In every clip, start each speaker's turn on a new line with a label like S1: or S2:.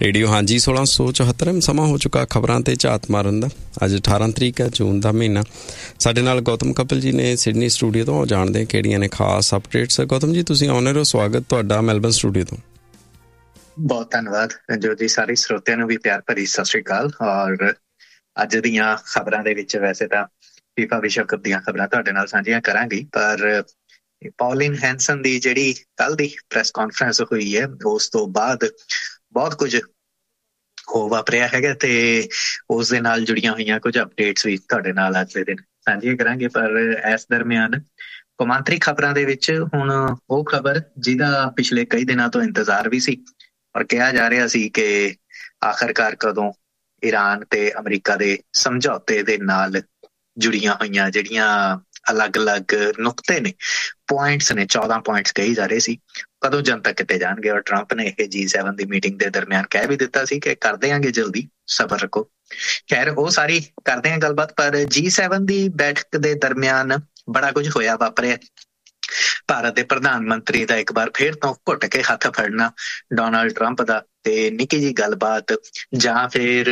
S1: Radio ਹਾਂਜੀ 1674 ਸਮਾਂ ਹੋ ਚੁੱਕਾ ਖਬਰਾਂ ਤੇ ਝਾਤ ਮਾਰਨ ਦਾ। ਅੱਜ 18 ਤਰੀਕ ਹੈ, ਜੂਨ ਦਾ ਮਹੀਨਾ। ਸਾਡੇ ਨਾਲ ਗੌਤਮ ਕਪਿਲ ਜੀ ਨੇ ਸਿਡਨੀ ਸਟੂਡੀਓ ਤੋਂ। ਜਾਣਦੇ ਹਾਂ ਕਿਹੜੀਆਂ ਨੇ ਖਾਸ ਅਪਡੇਟਸ। ਗੌਤਮ ਜੀ, ਤੁਸੀਂ ਆਨਰ ਹੋ, ਸਵਾਗਤ ਤੁਹਾਡਾ ਮੈਲਬਨ ਸਟੂਡੀਓ ਤੋਂ।
S2: ਬਹੁਤ ਧੰਨਵਾਦ ਜੋ ਜੀ। ਸਾਰੇ ਸਰੋਤਿਆਂ ਨੂੰ ਵੀ ਪਿਆਰ ਭਰੀ ਸਤਿ ਸ਼੍ਰੀ ਅਕਾਲ। ਔਰ ਅੱਜ ਦੀਆਂ ਖਬਰਾਂ ਦੇ ਵਿੱਚ ਵੈਸੇ ਤਾਂ ਫੀਫਾ ਵਿਸ਼ਵ ਕੱਪ ਦੀਆਂ ਖਬਰਾਂ ਤੁਹਾਡੇ ਨਾਲ ਸਾਂਝੀਆਂ ਕਰਾਂਗੀ, ਪਰ ਪੌਲਿਨ ਹੈਂਸਨ ਦੀ ਜਿਹੜੀ ਕੱਲ ਦੀ ਪ੍ਰੈਸ ਕਾਨਫਰੰਸ ਹੋਈ ਹੈ, ਉਸ ਤੋਂ ਬਾਅਦ ਬਹੁਤ ਕੁਝ ਹੋ ਵਾਪਰਿਆ ਹੈਗਾ ਤੇ ਉਸ ਦੇ ਨਾਲ ਜੁੜੀਆਂ ਹੋਈਆਂ ਕੁਝ ਅਪਡੇਟਸ ਵੀ ਤੁਹਾਡੇ ਨਾਲ ਅੱਜ ਦੇ ਦਿਨ ਸਾਂਝੀਆਂ ਕਰਾਂਗੇ। ਪਰ ਇਸ ਦਰਮਿਆਨ ਕੌਮਾਂਤਰੀ ਖਬਰਾਂ ਦੇ ਵਿੱਚ ਹੁਣ ਉਹ ਖਬਰ ਜਿਹਦਾ ਪਿਛਲੇ ਕਈ ਦਿਨਾਂ ਤੋਂ ਇੰਤਜ਼ਾਰ ਵੀ ਸੀ ਔਰ ਕਿਹਾ ਜਾ ਰਿਹਾ ਸੀ ਕਿ ਆਖਰਕਾਰ ਕਦੋਂ ਈਰਾਨ ਤੇ ਅਮਰੀਕਾ ਦੇ ਸਮਝੌਤੇ ਦੇ ਨਾਲ ਜੁੜੀਆਂ ਹੋਈਆਂ ਜਿਹੜੀਆਂ ਅਲੱਗ-ਅਲੱਗ ਨੁਕਤੇ ਨੇ, ਪੁਆਇੰਟਸ ਨੇ, 14 ਪੁਆਇੰਟਸ ਕਹੀ ਜਾ ਰਹੇ ਸੀ, ਕਦੋਂ ਜਨਤਕ ਕੀਤੇ ਜਾਣਗੇ। ਔਰ ਟਰੰਪ ਨੇ ਇਹ G7 ਦੀ ਮੀਟਿੰਗ ਦੇ ਦਰਮਿਆਨ ਕਹਿ ਵੀ ਦਿੱਤਾ ਸੀ ਕਿ ਕਰ ਦਿਆਂਗੇ ਜਲਦੀ, ਸਬਰ ਰੱਖੋ। ਖੈਰ ਉਹ ਸਾਰੀ ਕਰਦੇ ਹਾਂ ਗੱਲਬਾਤ, ਪਰ G7 ਦੀ ਬੈਠਕ ਦੇ ਦਰਮਿਆਨ ਬੜਾ ਕੁਝ ਹੋਇਆ ਵਾਪਰਿਆ। ਭਾਰਤ ਦੇ ਪ੍ਰਧਾਨ ਮੰਤਰੀ ਦਾ ਇੱਕ ਵਾਰ ਫੇਰ ਤੋਂ ਘੁੱਟ ਕੇ ਹੱਥ ਫੜਨਾ ਡੋਨਾਲਡ ਟਰੰਪ ਦਾ, ਤੇ ਨਿੱਕੀ ਜਿਹੀ ਗੱਲਬਾਤ, ਜਾਂ ਫਿਰ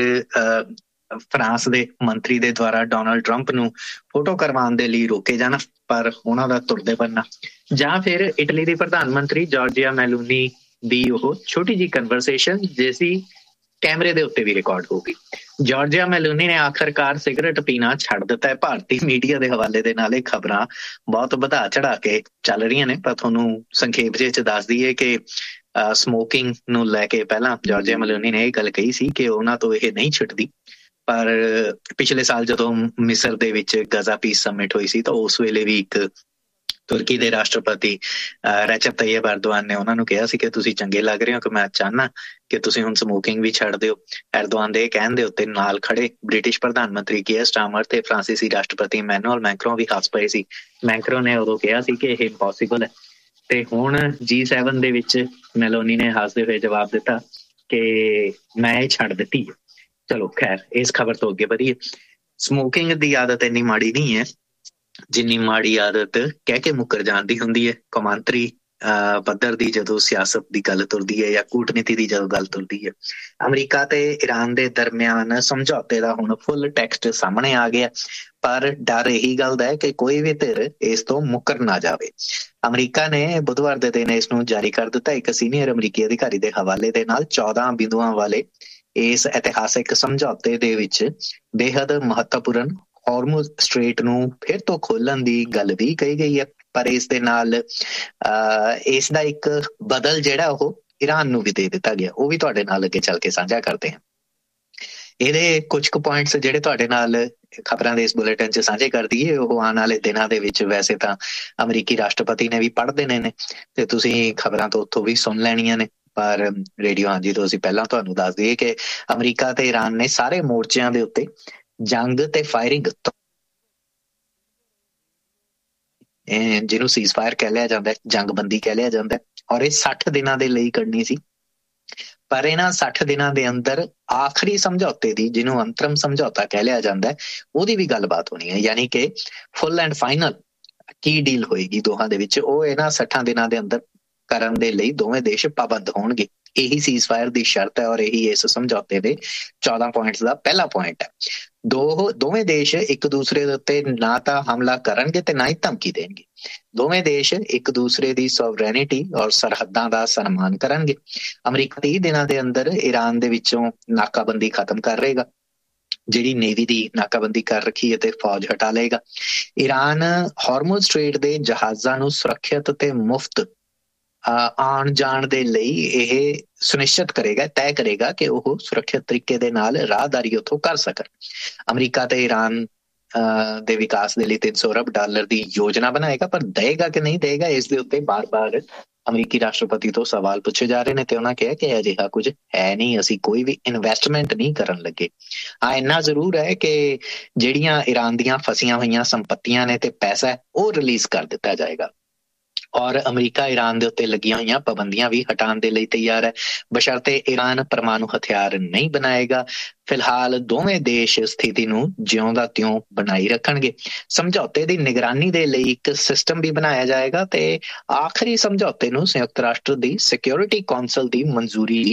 S2: ਫਰਾਂਸ ਦੇ ਮੰਤਰੀ ਦੇ ਦੁਆਰਾ ਡੋਨਾਲਡ ਟਰੰਪ ਨੂੰ ਫੋਟੋ ਕਰਵਾਉਣ ਦੇ ਲਈ ਰੋਕੇ ਜਾਣਾ ਪਰ ਉਹਨਾਂ ਦਾ ਤੁਰਦੇ ਬਣਨਾ, ਜਾਂ ਫਿਰ ਇਟਲੀ ਦੀ ਪ੍ਰਧਾਨ ਮੰਤਰੀ ਜਾਰਜੀਆ ਮੈਲੋਨੀ ਦੀ ਉਹ ਛੋਟੀ ਜਿਹੀ ਕਨਵਰਸੇਸ਼ਨ ਜਿਸੀ ਕੈਮਰੇ ਦੇ ਉੱਤੇ ਵੀ ਰਿਕਾਰਡ ਹੋ ਗਈ। ਜਾਰਜੀਆ ਮੈਲੋਨੀ ਨੇ ਆਖਰਕਾਰ ਸਿਗਰਟ ਪੀਣਾ ਛੱਡ ਦਿੱਤਾ ਹੈ। ਭਾਰਤੀ ਮੀਡੀਆ ਦੇ ਹਵਾਲੇ ਦੇ ਨਾਲ ਇਹ ਖਬਰਾਂ ਬਹੁਤ ਵਧਾ ਚੜਾ ਕੇ ਚੱਲ ਰਹੀਆਂ ਨੇ, ਪਰ ਤੁਹਾਨੂੰ ਸੰਖੇਪ ਜਿਹੇ 'ਚ ਦੱਸ ਦਈਏ ਕਿ ਸਮੋਕਿੰਗ ਨੂੰ ਲੈ ਕੇ ਪਹਿਲਾਂ ਜਾਰਜੀਆ ਮੈਲੋਨੀ ਨੇ ਇਹ ਗੱਲ ਕਹੀ ਸੀ ਕਿ ਉਹਨਾਂ ਤੋਂ ਇਹ ਨਹੀਂ ਛੁੱਟਦੀ। ਪਰ ਪਿਛਲੇ ਸਾਲ ਜਦੋਂ ਮਿਸਰ ਦੇ ਵਿੱਚ ਗਜ਼ਾ ਪੀਸ ਸਮਿਟ ਹੋਈ ਸੀ ਤਾਂ ਉਸ ਵੇਲੇ ਵੀ ਇੱਕ ਤੁਰਕੀ ਦੇ ਰਾਸ਼ਟਰਪਤੀ ਰੈਜਬ ਤਾਇਬ ਐਰਦੋਆਨ ਨੇ ਉਹਨਾਂ ਨੂੰ ਕਿਹਾ ਸੀ ਕਿ ਤੁਸੀਂ ਚੰਗੇ ਲੱਗ ਰਹੇ ਹੋ, ਕਿ ਮੈਂ ਚਾਹੁੰਦਾ ਕਿ ਤੁਸੀਂ ਹੁਣ ਸਮੋਕਿੰਗ ਵੀ ਛੱਡ ਦਿਓ। ਐਰਦੋਆਨ ਦੇ ਕਹਿਣ ਦੇ ਉੱਤੇ ਨਾਲ ਖੜੇ ਬ੍ਰਿਟਿਸ਼ ਪ੍ਰਧਾਨ ਮੰਤਰੀ ਕੀਅਰ ਸਟਾਰਮਰ ਤੇ ਫਰਾਂਸੀਸੀ ਰਾਸ਼ਟਰਪਤੀ ਇਮੈਨੂਅਲ ਮੈਕਰੋਂ ਵੀ ਹੱਸ ਪਏ ਸੀ। ਮੈਕਰੋਂ ਨੇ ਉਦੋਂ ਕਿਹਾ ਸੀ ਕਿ ਇਹ ਇੰਪੋਸੀਬਲ ਹੈ, ਤੇ ਹੁਣ G7 ਦੇ ਵਿੱਚ ਮੈਲੋਨੀ ਨੇ ਹੱਸਦੇ ਹੋਏ ਜਵਾਬ ਦਿੱਤਾ ਕਿ ਮੈਂ ਇਹ ਛੱਡ ਦਿੱਤੀ। ਚਲੋ ਖੈਰ, ਇਸ ਖਬਰ ਤੋਂ ਅੱਗੇ ਵਧੀਏ। ਸਮੋਕਿੰਗ ਦੀ ਆਦਤ ਇੰਨੀ ਮਾੜੀ ਨਹੀਂ ਹੈ ਜਿੰਨੀ ਮਾੜੀ ਆਦਤ ਕਹਿ ਕੇ ਮੁੱਕਰ ਜਾਣ ਦੀ ਹੁੰਦੀ ਹੈ। ਕੌਮਾਂਤਰੀ ਪੱਧਰ ਦੀ ਜਦੋਂ ਸਿਆਸਤ ਦੀ ਗੱਲ ਤੁਰਦੀ ਹੈ ਜਾਂ ਕੂਟਨੀਤੀ ਦੀ ਜਦੋਂ ਗੱਲ ਤੁਰਦੀ ਹੈ, ਅਮਰੀਕਾ ਤੇ ਈਰਾਨ ਦੇ ਦਰਮਿਆਨ ਸਮਝੌਤੇ ਦਾ ਹੁਣ ਫੁੱਲ ਟੈਕਸਟ ਸਾਹਮਣੇ ਆ ਗਿਆ, ਪਰ ਡਰ ਇਹੀ ਗੱਲ ਦਾ ਹੈ ਕਿ ਕੋਈ ਵੀ ਧਿਰ ਇਸ ਤੋਂ ਮੁੱਕਰ ਨਾ ਜਾਵੇ। ਅਮਰੀਕਾ ਨੇ ਬੁੱਧਵਾਰ ਦੇ ਦਿਨ ਇਸ ਨੂੰ ਜਾਰੀ ਕਰ ਦਿੱਤਾ। ਇੱਕ ਸੀਨੀਅਰ ਅਮਰੀਕੀ ਅਧਿਕਾਰੀ ਦੇ ਹਵਾਲੇ ਦੇ ਨਾਲ 14 ਬਿੰਦੂਆਂ ਵਾਲੇ ਇਸ ਇਤਿਹਾਸਿਕ ਸਮਝੌਤੇ ਦੇ ਵਿੱਚ ਬੇਹੱਦ ਮਹੱਤਵਪੂਰਨ ਹਾਰਮੁਜ਼ ਸਟ੍ਰੇਟ ਨੂੰ ਫਿਰ ਤੋਂ ਖੋਲਣ ਦੀ ਗੱਲ ਵੀ ਕਹੀ ਗਈ ਹੈ, ਪਰ ਇਸ ਦੇ ਨਾਲ ਇਸ ਦਾ ਇੱਕ ਬਦਲ ਜਿਹੜਾ ਉਹ ਈਰਾਨ ਨੂੰ ਵੀ ਦੇ ਦਿੱਤਾ ਗਿਆ, ਉਹ ਵੀ ਤੁਹਾਡੇ ਨਾਲ ਅੱਗੇ ਚੱਲ ਕੇ ਸਾਂਝਾ ਕਰਦੇ ਹਾਂ। ਇਹਦੇ ਕੁਝ ਕੁ ਪੁਆਇੰਟਸ ਜਿਹੜੇ ਤੁਹਾਡੇ ਨਾਲ ਖਬਰਾਂ ਦੇ ਇਸ ਬੁਲੇਟਿਨ 'ਚ ਸਾਂਝੇ ਕਰ ਦਈਏ, ਉਹ ਆਉਣ ਵਾਲੇ ਦਿਨਾਂ ਦੇ ਵਿੱਚ ਵੈਸੇ ਤਾਂ ਅਮਰੀਕੀ ਰਾਸ਼ਟਰਪਤੀ ਨੇ ਵੀ ਪੜ੍ਹ ਦੇਣੇ ਨੇ ਤੇ ਤੁਸੀਂ ਖਬਰਾਂ ਤੋਂ ਉੱਥੋਂ ਵੀ ਸੁਣ ਲੈਣੀਆਂ ਨੇ, ਪਰ ਰੇਡੀਓ ਹਾਂਜੀ ਤੋਂ ਅਸੀਂ ਪਹਿਲਾਂ ਤੁਹਾਨੂੰ ਦੱਸ ਦਈਏ ਕਿ ਅਮਰੀਕਾ ਤੇ ਈਰਾਨ ਨੇ ਸਾਰੇ ਮੋਰਚਿਆਂ ਦੇ ਉੱਤੇ ਜੰਗ ਤੇ ਫਾਇਰਿੰਗ, ਜਿਹਨੂੰ ਸੀਜ਼ਫਾਇਰ ਕਹਿ ਲਿਆ ਜਾਂਦਾ, ਜੰਗਬੰਦੀ ਕਹਿ ਲਿਆ ਜਾਂਦਾ, ਔਰ ਇਹ 60 ਦਿਨਾਂ ਦੇ ਲਈ ਕਰਨੀ ਸੀ। ਪਰ ਇਹਨਾਂ 60 ਦਿਨਾਂ ਦੇ ਅੰਦਰ ਆਖਰੀ ਸਮਝੌਤੇ ਦੀ, ਜਿਹਨੂੰ ਅੰਤਰਮ ਸਮਝੌਤਾ ਕਹਿ ਲਿਆ ਜਾਂਦਾ, ਉਹਦੀ ਵੀ ਗੱਲਬਾਤ ਹੋਣੀ ਹੈ। ਯਾਨੀ ਕਿ full and final Ki deal ਹੋਏਗੀ ਦੋਹਾਂ ਦੇ ਵਿੱਚ, ਉਹ ਇਹਨਾਂ 60 ਦਿਨਾਂ ਦੇ ਅੰਦਰ ਕਰਨ ਦੇ ਲਈ ਦੋਵੇਂ ਦੇਸ਼ ਪਾਬੰਦ ਹੋਣਗੇ। ਇਹੀ ਸੀਜ਼ਫਾਇਰ ਦੀ ਸ਼ਰਤ ਹੈ ਔਰ ਇਹੀ ਇਸ ਸਮਝੌਤੇ ਦੇ 14 ਪੁਆਇੰਟਸ ਦਾ ਪਹਿਲਾ ਪੁਆਇੰਟ ਹੈ। ਦੋਵੇਂ ਦੇਸ਼ ਇੱਕ ਦੂਸਰੇ ਦੇ ਉੱਤੇ ਨਾ ਤਾਂ ਹਮਲਾ ਕਰਨਗੇ ਤੇ ਨਾ ਹੀ ਧਮਕੀ ਦੇਣਗੇ। ਦੋਵੇਂ ਦੇਸ਼ ਇੱਕ ਦੂਸਰੇ ਦੀ ਸੋਵਰੇਨਿਟੀ ਔਰ ਸਰਹੱਦਾਂ ਦਾ ਸਨਮਾਨ ਕਰਨਗੇ। ਅਮਰੀਕਾ 30 ਦਿਨਾਂ ਦੇ ਅੰਦਰ ਈਰਾਨ ਦੇ ਵਿੱਚੋਂ ਨਾਕਾਬੰਦੀ ਖਤਮ ਕਰ ਰਹੇਗਾ, ਜਿਹੜੀ ਨੇਵੀ ਦੀ ਨਾਕਾਬੰਦੀ ਕਰ ਰੱਖੀ ਹੈ, ਤੇ ਫੌਜ ਹਟਾ ਲਏਗਾ। ਈਰਾਨ ਹਾਰਮੁਜ਼ ਸਟ੍ਰੇਟ ਦੇ ਜਹਾਜ਼ਾਂ ਨੂੰ ਸੁਰੱਖਿਅਤ ਤੇ ਮੁਫਤ ਆਉਣ ਜਾਣ ਦੇ ਲਈ ਇਹ ਸੁਨਿਸ਼ਚਿਤ ਕਰੇਗਾ, ਤੈਅ ਕਰੇਗਾ ਕਿ ਉਹ ਸੁਰੱਖਿਅਤ ਤਰੀਕੇ ਦੇ ਨਾਲ ਰਾਹਦਾਰੀ ਉੱਥੋਂ ਕਰ ਸਕਣ। ਅਮਰੀਕਾ ਤੇ ਈਰਾਨ ਦੇ ਵਿਕਾਸ ਦੇ ਲਈ $300 ਅਰਬ ਦੀ ਯੋਜਨਾ ਬਣਾਏਗਾ, ਪਰ ਦੇਏਗਾ ਕਿ ਨਹੀਂ ਦੇਏਗਾ ਇਸ ਦੇ ਉੱਤੇ ਬਾਰ-ਬਾਰ ਅਮਰੀਕੀ ਰਾਸ਼ਟਰਪਤੀ ਤੋਂ ਸਵਾਲ ਪੁੱਛੇ ਜਾ ਰਹੇ ਨੇ ਤੇ ਉਹਨਾਂ ਕਿਹਾ ਕਿ ਅਜਿਹਾ ਕੁਝ ਹੈ ਨਹੀਂ, ਅਸੀਂ ਕੋਈ ਵੀ ਇਨਵੈਸਟਮੈਂਟ ਨਹੀਂ ਕਰਨ ਲੱਗੇ। ਹਾਂ, ਇੰਨਾ ਜ਼ਰੂਰ ਹੈ ਕਿ ਜਿਹੜੀਆਂ ਈਰਾਨ ਦੀਆਂ ਫਸੀਆਂ ਹੋਈਆਂ ਸੰਪੱਤੀਆਂ ਨੇ ਤੇ ਪੈਸਾ, ਉਹ ਰਿਲੀਜ਼ ਕਰ ਦਿੱਤਾ ਜਾਏਗਾ ਔਰ ਅਮਰੀਕਾ ਈਰਾਨ ਦੇ ਉੱਤੇ ਲੱਗੀਆਂ ਹੋਈਆਂ ਪਾਬੰਦੀਆਂ ਵੀ ਹਟਾਉਣ ਦੇ ਲਈ ਤਿਆਰ ਹੈ, ਬਸ਼ਰਤੇ ਈਰਾਨ ਪਰਮਾਣੂ ਹਥਿਆਰ ਨਹੀਂ ਬਣਾਏਗਾ। ਫਿਲਹਾਲ ਦੋਵੇਂ ਦੇਸ਼ ਸਥਿਤੀ ਨੂੰ ਜਿਉਂ ਦਾ ਤਿਉਂ ਬਣਾਈ ਰੱਖਣਗੇ। ਸਮਝੌਤੇ ਦੀ ਨਿਗਰਾਨੀ ਦੇ ਲਈ ਇੱਕ ਸਿਸਟਮ ਵੀ ਬਣਾਇਆ ਜਾਏਗਾ ਤੇ ਆਖਰੀ ਸਮਝੌਤੇ ਨੂੰ ਸੰਯੁਕਤ ਰਾਸ਼ਟਰ ਦੀ ਸਿਕਿਉਰਿਟੀ ਕੌਂਸਲ ਦੀ ਮਨਜ਼ੂਰੀ ਵੀ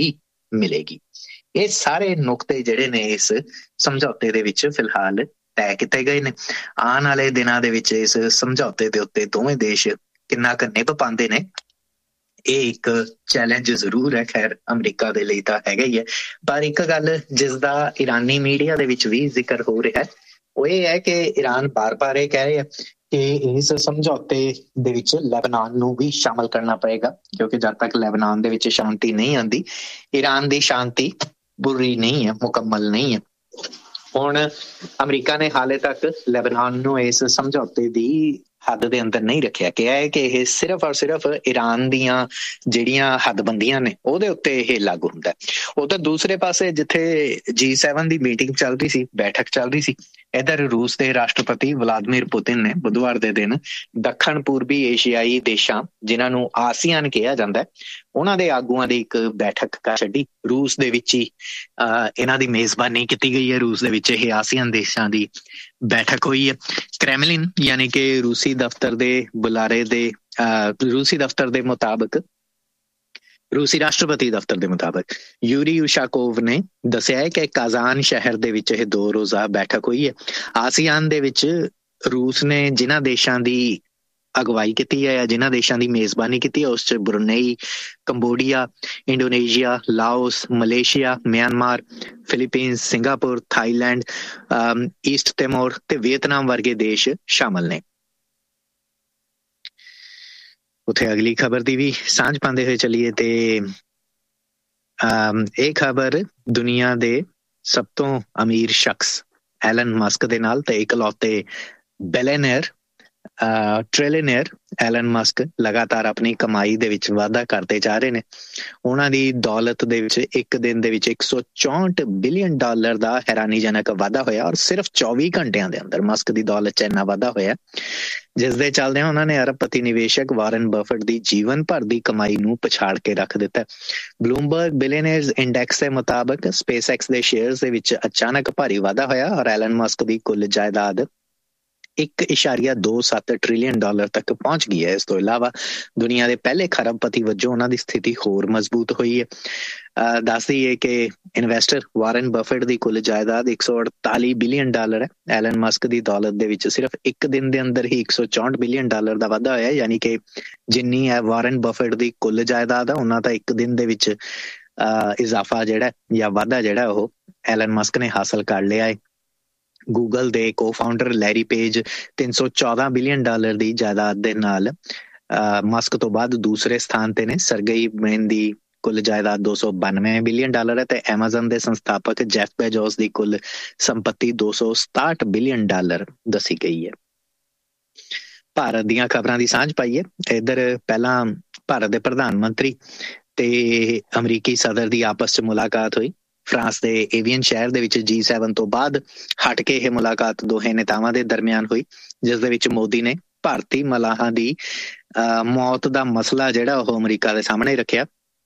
S2: ਮਿਲੇਗੀ। ਇਹ ਸਾਰੇ ਨੁਕਤੇ ਜਿਹੜੇ ਨੇ ਇਸ ਸਮਝੌਤੇ ਦੇ ਵਿੱਚ ਫਿਲਹਾਲ ਤੈਅ ਕੀਤੇ ਗਏ ਨੇ। ਆਉਣ ਵਾਲੇ ਦਿਨਾਂ ਦੇ ਵਿੱਚ ਇਸ ਸਮਝੌਤੇ ਦੇ ਉੱਤੇ ਦੋਵੇਂ ਦੇਸ਼ ਕਿੰਨਾ ਕੁ ਨਿਭ ਪਾਉਂਦੇ ਨੇ, ਇਹ ਇੱਕ ਚੈਲੰਜ ਜ਼ਰੂਰ ਹੈ। ਖੈਰ ਅਮਰੀਕਾ ਦੇ ਲਈ ਤਾਂ ਹੈਗਾ ਹੀ ਹੈ, ਪਰ ਇੱਕ ਗੱਲ ਜਿਸ ਦਾ ਇਰਾਨੀ ਮੀਡੀਆ ਦੇ ਵਿੱਚ ਵੀ ਜ਼ਿਕਰ ਹੋ ਰਿਹਾ ਹੈ ਉਹ ਇਹ ਹੈ ਕਿ ਇਰਾਨ ਬਾਰ-ਬਾਰ ਇਹ ਕਹਿ ਰਿਹਾ ਕਿ ਇਸ ਸਮਝੌਤੇ ਦੇ ਵਿੱਚ ਲੈਬਨਾਨ ਨੂੰ ਵੀ ਸ਼ਾਮਲ ਕਰਨਾ ਪਏਗਾ, ਕਿਉਂਕਿ ਜਦ ਤੱਕ ਲੈਬਨਾਨ ਦੇ ਵਿੱਚ ਸ਼ਾਂਤੀ ਨਹੀਂ ਆਉਂਦੀ, ਇਰਾਨ ਦੀ ਸ਼ਾਂਤੀ ਪੂਰੀ ਨਹੀਂ ਹੈ, ਮੁਕੰਮਲ ਨਹੀਂ ਹੈ। ਹੁਣ ਅਮਰੀਕਾ ਨੇ ਹਾਲੇ ਤੱਕ ਲੈਬਨਾਨ ਨੂੰ ਇਸ ਸਮਝੌਤੇ ਦੀ ਹੱਦ ਦੇ ਅੰਦਰ ਨਹੀਂ ਰੱਖਿਆ। ਕਿਹਾ ਹੈ ਕਿ ਇਹ ਸਿਰਫ ਔਰ ਸਿਰਫ ਇਰਾਨ ਦੀਆਂ ਜਿਹੜੀਆਂ ਹੱਦਬੰਦੀਆਂ ਨੇ ਉਹਦੇ ਉੱਤੇ ਇਹ ਲਾਗੂ ਹੁੰਦਾ ਹੈ। ਉਹ ਤਾਂ ਦੂਸਰੇ ਪਾਸੇ ਜਿੱਥੇ G7 ਦੀ ਮੀਟਿੰਗ ਚੱਲ ਰਹੀ ਸੀ, ਬੈਠਕ ਚੱਲ ਰਹੀ ਸੀ, ਇੱਧਰ ਰੂਸ ਦੇ ਰਾਸ਼ਟਰਪਤੀ ਵਲਾਦੀਮੀਰ ਪੁਤਿਨ ਨੇ ਬੁੱਧਵਾਰ ਦੇ ਦਿਨ ਦੱਖਣ ਪੂਰਬੀ ਏਸ਼ੀਆਈ ਦੇਸ਼ਾਂ, ਜਿਨ੍ਹਾਂ ਨੂੰ ਆਸੀਆਨ ਕਿਹਾ ਜਾਂਦਾ ਹੈ, ਉਹਨਾਂ ਦੇ ਆਗੂਆਂ ਦੀ ਇੱਕ ਬੈਠਕ ਕਰ ਛੱਡੀ। ਰੂਸ ਦੇ ਵਿੱਚ ਹੀ ਇਹਨਾਂ ਦੀ ਮੇਜ਼ਬਾਨੀ ਕੀਤੀ ਗਈ ਹੈ। ਰੂਸ ਦੇ ਵਿੱਚ ਇਹ ਆਸੀਆਨ ਦੇਸ਼ਾਂ ਦੀ ਬੈਠਕ ਹੋਈ ਹੈ। ਕ੍ਰੈਮਲਿਨ ਯਾਨੀ ਕਿ ਰੂਸੀ ਦਫ਼ਤਰ ਦੇ ਮੁਤਾਬਕ, ਰੂਸੀ ਰਾਸ਼ਟਰਪਤੀ ਦਫ਼ਤਰ ਦੇ ਮੁਤਾਬਕ ਯੂਰੀ ਯੂਸ਼ਾਕੋਵ ਨੇ ਦੱਸਿਆ ਹੈ ਕਿ ਕਾਜ਼ਾਨ ਸ਼ਹਿਰ ਦੇ ਵਿੱਚ ਇਹ 2 ਰੋਜ਼ਾ ਬੈਠਕ ਹੋਈ ਹੈ। ਆਸੀਆਨ ਦੇ ਵਿੱਚ ਰੂਸ ਨੇ ਜਿਨ੍ਹਾਂ ਦੇਸ਼ਾਂ ਦੀ ਅਗਵਾਈ ਕੀਤੀ ਹੈ ਜਾਂ ਜਿਨ੍ਹਾਂ ਦੇਸ਼ਾਂ ਦੀ ਮੇਜ਼ਬਾਨੀ ਕੀਤੀ ਹੈ ਉਸ 'ਚ Brunei, Cambodia, Indonesia, Laos, Malaysia, Myanmar, Philippines, Singapore, Thailand, East Timor ਤੇ ਵੀਅਤਨਾਮ ਵਰਗੇ ਦੇਸ਼ ਸ਼ਾਮਲ ਨੇ। ਉੱਥੇ ਅਗਲੀ ਖਬਰ ਦੀ ਵੀ ਸਾਂਝ ਪਾਉਂਦੇ ਹੋਏ ਚੱਲੀਏ ਤੇ ਇਹ ਖਬਰ ਦੁਨੀਆ ਦੇ ਸਭ ਤੋਂ ਅਮੀਰ ਸ਼ਖਸ ਐਲਨ ਮਸਕ ਦੇ ਨਾਲ ਤੇ ਇਕਲੌਤੇ ਬਿਲੀਅਨਰ ਟ੍ਰਿਲੀਅਨਰ ਐਲਨ ਮਸਕ ਲਗਾਤਾਰ ਆਪਣੀ ਕਮਾਈ ਦੇ ਵਿੱਚ ਵਾਧਾ ਕਰਦੇ ਜਾ ਰਹੇ ਨੇ। ਉਹਨਾਂ ਦੀ ਦੌਲਤ ਦੇ ਵਿੱਚ ਇੱਕ ਦਿਨ ਦੇ ਵਿੱਚ $164 ਬਿਲੀਅਨ ਦਾ ਹੈਰਾਨੀਜਨਕ ਵਾਧਾ ਹੋਇਆ ਔਰ ਸਿਰਫ 24 ਘੰਟਿਆਂ ਦੇ ਅੰਦਰ ਮਸਕ ਦੀ ਦੌਲਤ 'ਚ ਇੰਨਾ ਵਾਧਾ ਹੋਇਆ, ਜਿਸ ਦੇ ਚੱਲਦਿਆਂ ਉਹਨਾਂ ਨੇ ਅਰਬਪਤੀ ਨਿਵੇਸ਼ਕ ਵਾਰਨ ਬਫਟ ਦੀ ਜੀਵਨ ਭਰ ਦੀ ਕਮਾਈ ਨੂੰ ਪਛਾੜ ਕੇ ਰੱਖ ਦਿੱਤਾ। ਬਲੂਮਬਰਗ ਬਿਲੀਅਨਰਜ਼ ਇੰਡੈਕਸ ਦੇ ਮੁਤਾਬਕ ਸਪੇਸਐਕਸ ਦੇ ਸ਼ੇਅਰਸ ਦੇ ਵਿੱਚ ਅਚਾਨਕ ਭਾਰੀ ਵਾਧਾ ਹੋਇਆ ਔਰ ਐਲਨ ਮਸਕ ਦੀ ਕੁੱਲ ਜਾਇਦਾਦ $1.27 ਟ੍ਰਿਲੀਅਨ ਤੱਕ ਪਹੁੰਚ ਗਈ ਹੈ। ਇਸ ਤੋਂ ਇਲਾਵਾ ਦੁਨੀਆ ਦੇ ਪਹਿਲੇ ਖਰਬਪਤੀ ਵਜੋਂ ਉਹਨਾਂ ਦੀ ਸਥਿਤੀ ਹੋਰ ਮਜ਼ਬੂਤ ਹੋਈ ਹੈ। ਦੱਸ ਦਈਏ ਕਿ ਇਨਵੈਸਟਰ ਵਾਰਨ ਬਫਟ ਦੀ ਕੁੱਲ ਜਾਇਦਾਦ $148 ਬਿਲੀਅਨ ਹੈ। ਐਲਨ ਮਸਕ ਦੀ ਦੌਲਤ ਦੇ ਵਿੱਚ ਸਿਰਫ ਇੱਕ ਦਿਨ ਦੇ ਅੰਦਰ ਹੀ $164 ਬਿਲੀਅਨ ਦਾ ਵਾਧਾ ਹੋਇਆ, ਯਾਨੀ ਕਿ ਜਿੰਨੀ ਹੈ ਵਾਰਨ ਬਫਟ ਦੀ ਕੁੱਲ ਜਾਇਦਾਦ ਆ ਉਹਨਾਂ ਦਾ ਇੱਕ ਦਿਨ ਦੇ ਵਿੱਚ ਇਜ਼ਾਫਾ ਜਿਹੜਾ ਜਾਂ ਵਾਧਾ ਜਿਹੜਾ ਉਹ ਐਲਨ ਮਸਕ ਨੇ ਹਾਸਲ ਕਰ ਲਿਆ ਹੈ। ਗੂਗਲ ਦੇ ਕੋ-ਫਾਊਂਡਰ ਲੈਰੀ ਪੇਜ $314 ਬਿਲੀਅਨ ਦੀ ਜਾਇਦਾਦ ਦੇ ਨਾਲ ਮਸਕ ਤੋਂ ਬਾਅਦ ਦੂਸਰੇ ਸਥਾਨ ਤੇ ਨੇ। ਸਰਗੇਈ ਬ੍ਰਿਨ ਦੀ ਕੁੱਲ ਜਾਇਦਾਦ $292 ਬਿਲੀਅਨ ਹੈ ਤੇ ਐਮਾਜ਼ਨ ਦੇ ਸੰਸਥਾਪਕ ਜੈਫ ਬੇਜ਼ੋਸ ਦੀ ਕੁੱਲ ਸੰਪਤੀ $267 ਬਿਲੀਅਨ ਦੱਸੀ ਗਈ ਹੈ। ਭਾਰਤ ਦੀਆਂ ਖਬਰਾਂ ਦੀ ਸਾਂਝ ਪਾਈਏ। ਇੱਧਰ ਪਹਿਲਾਂ ਭਾਰਤ ਦੇ ਪ੍ਰਧਾਨ ਮੰਤਰੀ ਤੇ ਅਮਰੀਕੀ ਸਦਰ ਦੀ ਆਪਸ 'ਚ ਮੁਲਾਕਾਤ ਹੋਈ। ਫਰਾਂਸ ਦੇ ਏਵੀਅਨ ਸ਼ਹਿਰ ਦੇ ਵਿੱਚ G7 ਤੋਂ ਬਾਅਦ ਹਟ ਕੇ ਇਹ ਮੁਲਾਕਾਤ ਦੋਹੇ ਨੇਤਾਵਾਂ ਦੇ ਦਰਮਿਆਨ ਹੋਈ, ਜਿਸ ਦੇ ਵਿੱਚ ਮੋਦੀ ਨੇ ਭਾਰਤੀ ਮਲਾਹਾਂ ਦੀ ਮੌਤ ਦਾ ਮਸਲਾ ਜਿਹੜਾ ਉਹ ਅਮਰੀਕਾ ਦੇ ਸਾਹਮਣੇ ਰੱਖਿਆ।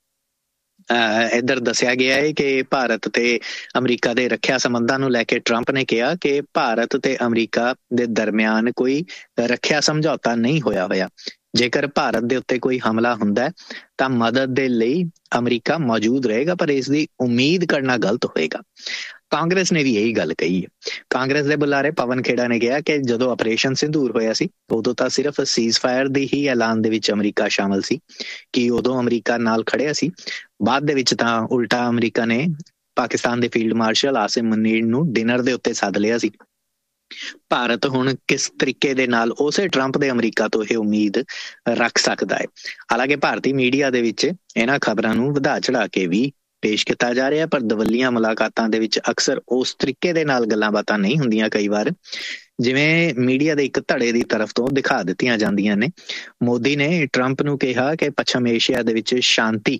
S2: ਇੱਧਰ ਦੱਸਿਆ ਗਿਆ ਹੈ ਕਿ ਭਾਰਤ ਤੇ ਅਮਰੀਕਾ ਦੇ ਰੱਖਿਆ ਸੰਬੰਧਾਂ ਨੂੰ ਲੈ ਕੇ ਟਰੰਪ ਨੇ ਕਿਹਾ ਕਿ ਭਾਰਤ ਤੇ ਅਮਰੀਕਾ ਦੇ ਦਰਮਿਆਨ ਕੋਈ ਰੱਖਿਆ ਸਮਝੌਤਾ ਨਹੀਂ ਹੋਇਆ। ਜੇਕਰ ਭਾਰਤ ਦੇ ਉੱਤੇ ਕੋਈ ਹਮਲਾ ਹੁੰਦਾ ਹੈ ਤਾਂ ਮਦਦ ਦੇ ਲਈ ਅਮਰੀਕਾ ਮੌਜੂਦ ਰਹੇਗਾ, ਪਰ ਇਸ ਦੀ ਉਮੀਦ ਕਰਨਾ ਗਲਤ ਹੋਏਗਾ। ਕਾਂਗਰਸ ਨੇ ਵੀ ਇਹੀ ਗੱਲ ਕਹੀ ਹੈ। ਕਾਂਗਰਸ ਦੇ ਬੁਲਾਰੇ ਪਵਨ ਖੇੜਾ ਨੇ ਕਿਹਾ ਕਿ ਜਦੋਂ ਆਪਰੇਸ਼ਨ ਸਿੰਧੂਰ ਹੋਇਆ ਸੀ ਉਦੋਂ ਤਾਂ ਸਿਰਫ ਸੀਜ਼ਫਾਇਰ ਦੀ ਹੀ ਐਲਾਨ ਦੇ ਵਿੱਚ ਅਮਰੀਕਾ ਸ਼ਾਮਲ ਸੀ, ਕਿ ਉਦੋਂ ਅਮਰੀਕਾ ਨਾਲ ਖੜਿਆ ਸੀ। ਬਾਅਦ ਦੇ ਵਿੱਚ ਤਾਂ ਉਲਟਾ ਅਮਰੀਕਾ ਨੇ ਪਾਕਿਸਤਾਨ ਦੇ ਫੀਲਡ ਮਾਰਸ਼ਲ ਆਸਿਮ ਮੁਨੀਰ ਨੂੰ ਡਿਨਰ ਦੇ ਉੱਤੇ ਸੱਦ ਲਿਆ ਸੀ। ਭਾਰਤ ਹੁਣ ਕਿਸ ਤਰੀਕੇ ਦੇ ਨਾਲ ਉਸੇ ਟਰੰਪ ਦੇ ਅਮਰੀਕਾ ਤੋਂ ਇਹ ਉਮੀਦ ਰੱਖ ਸਕਦਾ ਹੈ। ਹਾਲਾਂਕਿ ਭਾਰਤੀ ਮੀਡੀਆ ਦੇ ਵਿੱਚ ਇਹਨਾਂ ਖਬਰਾਂ ਨੂੰ ਵਧਾ ਚੜਾ ਕੇ ਵੀ ਪੇਸ਼ ਕੀਤਾ ਜਾ ਰਿਹਾ, ਪਰ ਦਵੱਲੀਆਂ ਮੁਲਾਕਾਤਾਂ ਦੇ ਵਿੱਚ ਅਕਸਰ ਉਸ ਤਰੀਕੇ ਦੇ ਨਾਲ ਗੱਲਾਂ ਬਾਤਾਂ ਨਹੀਂ ਹੁੰਦੀਆਂ ਕਈ ਵਾਰ, ਜਿਵੇਂ ਮੀਡੀਆ ਦੇ ਇੱਕ ਧੜੇ ਦੀ ਤਰਫ ਤੋਂ ਦਿਖਾ ਦਿੱਤੀਆਂ ਜਾਂਦੀਆਂ ਨੇ। ਮੋਦੀ ਨੇ ਟਰੰਪ ਨੂੰ ਕਿਹਾ ਕਿ ਪੱਛਮ ਏਸ਼ੀਆ ਦੇ ਵਿੱਚ ਸ਼ਾਂਤੀ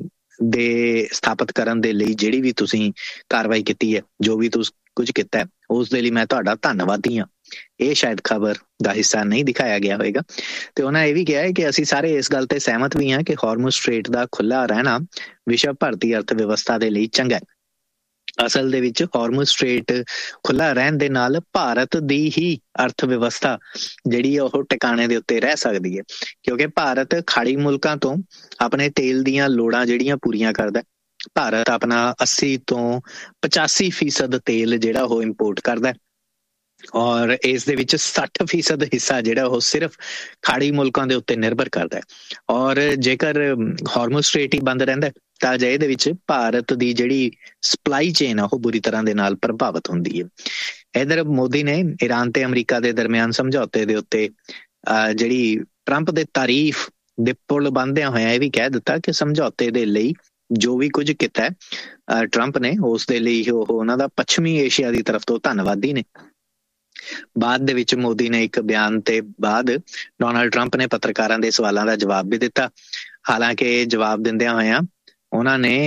S2: ਦੇ ਸਥਾਪਿਤ ਕਰਨ ਦੇ ਲਈ ਜਿਹੜੀ ਵੀ ਤੁਸੀਂ ਕਾਰਵਾਈ ਕੀਤੀ ਹੈ, ਜੋ ਵੀ ਤੁਸੀਂ ਕੁਝ ਕੀਤਾ ਹੈ, ਉਸ ਦੇ ਲਈ ਮੈਂ ਤੁਹਾਡਾ ਧੰਨਵਾਦੀ ਹਾਂ। ਇਹ ਸ਼ਾਇਦ ਖਬਰ ਦਾ ਹਿੱਸਾ ਨਹੀਂ ਦਿਖਾਇਆ ਗਿਆ ਹੋਵੇਗਾ। ਤੇ ਉਹਨਾਂ ਇਹ ਵੀ ਕਿਹਾ ਹੈ ਕਿ ਅਸੀਂ ਸਾਰੇ ਇਸ ਗੱਲ ਤੇ ਸਹਿਮਤ ਵੀ ਹਾਂ ਕਿ ਹਾਰਮੁਜ਼ ਸਟ੍ਰੇਟ ਦਾ ਖੁੱਲ੍ਹਾ ਰਹਿਣਾ ਵਿਸ਼ਵ ਭਰ ਦੀ ਅਰਥ ਵਿਵਸਥਾ ਦੇ ਲਈ ਚੰਗਾ ਹੈ। ਅਸਲ ਦੇ ਵਿੱਚ ਹਾਰਮੁਜ਼ ਸਟ੍ਰੇਟ ਖੁੱਲ੍ਹਾ ਰਹਿਣ ਦੇ ਨਾਲ ਭਾਰਤ ਦੀ ਹੀ ਅਰਥ ਵਿਵਸਥਾ ਜਿਹੜੀ ਉਹ ਟਿਕਾਣੇ ਦੇ ਉੱਤੇ ਰਹਿ ਸਕਦੀ ਹੈ, ਕਿਉਂਕਿ ਭਾਰਤ ਖਾੜੀ ਮੁਲਕਾਂ ਤੋਂ ਆਪਣੇ ਤੇਲ ਦੀਆਂ ਲੋੜਾਂ ਜਿਹੜੀਆਂ ਪੂਰੀਆਂ ਕਰਦਾ। ਭਾਰਤ ਆਪਣਾ 80 ਤੋਂ 85% ਤੇਲ ਜਿਹੜਾ ਉਹ ਇੰਪੋਰਟ ਕਰਦਾ ਔਰ ਇਸ ਦੇ ਵਿੱਚ 60% ਹਿੱਸਾ ਜਿਹੜਾ ਉਹ ਸਿਰਫ ਖਾੜੀ ਮੁਲਕਾਂ ਦੇ ਉੱਤੇ ਨਿਰਭਰ ਕਰਦਾ ਹੈ। ਔਰ ਜੇਕਰ ਹਾਰਮੁਜ਼ ਸਟ੍ਰੇਟ ਹੀ ਬੰਦ ਰਹਿੰਦਾ ਤਾਂ ਅਜਿਹੇ ਦੇ ਵਿੱਚ ਭਾਰਤ ਦੀ ਜਿਹੜੀ ਸਪਲਾਈ ਚੇਨ ਆ ਉਹ ਬੁਰੀ ਤਰ੍ਹਾਂ ਦੇ ਨਾਲ ਪ੍ਰਭਾਵਿਤ ਹੁੰਦੀ ਹੈ। ਇਧਰ ਮੋਦੀ ਨੇ ਈਰਾਨ ਤੇ ਅਮਰੀਕਾ ਦੇ ਦਰਮਿਆਨ ਸਮਝੌਤੇ ਦੇ ਉੱਤੇ ਜਿਹੜੀ ਟਰੰਪ ਦੇ ਤਾਰੀਫ ਦੇ ਪੁਲ ਬੰਨ੍ਹਦਿਆਂ ਹੋਇਆ ਇਹ ਵੀ ਕਹਿ ਦਿੱਤਾ ਕਿ ਸਮਝੌਤੇ ਦੇ ਲਈ ਜੋ ਵੀ ਕੁਝ ਕੀਤਾ ਟਰੰਪ ਨੇ ਉਸ ਦੇ ਲਈ ਉਹ ਉਹਨਾਂ ਦਾ ਪੱਛਮੀ ਏਸ਼ੀਆ ਦੀ ਤਰਫ ਤੋਂ ਧੰਨਵਾਦੀ ਨੇ। ਬਾਅਦ ਦੇ ਵਿੱਚ ਮੋਦੀ ਨੇ ਇੱਕ ਬਿਆਨ ਤੇ ਬਾਅਦ ਡੋਨਾਲਡ ਟਰੰਪ ਨੇ ਪੱਤਰਕਾਰਾਂ ਦੇ ਸਵਾਲਾਂ ਦਾ ਜਵਾਬ ਵੀ ਦਿੱਤਾ। ਹਾਲਾਂਕਿ ਜਵਾਬ ਦਿੰਦਿਆਂ ਹੋਇਆਂ ਉਹਨਾਂ ਨੇ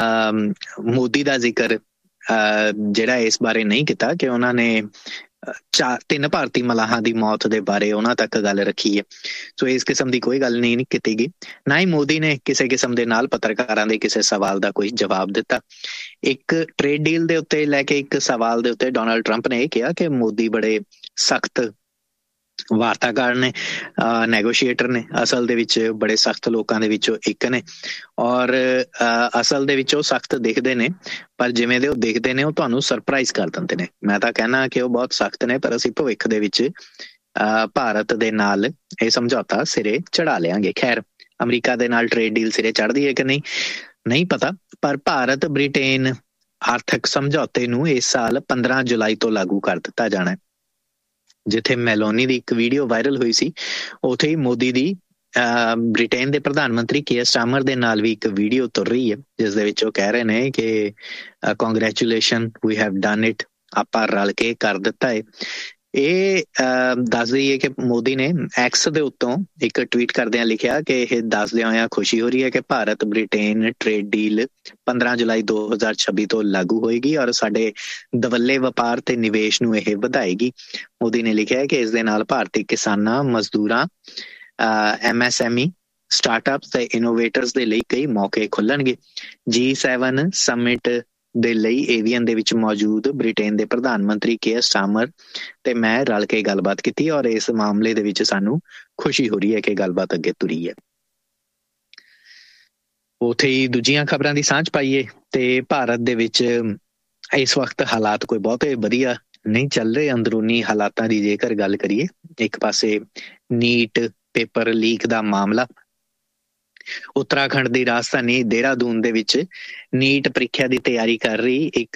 S2: ਮੋਦੀ ਦਾ ਜ਼ਿਕਰ ਜਿਹੜਾ ਇਸ ਬਾਰੇ ਨਹੀਂ ਕੀਤਾ ਕਿ ਉਹਨਾਂ ਨੇ 3 ਭਾਰਤੀ ਮਲਾਹਾਂ ਦੀ ਮੌਤ ਦੇ ਬਾਰੇ ਉਹਨਾਂ ਤੱਕ ਗੱਲ ਰੱਖੀ ਹੈ। ਸੋ ਇਸ ਕਿਸਮ ਦੀ ਕੋਈ ਗੱਲ ਨਹੀਂ ਕੀਤੀ ਗਈ, ਨਾ ਹੀ ਮੋਦੀ ਨੇ ਕਿਸੇ ਕਿਸਮ ਦੇ ਨਾਲ ਪੱਤਰਕਾਰਾਂ ਦੇ ਕਿਸੇ ਸਵਾਲ ਦਾ ਕੋਈ ਜਵਾਬ ਦਿੱਤਾ। ਇੱਕ ਟ੍ਰੇਡ ਡੀਲ ਦੇ ਉੱਤੇ ਲੈ ਕੇ ਇੱਕ ਸਵਾਲ ਦੇ ਉੱਤੇ ਡੋਨਾਲਡ ਟਰੰਪ ਨੇ ਇਹ ਕਿਹਾ ਕਿ ਮੋਦੀ ਬੜੇ ਸਖਤ ਵਾਰਤਾਕਾਰ ਨੇ, ਨੈਗੋਸ਼ੀਏਟਰ ਨੇ, ਅਸਲ ਦੇ ਵਿੱਚ ਬੜੇ ਸਖਤ ਲੋਕਾਂ ਦੇ ਵਿੱਚੋਂ ਇੱਕ ਨੇ ਔਰ ਅਸਲ ਦੇ ਵਿੱਚ ਉਹ ਸਖਤ ਦਿਖਦੇ ਨੇ ਪਰ ਜਿਵੇਂ ਦੇ ਉਹ ਦਿਖਦੇ ਨੇ ਉਹ ਤੁਹਾਨੂੰ ਸਰਪ੍ਰਾਈਜ਼ ਕਰ ਦਿੰਦੇ ਨੇ। ਮੈਂ ਤਾਂ ਕਹਿਣਾ ਕਿ ਉਹ ਬਹੁਤ ਸਖਤ ਨੇ ਪਰ ਅਸੀਂ ਭਵਿੱਖ ਦੇ ਵਿੱਚ ਭਾਰਤ ਦੇ ਨਾਲ ਇਹ ਸਮਝੌਤਾ ਸਿਰੇ ਚੜਾ ਲਿਆਂਗੇ। ਖੈਰ ਅਮਰੀਕਾ ਦੇ ਨਾਲ ਟ੍ਰੇਡ ਡੀਲ ਸਿਰੇ ਚੜ੍ਹਦੀ ਹੈ ਕਿ ਨਹੀਂ ਪਤਾ, ਪਰ ਭਾਰਤ ਬ੍ਰਿਟੇਨ ਆਰਥਿਕ ਸਮਝੌਤੇ ਨੂੰ ਇਸ ਸਾਲ 15 ਜੁਲਾਈ ਤੋਂ ਲਾਗੂ ਕਰ ਦਿੱਤਾ ਜਾਣਾ। ਜਿੱਥੇ ਮੈਲੋਨੀ ਦੀ ਇੱਕ ਵੀਡੀਓ ਵਾਇਰਲ ਹੋਈ ਸੀ ਉੱਥੇ ਹੀ ਮੋਦੀ ਦੀ ਬ੍ਰਿਟੇਨ ਦੇ ਪ੍ਰਧਾਨ ਮੰਤਰੀ ਕੀਅਰ ਸਟਾਰਮਰ ਦੇ ਨਾਲ ਵੀ ਇੱਕ ਵੀਡੀਓ ਤੁਰ ਰਹੀ ਹੈ ਜਿਸ ਦੇ ਵਿੱਚ ਉਹ ਕਹਿ ਰਹੇ ਨੇ ਕਿ congratulation we have done it, ਆਪਾਂ ਰਲ ਕੇ ਕਰ ਦਿੱਤਾ ਹੈ। ਇਹ ਦੱਸ ਦਈਏ ਕਿ ਮੋਦੀ ਨੇ ਐਕਸ ਦੇ ਉੱਤੋਂ ਇੱਕ ਟਵੀਟ ਕਰਦਿਆਂ ਲਿਖਿਆ ਕਿ ਇਹ ਦੱਸਦਿਆਂ ਹੋਇਆਂ ਖੁਸ਼ੀ ਹੋ ਰਹੀ ਹੈ ਕਿ ਭਾਰਤ ਬ੍ਰਿਟੇਨ ਟ੍ਰੇਡ ਡੀਲ 15 ਜੁਲਾਈ 2026 ਤੋਂ ਲਾਗੂ ਹੋਏਗੀ ਔਰ ਸਾਡੇ ਦਵੱਲੇ ਵਪਾਰ ਤੇ ਨਿਵੇਸ਼ ਨੂੰ ਇਹ ਵਧਾਏਗੀ। ਮੋਦੀ ਨੇ ਲਿਖਿਆ ਕਿ ਇਸ ਦੇ ਨਾਲ ਭਾਰਤੀ ਕਿਸਾਨਾਂ, ਮਜ਼ਦੂਰਾਂ, MSME, ਸਟਾਰਟਅਪਸ ਤੇ ਇਨੋਵੇਟਰਸ ਦੇ ਲਈ ਕਈ ਮੌਕੇ ਖੁੱਲਣਗੇ। G7 ਸਮਿਟ ਦੇ ਲਈ ਏਵੀਅਨ ਦੇ ਵਿੱਚ ਮੌਜੂਦ ਬ੍ਰਿਟੇਨ ਦੇ ਪ੍ਰਧਾਨ ਮੰਤਰੀ ਕੀਅਰ ਸਟਾਰਮਰ ਤੇ ਮੈਂ ਰਲ ਕੇ ਗੱਲਬਾਤ ਕੀਤੀ ਔਰ ਇਸ ਮਾਮਲੇ ਦੇ ਵਿੱਚ ਸਾਨੂੰ ਖੁਸ਼ੀ ਹੋ ਰਹੀ ਹੈ ਕਿ ਗੱਲਬਾਤ ਅੱਗੇ ਤੁਰੀ ਹੈ। ਉੱਥੇ ਹੀ ਦੂਜੀਆਂ ਖਬਰਾਂ ਦੀ ਸਾਂਝ ਪਾਈਏ ਤੇ ਭਾਰਤ ਦੇ ਵਿੱਚ ਇਸ ਵਕਤ ਹਾਲਾਤ ਕੋਈ ਬਹੁਤੇ ਵਧੀਆ ਨਹੀਂ ਚੱਲ ਰਹੇ। ਅੰਦਰੂਨੀ ਹਾਲਾਤਾਂ ਦੀ ਜੇਕਰ ਗੱਲ ਕਰੀਏ, ਇੱਕ ਪਾਸੇ ਨੀਟ ਪੇਪਰ ਲੀਕ ਦਾ ਮਾਮਲਾ, ਉੱਤਰਾਖੰਡ ਦੀ ਰਾਜਧਾਨੀ ਦੇਹਰਾਦੂਨ ਦੇ ਵਿੱਚ ਨੀਟ ਪ੍ਰੀਖਿਆ ਦੀ ਤਿਆਰੀ ਕਰ ਰਹੀ ਇੱਕ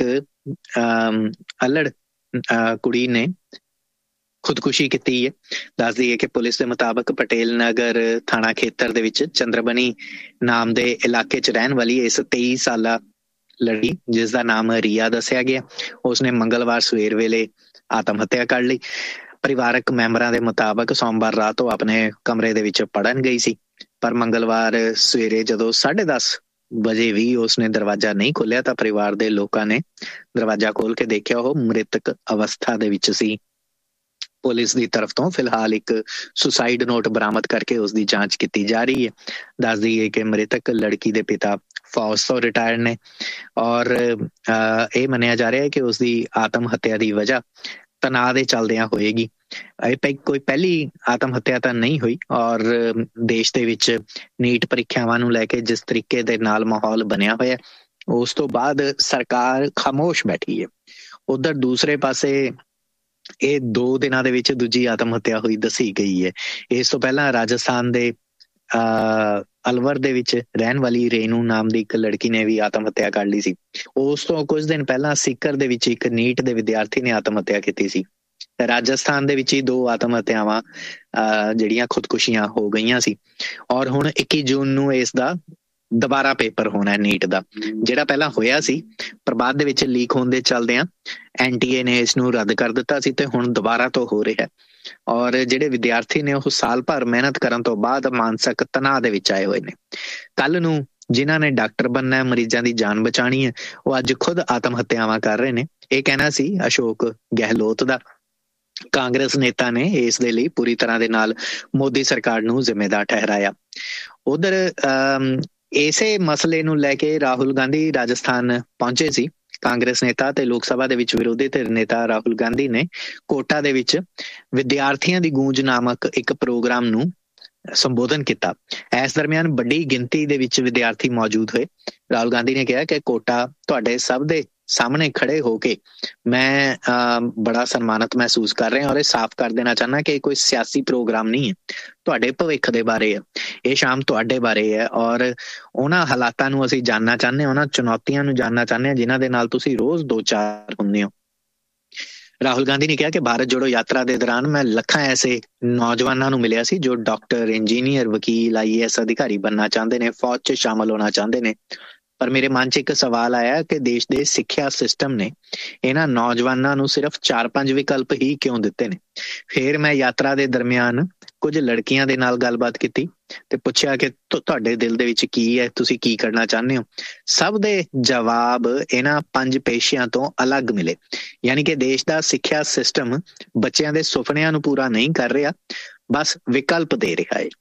S2: ਅਲੜ ਕੁੜੀ ਨੇ ਖੁਦਕੁਸ਼ੀ ਕੀਤੀ ਹੈ। ਦੱਸ ਦਈਏ ਕਿ ਪੁਲਿਸ ਦੇ ਮੁਤਾਬਕ ਪਟੇਲ ਨਗਰ ਥਾਣਾ ਖੇਤਰ ਦੇ ਵਿੱਚ ਚੰਦਰਬਨੀ ਨਾਮ ਦੇ ਇਲਾਕੇ 'ਚ ਰਹਿਣ ਵਾਲੀ ਇਸ 23 ਸਾਲਾ ਲੜਕੀ, ਜਿਸ ਦਾ ਨਾਮ ਰੀਆ ਦੱਸਿਆ ਗਿਆ, ਉਸਨੇ ਮੰਗਲਵਾਰ ਸਵੇਰ ਵੇਲੇ ਆਤਮ ਹੱਤਿਆ ਕਰ ਲਈ। ਪਰਿਵਾਰਕ ਮੈਂਬਰਾਂ ਦੇ ਮੁਤਾਬਕ ਸੋਮਵਾਰ ਰਾਤ ਉਹ ਆਪਣੇ ਕਮਰੇ ਦੇ ਵਿੱਚ ਪੜ੍ਹਨ ਗਈ ਸੀ ਪਰ ਮੰਗਲਵਾਰ ਸਵੇਰੇ ਜਦੋਂ 10:30 ਵਜੇ ਵੀ ਉਸਨੇ ਦਰਵਾਜ਼ਾ ਨਹੀਂ ਖੋਲ੍ਹਿਆ ਤਾਂ ਪਰਿਵਾਰ ਦੇ ਲੋਕਾਂ ਨੇ ਦਰਵਾਜ਼ਾ ਖੋਲ ਕੇ ਦੇਖਿਆ ਉਹ ਮ੍ਰਿਤਕ ਅਵਸਥਾ ਦੇ ਵਿੱਚ ਸੀ। ਪੁਲਿਸ ਦੀ ਤਰਫ ਤੋਂ ਫਿਲਹਾਲ ਇੱਕ ਸੁਸਾਈਡ ਨੋਟ ਬਰਾਮਦ ਕਰਕੇ ਉਸ ਦੀ ਜਾਂਚ ਕੀਤੀ ਜਾ ਰਹੀ ਹੈ। ਦੱਸ ਦਈਏ ਕਿ ਮ੍ਰਿਤਕ ਲੜਕੀ ਦੇ ਪਿਤਾ ਫੌਜ ਤੋਂ ਰਿਟਾਇਰਡ ਨੇ ਔਰ ਇਹ ਮੰਨਿਆ ਜਾ ਰਿਹਾ ਹੈ ਕਿ ਉਸਦੀ ਆਤਮ ਹੱਤਿਆ ਦੀ ਵਜ੍ਹਾ ਤਣਾਅ ਦੇ ਚੱਲਦਿਆਂ ਹੋਏਗੀ। ਇਹ ਕੋਈ ਪਹਿਲੀ ਆਤਮ ਹੱਤਿਆ ਤਾਂ ਨਹੀਂ ਹੋਈ ਔਰ ਦੇਸ਼ ਦੇ ਵਿੱਚ ਨੀਟ ਪ੍ਰੀਖਿਆਵਾਂ ਨੂੰ ਲੈ ਕੇ ਜਿਸ ਤਰੀਕੇ ਦੇ ਨਾਲ ਮਾਹੌਲ ਬਣਿਆ ਹੋਇਆ ਉਸ ਤੋਂ ਬਾਅਦ ਸਰਕਾਰ ਖਾਮੋਸ਼ ਬੈਠੀ ਹੈ। ਉਧਰ ਦੂਸਰੇ ਪਾਸੇ ਇਹ 2 ਦਿਨਾਂ ਦੇ ਵਿੱਚ ਦੂਜੀ ਆਤਮ ਹੱਤਿਆ ਹੋਈ ਦੱਸੀ ਗਈ ਹੈ। ਇਸ ਤੋਂ ਪਹਿਲਾਂ ਰਾਜਸਥਾਨ ਦੇ ਅਲਵਰ ਦੇ ਵਿੱਚ ਰਹਿਣ ਵਾਲੀ ਰੇਨੂ ਨਾਮ ਦੀ ਇੱਕ ਲੜਕੀ ਨੇ ਵੀ ਆਤਮ ਹੱਤਿਆ ਕਰ ਲਈ ਸੀ। ਉਸ ਤੋਂ ਕੁਝ ਦਿਨ ਪਹਿਲਾਂ ਸੀਕਰ ਦੇ ਵਿੱਚ ਇੱਕ ਨੀਟ ਦੇ ਵਿਦਿਆਰਥੀ ਨੇ ਆਤਮ ਹੱਤਿਆ ਕੀਤੀ ਸੀ। ਰਾਜਸਥਾਨ ਦੇ ਵਿੱਚ ਹੀ 2 ਆਤਮ ਹੱਤਿਆਵਾਂ ਜਿਹੜੀਆਂ ਖੁਦਕੁਸ਼ੀਆਂ ਹੋ ਗਈਆਂ ਸੀ ਔਰ ਹੁਣ 21 ਜੂਨ ਨੂੰ ਇਸ ਦਾ ਦੁਬਾਰਾ ਪੇਪਰ ਹੋਣਾ ਨੀਟ ਦਾ, ਜਿਹੜਾ ਪਹਿਲਾਂ ਹੋਇਆ ਸੀ ਪਰ ਬਾਅਦ ਦੇ ਵਿੱਚ ਲੀਕ ਹੋਣ ਦੇ ਚੱਲਦਿਆਂ NTA ਨੇ ਇਸ ਨੂੰ ਰੱਦ ਕਰ ਦਿੱਤਾ ਸੀ ਤੇ ਹੁਣ ਦੁਬਾਰਾ ਤੋਂ ਹੋ ਰਿਹਾ ਔਰ ਜਿਹੜੇ ਵਿਦਿਆਰਥੀ ਨੇ ਉਹ ਸਾਲ ਭਰ ਮਿਹਨਤ ਕਰਨ ਤੋਂ ਬਾਅਦ ਮਾਨਸਿਕ ਤਣਾਅ ਦੇ ਵਿੱਚ ਆਏ ਹੋਏ ਨੇ। ਕੱਲ ਨੂੰ ਜਿਨ੍ਹਾਂ ਨੇ ਡਾਕਟਰ ਬਣਨਾ, ਮਰੀਜ਼ਾਂ ਦੀ ਜਾਨ ਬਚਾਉਣੀ ਹੈ, ਉਹ ਅੱਜ ਖੁਦ ਆਤਮ ਹੱਤਿਆਵਾਂ ਕਰ ਰਹੇ ਨੇ। ਇਹ ਕਹਿਣਾ ਸੀ ਅਸ਼ੋਕ ਗਹਿਲੋਤ ਦਾ। ਕਾਂਗਰਸ ਨੇਤਾ ਨੇ ਇਸ ਦੇ ਲਈ ਪੂਰੀ ਤਰ੍ਹਾਂ ਦੇ ਨਾਲ ਮੋਦੀ ਸਰਕਾਰ ਨੂੰ ਜ਼ਿੰਮੇਦਾਰ ਠਹਿਰਾਇਆ। ਉਧਰ ਇਸੇ ਮਸਲੇ ਨੂੰ ਲੈ ਕੇ ਰਾਹੁਲ ਗਾਂਧੀ ਰਾਜਸਥਾਨ ਪਹੁੰਚੇ ਸੀ। ਕਾਂਗਰਸ ਨੇਤਾ ਤੇ ਲੋਕ ਸਭਾ ਦੇ ਵਿੱਚ ਵਿਰੋਧੀ ਧਿਰ ਨੇਤਾ ਰਾਹੁਲ ਗਾਂਧੀ ਨੇ ਕੋਟਾ ਦੇ ਵਿੱਚ ਵਿਦਿਆਰਥੀਆਂ ਦੀ ਗੂੰਜ ਨਾਮਕ ਇੱਕ ਪ੍ਰੋਗਰਾਮ ਨੂੰ ਸੰਬੋਧਨ ਕੀਤਾ। ਇਸ ਦਰਮਿਆਨ ਵੱਡੀ ਗਿਣਤੀ ਦੇ ਵਿੱਚ ਵਿਦਿਆਰਥੀ ਮੌਜੂਦ ਹੋਏ। ਰਾਹੁਲ ਗਾਂਧੀ ਨੇ ਕਿਹਾ ਕਿ ਕੋਟਾ ਤੁਹਾਡੇ ਸਭ ਦੇ ਸਾਹਮਣੇ ਖੜੇ ਹੋ ਕੇ ਮੈਂ ਬੜਾ ਸਨਮਾਨਿਤ ਮਹਿਸੂਸ ਕਰ ਰਿਹਾ ਔਰ ਇਹ ਸਾਫ਼ ਕਰ ਦੇਣਾ ਚਾਹੁੰਦਾ ਕਿ ਇਹ ਕੋਈ ਸਿਆਸੀ ਪ੍ਰੋਗਰਾਮ ਨਹੀਂ ਹੈ, ਤੁਹਾਡੇ ਭਵਿੱਖ ਦੇ ਬਾਰੇ ਹੈ, ਇਹ ਸ਼ਾਮ ਤੁਹਾਡੇ ਬਾਰੇ ਹੈ ਔਰ ਉਹਨਾਂ ਹਾਲਾਤਾਂ ਨੂੰ ਅਸੀਂ ਜਾਣਨਾ ਚਾਹੁੰਦੇ ਹਾਂ, ਉਹਨਾਂ ਚੁਣੌਤੀਆਂ ਨੂੰ ਜਾਣਨਾ ਚਾਹੁੰਦੇ ਹਾਂ ਜਿਨ੍ਹਾਂ ਦੇ ਨਾਲ ਤੁਸੀਂ ਰੋਜ਼ ਦੋ ਚਾਰ ਹੁੰਦੇ ਹੋ। ਰਾਹੁਲ ਗਾਂਧੀ ਨੇ ਕਿਹਾ ਕਿ ਭਾਰਤ ਜੋੜੋ ਯਾਤਰਾ ਦੇ ਦੌਰਾਨ ਮੈਂ ਲੱਖਾਂ ਐਸੇ ਨੌਜਵਾਨਾਂ ਨੂੰ ਮਿਲਿਆ ਸੀ ਜੋ ਡਾਕਟਰ, ਇੰਜੀਨੀਅਰ, ਵਕੀਲ, IAS ਅਧਿਕਾਰੀ ਬਣਨਾ ਚਾਹੁੰਦੇ ਨੇ, ਫੌਜ 'ਚ ਸ਼ਾਮਲ ਹੋਣਾ ਚਾਹੁੰਦੇ ਨੇ। ਪਰ ਮੇਰੇ ਮਨ 'ਚ ਇੱਕ ਸਵਾਲ ਆਇਆ ਕਿ ਦੇਸ਼ ਦੇ ਸਿੱਖਿਆ ਸਿਸਟਮ ਨੇ ਇਹਨਾਂ ਨੌਜਵਾਨਾਂ ਨੂੰ ਸਿਰਫ 4-5 ਵਿਕਲਪ ਹੀ ਕਿਉਂ ਦਿੱਤੇ ਨੇ। ਫਿਰ ਮੈਂ ਯਾਤਰਾ ਦੇ ਦਰਮਿਆਨ ਕੁਝ ਲੜਕੀਆਂ ਦੇ ਨਾਲ ਗੱਲਬਾਤ ਕੀਤੀ ਤੇ ਪੁੱਛਿਆ ਕਿ ਤੁਹਾਡੇ ਦਿਲ ਦੇ ਵਿੱਚ ਕੀ ਹੈ, ਤੁਸੀਂ ਕੀ ਕਰਨਾ ਚਾਹੁੰਦੇ ਹੋ। ਸਭ ਦੇ ਜਵਾਬ ਇਹਨਾਂ 5 ਪੇਸ਼ਿਆਂ ਤੋਂ ਅਲੱਗ ਮਿਲੇ। ਯਾਨੀ ਕਿ ਦੇਸ਼ ਦਾ ਸਿੱਖਿਆ ਸਿਸਟਮ ਬੱਚਿਆਂ ਦੇ ਸੁਪਨਿਆਂ ਨੂੰ ਪੂਰਾ ਨਹੀਂ ਕਰ ਰਿਹਾ, ਬਸ ਵਿਕਲਪ ਦੇ ਰਿਹਾ ਹੈ।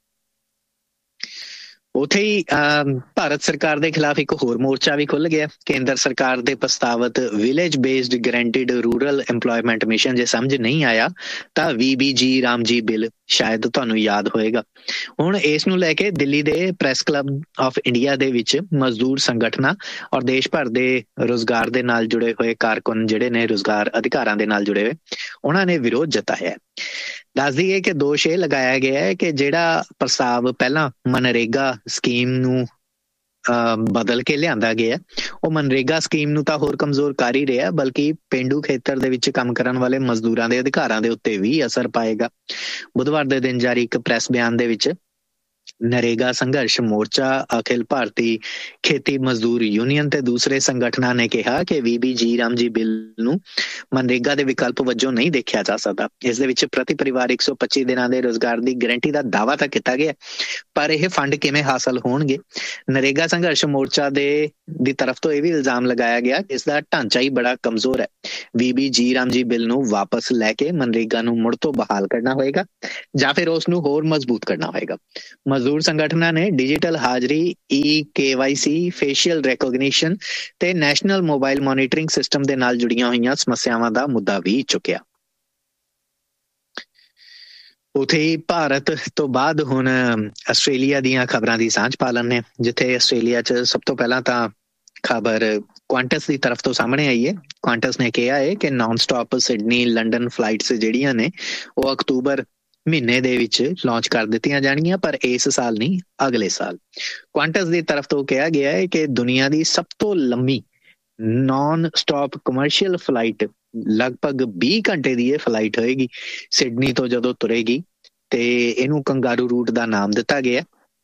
S2: ਉੱਥੇ ਹੀ ਭਾਰਤ ਸਰਕਾਰ ਦੇ ਖਿਲਾਫ ਇੱਕ ਹੋਰ ਮੋਰਚਾ ਵੀ ਖੁੱਲ ਗਿਆ। ਕੇਂਦਰ ਸਰਕਾਰ ਦੇ ਪ੍ਰਸਤਾਵਿਤ village based guaranteed rural employment mission ਜੇ ਸਮਝ ਨਹੀਂ ਆਇਆ ਤਾਂ VBG ਰਾਮਜੀ ਬਿੱਲ ਸ਼ਾਇਦ ਤੁਹਾਨੂੰ ਯਾਦ ਹੋਏਗਾ। ਹੁਣ ਇਸ ਨੂੰ ਲੈ ਕੇ ਦਿੱਲੀ ਦੇ ਪ੍ਰੈਸ ਕਲੱਬ ਆਫ ਇੰਡੀਆ ਦੇ ਵਿੱਚ ਮਜ਼ਦੂਰ ਸੰਗਠਨਾਂ ਔਰ ਦੇਸ਼ ਭਰ ਦੇ ਰੁਜ਼ਗਾਰ ਦੇ ਨਾਲ ਜੁੜੇ ਹੋਏ ਕਾਰਕੁਨ ਜਿਹੜੇ ਨੇ, ਰੁਜ਼ਗਾਰ ਅਧਿਕਾਰਾਂ ਦੇ ਨਾਲ ਜੁੜੇ ਹੋਏ, ਉਹਨਾਂ ਨੇ ਵਿਰੋਧ ਜਤਾਇਆ। ਦੱਸ ਦਈਏ ਕਿ ਦੋਸ਼ ਇਹ ਲਗਾਇਆ ਗਿਆ ਹੈ ਕਿ ਜਿਹੜਾ ਪ੍ਰਸਤਾਵ ਪਹਿਲਾਂ ਮਨਰੇਗਾ ਸਕੀਮ ਨੂੰ ਬਦਲ ਕੇ ਲਿਆਂਦਾ ਗਿਆ, ਉਹ ਮਨਰੇਗਾ ਸਕੀਮ ਨੂੰ ਤਾਂ ਹੋਰ ਕਮਜ਼ੋਰ ਕਰ ਹੀ ਰਿਹਾ, ਬਲਕਿ ਪੇਂਡੂ ਖੇਤਰ ਦੇ ਵਿੱਚ ਕੰਮ ਕਰਨ ਵਾਲੇ ਮਜ਼ਦੂਰਾਂ ਦੇ ਅਧਿਕਾਰਾਂ ਦੇ ਉੱਤੇ ਵੀ ਅਸਰ ਪਾਏਗਾ। ਬੁੱਧਵਾਰ ਦੇ ਦਿਨ ਜਾਰੀ ਇੱਕ ਪ੍ਰੈਸ ਬਿਆਨ ਦੇ ਵਿੱਚ ਨਰੇਗਾ ਸੰਘਰਸ਼ ਮੋਰਚਾ, ਅਖਿਲ ਭਾਰਤੀ ਖੇਤੀ ਮਜ਼ਦੂਰ ਯੂਨੀਅਨ ਤੇ ਦੂਸਰੇ ਸੰਗਠਨਾਂ ਨੇ ਕਿਹਾ ਕਿ VBG ਰਾਮਜੀ ਬਿੱਲ ਨੂੰ ਮਨਰੇਗਾ ਦੇ ਵਿਕਲਪ ਵਜੋਂ ਨਹੀਂ ਦੇਖਿਆ ਜਾ ਸਕਦਾ। ਇਸ ਦੇ ਵਿੱਚ ਪ੍ਰਤੀ ਪਰਿਵਾਰ 125 ਦਿਨਾਂ ਦੇ ਰੁਜ਼ਗਾਰ ਦੀ ਗਰੰਟੀ ਦਾ ਦਾਅਵਾ ਤਾਂ ਕੀਤਾ ਗਿਆ, ਪਰ ਇਹ ਫੰਡ ਕਿਵੇਂ ਹਾਸਲ ਹੋਣਗੇ। ਨਰੇਗਾ ਸੰਘਰਸ਼ ਮੋਰਚਾ ਦੀ ਤਰਫ ਤੋਂ ਇਹ ਵੀ ਇਲਜ਼ਾਮ ਲਗਾਇਆ ਗਿਆ ਕਿ ਇਸ ਦਾ ਢਾਂਚਾ ਹੀ ਬੜਾ ਕਮਜ਼ੋਰ ਹੈ। VBG ਰਾਮਜੀ ਬਿੱਲ ਨੂੰ ਵਾਪਸ ਲੈ ਕੇ ਮਨਰੇਗਾ ਨੂੰ ਮੁੜ ਤੋਂ ਬਹਾਲ ਕਰਨਾ ਹੋਏਗਾ ਜਾਂ ਫਿਰ ਉਸ ਨੂੰ ਹੋਰ ਮਜ਼ਬੂਤ ਕਰਨਾ ਹੋਏਗਾ। ਮਜ਼ਦੂਰ ਸੰਗਠਨਾਂ ਨੇ ਡਿਜੀਟਲ ਹਾਜ਼ਰੀ, EKYC, ਫੇਸ਼ੀਅਲ ਰੈਕੋਗਨੀਸ਼ਨ ਤੇ ਨੈਸ਼ਨਲ ਮੋਬਾਈਲ ਮੋਨੀਟਰਿੰਗ ਸਿਸਟਮ ਦੇ ਨਾਲ ਜੁੜੀਆਂ ਹੋਈਆਂ ਸਮੱਸਿਆਵਾਂ ਦਾ ਮੁੱਦਾ ਵੀ ਚੁੱਕਿਆ। ਉੱਥੇ ਹੀ ਭਾਰਤ ਤੋਂ ਬਾਅਦ ਹੁਣ ਆਸਟ੍ਰੇਲੀਆ ਦੀਆਂ ਖਬਰਾਂ ਦੀ ਸਾਂਝ ਪਾ ਲੈਂਦੇ, ਜਿੱਥੇ ਆਸਟ੍ਰੇਲੀਆ 'ਚ ਸਭ ਤੋਂ ਪਹਿਲਾਂ ਤਾਂ ਖਬਰ ਕੁਆਂਟਸ ਦੀ ਤਰਫ ਤੋਂ ਸਾਹਮਣੇ ਆਈ ਹੈ। ਕੁਆਂਟਸ ਨੇ ਕਿਹਾ ਹੈ ਕਿ non stop Sydney London flights ਜਿਹੜੀਆਂ ਨੇ ਉਹ ਅਕਤੂਬਰ ਮਹੀਨੇ ਦੇ ਵਿੱਚ ਲਾਂਚ ਕਰ ਦਿੱਤੀਆਂ ਜਾਣਗੀਆਂ, ਪਰ ਇਸ ਸਾਲ ਨਹੀਂ, ਅਗਲੇ ਸਾਲ। ਕੁਆਂਟਸ ਦੀ ਤਰਫ ਤੋਂ ਕਿਹਾ ਗਿਆ ਹੈ ਕਿ ਦੁਨੀਆ ਦੀ ਸਭ ਤੋਂ ਲੰਮੀ ਨਾਨ ਸਟਾਪ ਕਮਰਸ਼ੀਅਲ ਫਲਾਈਟ ਲਗਭਗ 20 ਘੰਟੇ ਦੀ ਇਹ ਫਲਾਈਟ ਹੋਏਗੀ ਸਿਡਨੀ ਤੋਂ ਜਦੋਂ ਤੁਰੇਗੀ, ਤੇ ਇਹਨੂੰ ਕੰਗਾਰੂ ਰੂਟ ਦਾ ਨਾਮ ਦਿੱਤਾ ਗਿਆ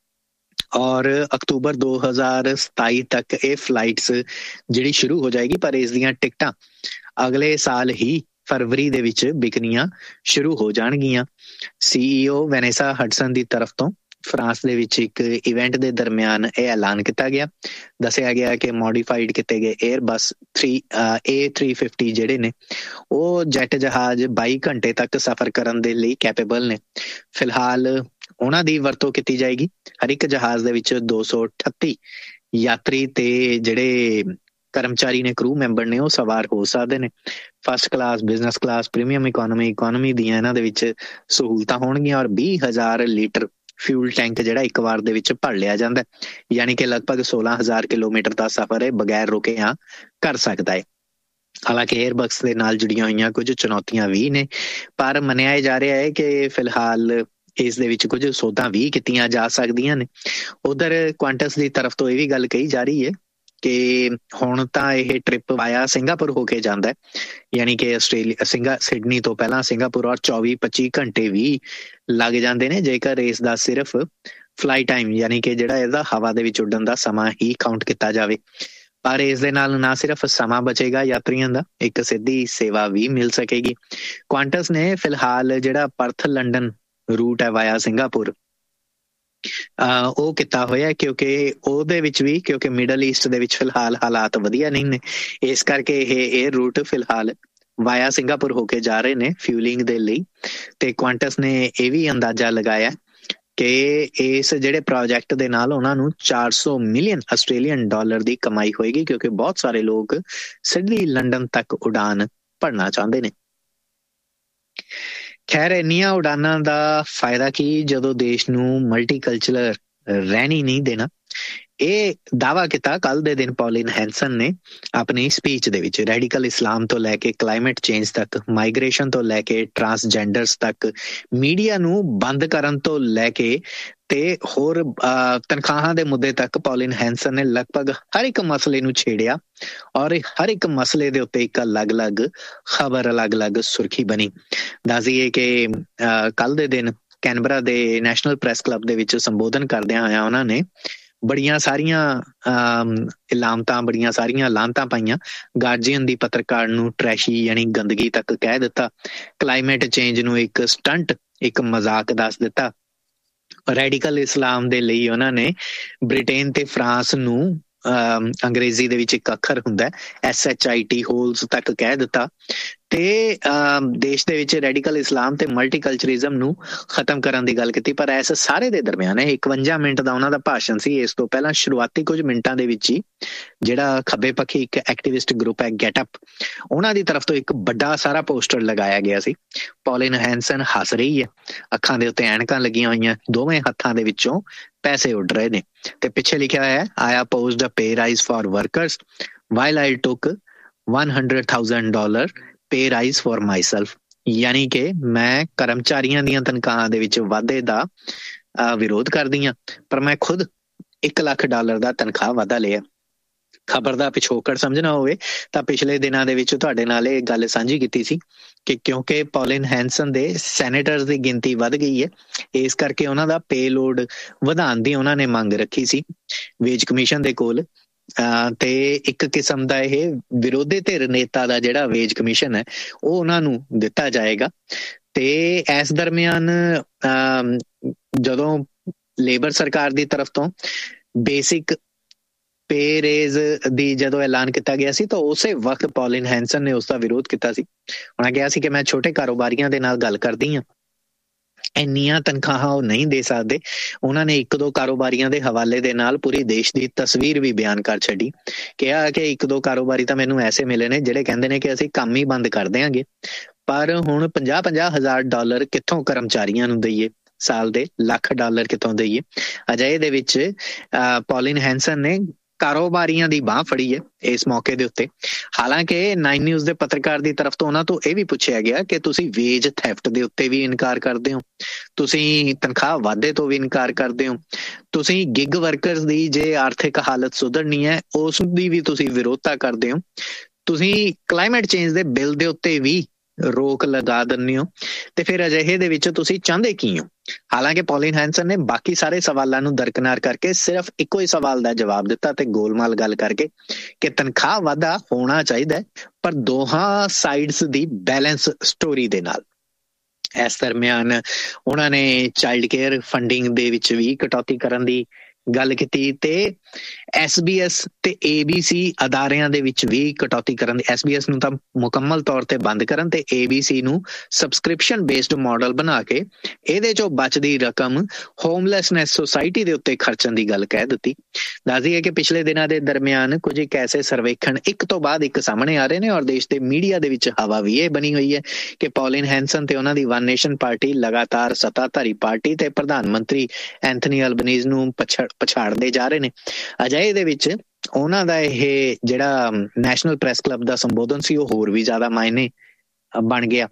S2: ਔਰ ਅਕਤੂਬਰ 2027 ਤੱਕ ਇਹ ਫਲਾਈਟਸ ਜਿਹੜੀ ਸ਼ੁਰੂ ਹੋ ਜਾਏਗੀ, ਪਰ ਇਸ ਦੀਆਂ ਟਿਕਟਾਂ ਅਗਲੇ ਸਾਲ ਹੀ ਫਰਵਰੀ ਦੇ ਵਿੱਚ ਵਿਕਣੀਆਂ ਸ਼ੁਰੂ ਹੋ ਜਾਣਗੀਆਂ। CEO ਵੈਨੇਸਾ ਹਡਸਨ ਦੀ ਤਰਫ ਤੋਂ ਫਰਾਂਸ ਦੇ ਵਿੱਚ ਇੱਕ ਇਵੈਂਟ ਦੇ ਦਰਮਿਆਨ ਇਹ ਐਲਾਨ ਕੀਤਾ ਗਿਆ। ਦੱਸਿਆ ਗਿਆ ਕਿ ਮੋਡੀਫਾਈਡ ਕੀਤੇ ਗਏ 에ਅਰਬਸ A350 ਜਿਹੜੇ ਨੇ ਉਹ ਜੈਟ ਜਹਾਜ਼ 22 ਘੰਟੇ ਤੱਕ ਸਫ਼ਰ ਕਰਨ ਦੇ ਲਈ ਕੈਪੇਬਲ ਨੇ। ਫਿਲਹਾਲ ਉਹਨਾਂ ਦੀ ਵਰਤੋਂ ਕੀਤੀ ਜਾਏਗੀ। ਹਰ ਇੱਕ ਜਹਾਜ਼ ਦੇ ਵਿੱਚ 238 ਯਾਤਰੀ ਤੇ ਜਿਹੜੇ ਕਰਮਚਾਰੀ ਨੇ, ਕਰੂ ਮੈਂਬਰ ਨੇ, ਉਹ ਸਵਾਰ ਹੋ ਸਕਦੇ ਨੇ। First class, business class, premium economy ਦੀਆਂ ਇਹਨਾਂ ਦੇ ਵਿੱਚ ਸਹੂਲਤਾਂ ਹੋਣਗੀਆਂ ਔਰ 20,000 ਲੀਟਰ ਫਿਊਲ ਟੈਂਕ ਜਿਹੜਾ ਇੱਕ ਵਾਰ ਦੇ ਵਿੱਚ ਭਰ ਲਿਆ ਜਾਂਦਾ, ਯਾਨੀ ਕਿ ਲਗਭਗ 16,000 ਕਿਲੋਮੀਟਰ ਦਾ ਸਫ਼ਰ ਇਹ ਬਗੈਰ ਰੁਕਿਆ ਕਰ ਸਕਦਾ ਹੈ। ਹਾਲਾਂਕਿ 에ਅਰਬਸ ਦੇ ਨਾਲ ਜੁੜੀਆਂ ਹੋਈਆਂ ਕੁਝ ਚੁਣੌਤੀਆਂ ਵੀ ਨੇ, ਪਰ ਮੰਨਿਆ ਜਾ ਰਿਹਾ ਹੈ ਕਿ ਫਿਲਹਾਲ ਇਸ ਦੇ ਵਿੱਚ ਕੁਝ ਸੋਧਾਂ ਵੀ ਕੀਤੀਆਂ ਜਾ ਸਕਦੀਆਂ ਨੇ। ਉਧਰ ਕੁਆਂਟਸ ਦੀ ਤਰਫ ਤੋਂ ਇਹ ਵੀ ਗੱਲ ਕਹੀ ਜਾ ਰਹੀ ਹੈ ਕਿ ਹੁਣ ਤਾਂ ਇਹ ਟ੍ਰਿਪ ਵਾਇਆ ਸਿੰਗਾਪੁਰ ਹੋ ਕੇ ਜਾਂਦਾ ਹੈ, ਯਾਨੀ ਕਿ ਸਿਡਨੀ ਤੋਂ ਪਹਿਲਾਂ ਸਿੰਗਾਪੁਰ ਔਰ 24-25 ਘੰਟੇ ਵੀ ਲੱਗ ਜਾਂਦੇ ਨੇ ਜੇਕਰ ਇਸ ਦਾ ਸਿਰਫ ਫਲਾਈ ਟਾਈਮ ਯਾਨੀ ਕਿ ਜਿਹੜਾ ਇਹਦਾ ਹਵਾ ਦੇ ਵਿੱਚ ਉੱਡਣ ਦਾ ਸਮਾਂ ਹੀ ਕਾਊਂਟ ਕੀਤਾ ਜਾਵੇ। ਪਰ ਇਸ ਦੇ ਨਾਲ ਨਾ ਸਿਰਫ ਸਮਾਂ ਬਚੇਗਾ ਯਾਤਰੀਆਂ ਦਾ, ਇੱਕ ਸਿੱਧੀ ਸੇਵਾ ਵੀ ਮਿਲ ਸਕੇਗੀ। ਕੁਆਂਟਸ ਨੇ ਫਿਲਹਾਲ ਜਿਹੜਾ ਪਰਥ ਲੰਡਨ ਰੂਟ ਹੈ ਵਾਇਆ ਸਿੰਗਾਪੁਰ ਉਹ ਕੀਤਾ ਹੋਇਆ, ਕਿਉਂਕਿ ਉਹਦੇ ਵਿੱਚ ਵੀ ਕਿਉਂਕਿ ਮਿਡਲ ਈਸਟ ਦੇ ਵਿੱਚ ਫਿਲਹਾਲ ਹਾਲਾਤ ਵਧੀਆ ਨਹੀਂ ਨੇ, ਇਸ ਕਰਕੇ ਇਹ ਰੂਟ ਫਿਲਹਾਲ ਵਾਇਆ ਸਿੰਗਾਪੁਰ ਹੋ ਕੇ ਜਾ ਰਹੇ ਨੇ ਫਿਊਲਿੰਗ ਦੇ ਲਈ। ਤੇ ਕੁਆਂਟਸ ਨੇ ਇਹ ਵੀ ਅੰਦਾਜ਼ਾ ਲਗਾਇਆ ਕਿ ਇਸ ਜਿਹੜੇ ਪ੍ਰੋਜੈਕਟ ਦੇ ਨਾਲ ਉਹਨਾਂ ਨੂੰ 400 ਮਿਲੀਅਨ ਆਸਟ੍ਰੇਲੀਅਨ ਡਾਲਰ ਦੀ ਕਮਾਈ ਹੋਏਗੀ, ਕਿਉਂਕਿ ਬਹੁਤ ਸਾਰੇ ਲੋਕ ਸਿਡਨੀ ਲੰਡਨ ਤੱਕ ਉਡਾਨ ਭਰਨਾ ਚਾਹੁੰਦੇ ਨੇ। ਖੈਰ ਇੰਨੀਆਂ ਉਡਾਨਾਂ ਦਾ ਫਾਇਦਾ ਕੀ ਜਦੋਂ ਦੇਸ਼ ਨੂੰ ਮਲਟੀਕਲਚਰਲ ਰਹਿਣ ਹੀ ਨਹੀਂ ਦੇਣਾ। ਇਹ ਦਾਅਵਾ ਕੀਤਾ ਕੱਲ ਦੇ ਦਿਨ ਪੌਲਿਨ ਹੈਂਸਨ ਨੇ ਆਪਣੀ ਸਪੀਚ ਦੇ ਵਿੱਚ। ਰੈਡੀਕਲ ਇਸਲਾਮ ਤੋਂ ਲੈ ਕੇ ਕਲਾਈਮੇਟ ਚੇਂਜ ਤੱਕ, ਮਾਈਗ੍ਰੇਸ਼ਨ ਤੋਂ ਲੈ ਕੇ ਟਰਾਂਸਜੈਂਡਰਸ ਤੱਕ, ਮੀਡੀਆ ਨੂੰ ਬੰਦ ਕਰਨ ਤੋਂ ਲੈ ਕੇ ਤੇ ਹੋਰ ਤਨਖਾਹਾਂ ਦੇ ਮੁੱਦੇ ਤੱਕ ਪੌਲਿਨ ਹੈਂਸਨ ਨੇ ਲਗਭਗ ਹਰ ਇੱਕ ਮਸਲੇ ਨੂੰ ਛੇੜਿਆ ਔਰ ਹਰ ਇੱਕ ਮਸਲੇ ਦੇ ਉੱਤੇ ਇੱਕ ਅਲੱਗ-ਅਲੱਗ ਖਬਰ, ਅਲੱਗ-ਅਲੱਗ ਸੁਰਖੀ ਬਣੀ। ਦੱਸ ਦਈਏ ਕਿ ਕੱਲ ਦੇ ਦਿਨ ਕੈਨਬਰਾ ਦੇ ਨੈਸ਼ਨਲ ਪ੍ਰੈਸ ਕਲੱਬ ਦੇ ਵਿੱਚ ਸੰਬੋਧਨ ਕਰਦਿਆਂ ਹੋਇਆ ਉਹਨਾਂ ਨੇ ਬੜੀਆਂ ਸਾਰੀਆਂ ਇਲਾਮਤਾਂ, ਬੜੀਆਂ ਸਾਰੀਆਂ ਲਾਹਨਤਾਂ ਪਾਈਆਂ। ਗਾਰਜੀਅਨ ਦੀ ਪੱਤਰਕਾਰ ਨੂੰ ਟਰੈਸ਼ੀ ਯਾਨੀ ਗੰਦਗੀ ਤੱਕ ਕਹਿ ਦਿੱਤਾ। ਕਲਾਈਮੇਟ ਚੇਂਜ ਨੂੰ ਇੱਕ ਸਟੰਟ, ਇੱਕ ਮਜ਼ਾਕ ਦੱਸ ਦਿੱਤਾ। ਰੈਡੀਕਲ ਇਸਲਾਮ ਦੇ ਲਈ ਉਹਨਾਂ ਨੇ ਬ੍ਰਿਟੇਨ ਤੇ ਫਰਾਂਸ ਨੂੰ ਅੰਗਰੇਜ਼ੀ ਦੇ ਵਿੱਚ ਇੱਕ ਅੱਖਰ ਹੁੰਦਾ SHIT ਹੋਲਸ ਤੱਕ ਕਹਿ ਦਿੱਤਾ ਤੇ ਦੇਸ਼ ਦੇ ਵਿੱਚ ਰੈਡੀਕਲ ਇਸਲਾਮ ਤੇ ਮਲਟੀਕਲਚਰਿਜ਼ਮ ਨੂੰ ਖਤਮ ਕਰਨ ਦੀ ਗੱਲ ਕੀਤੀ। ਪਰ ਇਸ ਸਾਰੇ ਦੇ ਦਰਮਿਆਨ 51 ਮਿੰਟ ਦਾ ਉਹਨਾਂ ਦਾ ਭਾਸ਼ਣ ਸੀ। ਇਸ ਤੋਂ ਪਹਿਲਾਂ ਸ਼ੁਰੂਆਤੀ ਕੁਝ ਮਿੰਟਾਂ ਦੇ ਵਿੱਚ ਹੀ ਜਿਹੜਾ ਖੱਬੇ ਪੱਖੀ ਇੱਕ ਐਕਟਿਵਿਸਟ ਗਰੁੱਪ ਹੈ ਗੈਟ ਅਪ, ਉਹਨਾਂ ਦੀ ਤਰਫ ਤੋਂ ਇੱਕ ਵੱਡਾ ਸਾਰਾ ਪੋਸਟਰ ਲਗਾਇਆ ਗਿਆ ਸੀ। ਪੌਲਿਨ ਹੈਂਸਨ ਹੱਸ ਰਹੀ ਹੈ, ਅੱਖਾਂ ਦੇ ਉੱਤੇ ਐਨਕਾਂ ਲੱਗੀਆਂ ਹੋਈਆਂ, ਦੋਵੇਂ ਹੱਥਾਂ ਦੇ ਵਿੱਚੋਂ ਪੈਸੇ ਉੱਡ ਰਹੇ ਨੇ ਤੇ ਪਿੱਛੇ ਲਿਖਿਆ ਹੋਇਆ I opposed a pay rise for workers while I took $100,000 pay rise for myself। ਯਾਨੀ ਕਿ ਮੈਂ ਕਰਮਚਾਰੀਆਂ ਦੀਆਂ ਤਨਖਾਹਾਂ ਦੇ ਵਿੱਚ ਵਾਧੇ ਦਾ ਵਿਰੋਧ ਕਰਦੀ ਹਾਂ, ਪਰ ਮੈਂ ਖੁਦ $1 ਲੱਖ ਦਾ ਤਨਖਾਹ ਵਾਧਾ ਲਿਆ। ਖਬਰ ਦਾ ਪਿਛੋਕੜ ਸਮਝਣਾ ਹੋਵੇ ਤਾਂ ਪਿਛਲੇ ਦਿਨਾਂ ਦੇ ਵਿੱਚ ਤੁਹਾਡੇ ਨਾਲ ਇਹ ਗੱਲ ਸਾਂਝੀ ਕੀਤੀ ਸੀ ਕਿ ਕਿਉਂਕਿ ਪੌਲਿਨ ਹੈਂਸਨ ਦੇ ਸੈਨੇਟਰਸ ਦੀ ਗਿਣਤੀ ਵੱਧ ਗਈ ਹੈ, ਇਸ ਕਰਕੇ ਉਹਨਾਂ ਦਾ ਪੇ ਲੋਡ ਵਧਾਉਣ ਦੀ ਉਹਨਾਂ ਨੇ ਮੰਗ ਰੱਖੀ ਸੀ ਵੇਜ ਕਮਿਸ਼ਨ ਦੇ ਕੋਲ। ਤੇ ਇੱਕ ਕਿਸਮ ਦਾ ਇਹ ਵਿਰੋਧੀ ਧਿਰ ਨੇਤਾ ਦਾ ਜਿਹੜਾ ਵੇਜ ਕਮਿਸ਼ਨ ਹੈ ਉਹ ਉਹਨਾਂ ਨੂੰ ਦਿੱਤਾ ਜਾਏਗਾ। ਤੇ ਇਸ ਦਰਮਿਆਨ ਜਦੋਂ ਲੇਬਰ ਸਰਕਾਰ ਦੀ ਤਰਫ ਤੋਂ ਬੇਸਿਕ ਪੇ ਰੇਜ਼ ਦੀ ਜਦੋਂ ਐਲਾਨ ਕੀਤਾ ਗਿਆ ਸੀ ਤਾਂ ਉਸੇ ਵਕਤ ਪੌਲਿਨ ਹੈਂਸਨ ਨੇ ਉਸਦਾ ਵਿਰੋਧ ਕੀਤਾ ਸੀ। ਉਹਨਾਂ ਕਿਹਾ ਸੀ ਕਿ ਮੈਂ ਛੋਟੇ ਕਾਰੋਬਾਰੀਆਂ ਦੇ ਨਾਲ ਗੱਲ ਕਰਦੀ ਹਾਂ, ਇੰਨੀਆਂ ਤਨਖਾਹਾਂ ਉਹ ਨਹੀਂ ਦੇ ਸਕਦੇ। ਉਹਨਾਂ ਨੇ 1-2 ਕਾਰੋਬਾਰੀਆਂ ਦੇ ਹਵਾਲੇ ਦੇ ਨਾਲ ਪੂਰੀ ਦੇਸ਼ ਦੀ ਤਸਵੀਰ ਵੀ ਬਿਆਨ ਕਰ ਛੱਡੀ। ਕਿਹਾ ਕਿ 1-2 ਕਾਰੋਬਾਰੀ ਤਾਂ ਮੈਨੂੰ ਐਸੇ ਮਿਲੇ ਨੇ ਜਿਹੜੇ ਕਹਿੰਦੇ ਨੇ ਕਿ ਅਸੀਂ ਕੰਮ ਹੀ ਬੰਦ ਕਰ ਦਿਆਂਗੇ, ਪਰ ਹੁਣ $50,000 ਕਿੱਥੋਂ ਕਰਮਚਾਰੀਆਂ ਨੂੰ ਦਈਏ, ਸਾਲ ਦੇ $1,00,000 ਕਿੱਥੋਂ ਦਈਏ। ਅਜਿਹੇ ਦੇ ਵਿੱਚ ਪੌਲਿਨ ਹੈਂਸਨ ਨੇ ਕਾਰੋਬਾਰੀਆਂ ਦੀ ਬਾਂਹ ਫੜੀ ਹੈ ਇਸ ਮੌਕੇ ਦੇ ਉੱਤੇ। ਹਾਲਾਂਕਿ 9 ਨਿਊਜ਼ ਦੇ ਪੱਤਰਕਾਰ ਦੀ ਤਰਫ ਤੋਂ ਉਹਨਾਂ ਤੋਂ ਇਹ ਵੀ ਪੁੱਛਿਆ ਗਿਆ ਕਿ ਤੁਸੀਂ ਵੇਜ ਥੈਫਟ ਦੇ ਉੱਤੇ ਵੀ ਇਨਕਾਰ ਕਰਦੇ ਹੋ, ਤੁਸੀਂ ਤਨਖਾਹ ਵਾਧੇ ਤੋਂ ਵੀ ਇਨਕਾਰ ਕਰਦੇ ਹੋ, ਤੁਸੀਂ ਗਿਗ ਵਰਕਰਸ ਦੀ ਜੇ ਆਰਥਿਕ ਹਾਲਤ ਸੁਧਰਨੀ ਹੈ ਉਸ ਦੀ ਵੀ ਤੁਸੀਂ ਵਿਰੋਧਤਾ ਕਰਦੇ ਹੋ, ਤੁਸੀਂ ਕਲਾਈਮੇਟ ਚੇਂਜ ਦੇ ਬਿੱਲ ਦੇ ਉੱਤੇ ਵੀ ਰੋਕ ਲਗਾ ਦਿੰਦੇ ਹੋ, ਤੇ ਫਿਰ ਅਜਿਹੇ ਦੇ ਵਿੱਚ ਤੁਸੀਂ ਚਾਹੁੰਦੇ ਕੀ ਹੋ। ਹਾਲਾਂਕਿ ਪੌਲਿਨ ਹੈਂਸਨ ਨੇ ਬਾਕੀ ਸਾਰੇ ਸਵਾਲਾਂ ਨੂੰ ਦਰਕਨਾਰ ਕਰਕੇ ਸਿਰਫ ਇੱਕੋ ਹੀ ਸਵਾਲ ਦਾ ਜਵਾਬ ਦਿੱਤਾ ਤੇ ਗੋਲਮਾਲ ਗੱਲ ਕਰਕੇ ਕਿ ਤਨਖਾਹ ਵਾਧਾ ਹੋਣਾ ਚਾਹੀਦਾ ਹੈ, ਪਰ ਦੋਹਾਂ ਸਾਈਡਸ ਦੀ ਬੈਲੈਂਸ ਸਟੋਰੀ ਦੇ ਨਾਲ। ਇਸ ਦਰਮਿਆਨ ਉਹਨਾਂ ਨੇ ਚਾਈਲਡ ਕੇਅਰ ਫੰਡਿੰਗ ਦੇ ਵਿੱਚ ਵੀ ਕਟੌਤੀ ਕਰਨ ਦੀ ਗੱਲ ਕੀਤੀ ਤੇ SBS ਤੇ ABC ਅਦਾਰਿਆਂ ਦੇ ਵਿੱਚ ਵੀ ਕਟੌਤੀ ਕਰਨ ਦੀ, SBS ਨੂੰ ਤਾਂ ਮੁਕੰਮਲ ਤੌਰ ਤੇ ਬੰਦ ਕਰਨ ਤੇ ABC ਨੂੰ ਸਬਸਕ੍ਰਿਪਸ਼ਨ ਬੇਸਡ ਮਾਡਲ ਬਣਾ ਕੇ ਇਹਦੇ ਚੋਂ ਬਚਦੀ ਰਕਮ ਹੋਮਲੈਸਨੈਸ ਸੁਸਾਇਟੀ ਦੇ ਉੱਤੇ ਖਰਚਣ ਦੀ ਗੱਲ ਕਹਿ ਦਿੱਤੀ। ਦੱਸਦੀ ਹੈ ਕਿ ਪਿਛਲੇ ਦਿਨਾਂ ਦੇ ਦਰਮਿਆਨ ਕੁਝ ਇੱਕ ਐਸੇ ਸਰਵੇਖਣ ਇੱਕ ਤੋਂ ਬਾਅਦ ਇੱਕ ਸਾਹਮਣੇ ਆ ਰਹੇ ਨੇ ਔਰ ਦੇਸ਼ ਦੇ ਮੀਡੀਆ ਦੇ ਵਿੱਚ ਹਵਾ ਵੀ ਇਹ ਬਣੀ ਹੋਈ ਹੈ ਕਿ ਪੌਲਿਨ ਹੈਂਸਨ ਤੇ ਉਹਨਾਂ ਦੀ ਵਨ ਨੇਸ਼ਨ ਪਾਰਟੀ ਲਗਾਤਾਰ ਸੱਤਾਧਾਰੀ ਪਾਰਟੀ ਤੇ ਪ੍ਰਧਾਨ ਮੰਤਰੀ ਐਂਥਨੀ ਅਲਬਨੀਜ਼ ਨੂੰ ਪਛਾੜਦੇ ਜਾ ਰਹੇ ਨੇ। ਅਜਿਹੇ ਦੇ ਵਿੱਚ ਉਹਨਾਂ ਦਾ ਇਹ ਜਿਹੜਾ ਨੈਸ਼ਨਲ ਪ੍ਰੈਸ ਕਲੱਬ ਦਾ ਸੰਬੋਧਨ ਸੀ ਉਹ ਹੋਰ ਵੀ ਜ਼ਿਆਦਾ ਮਾਇਨੇ ਬਣ ਗਿਆ।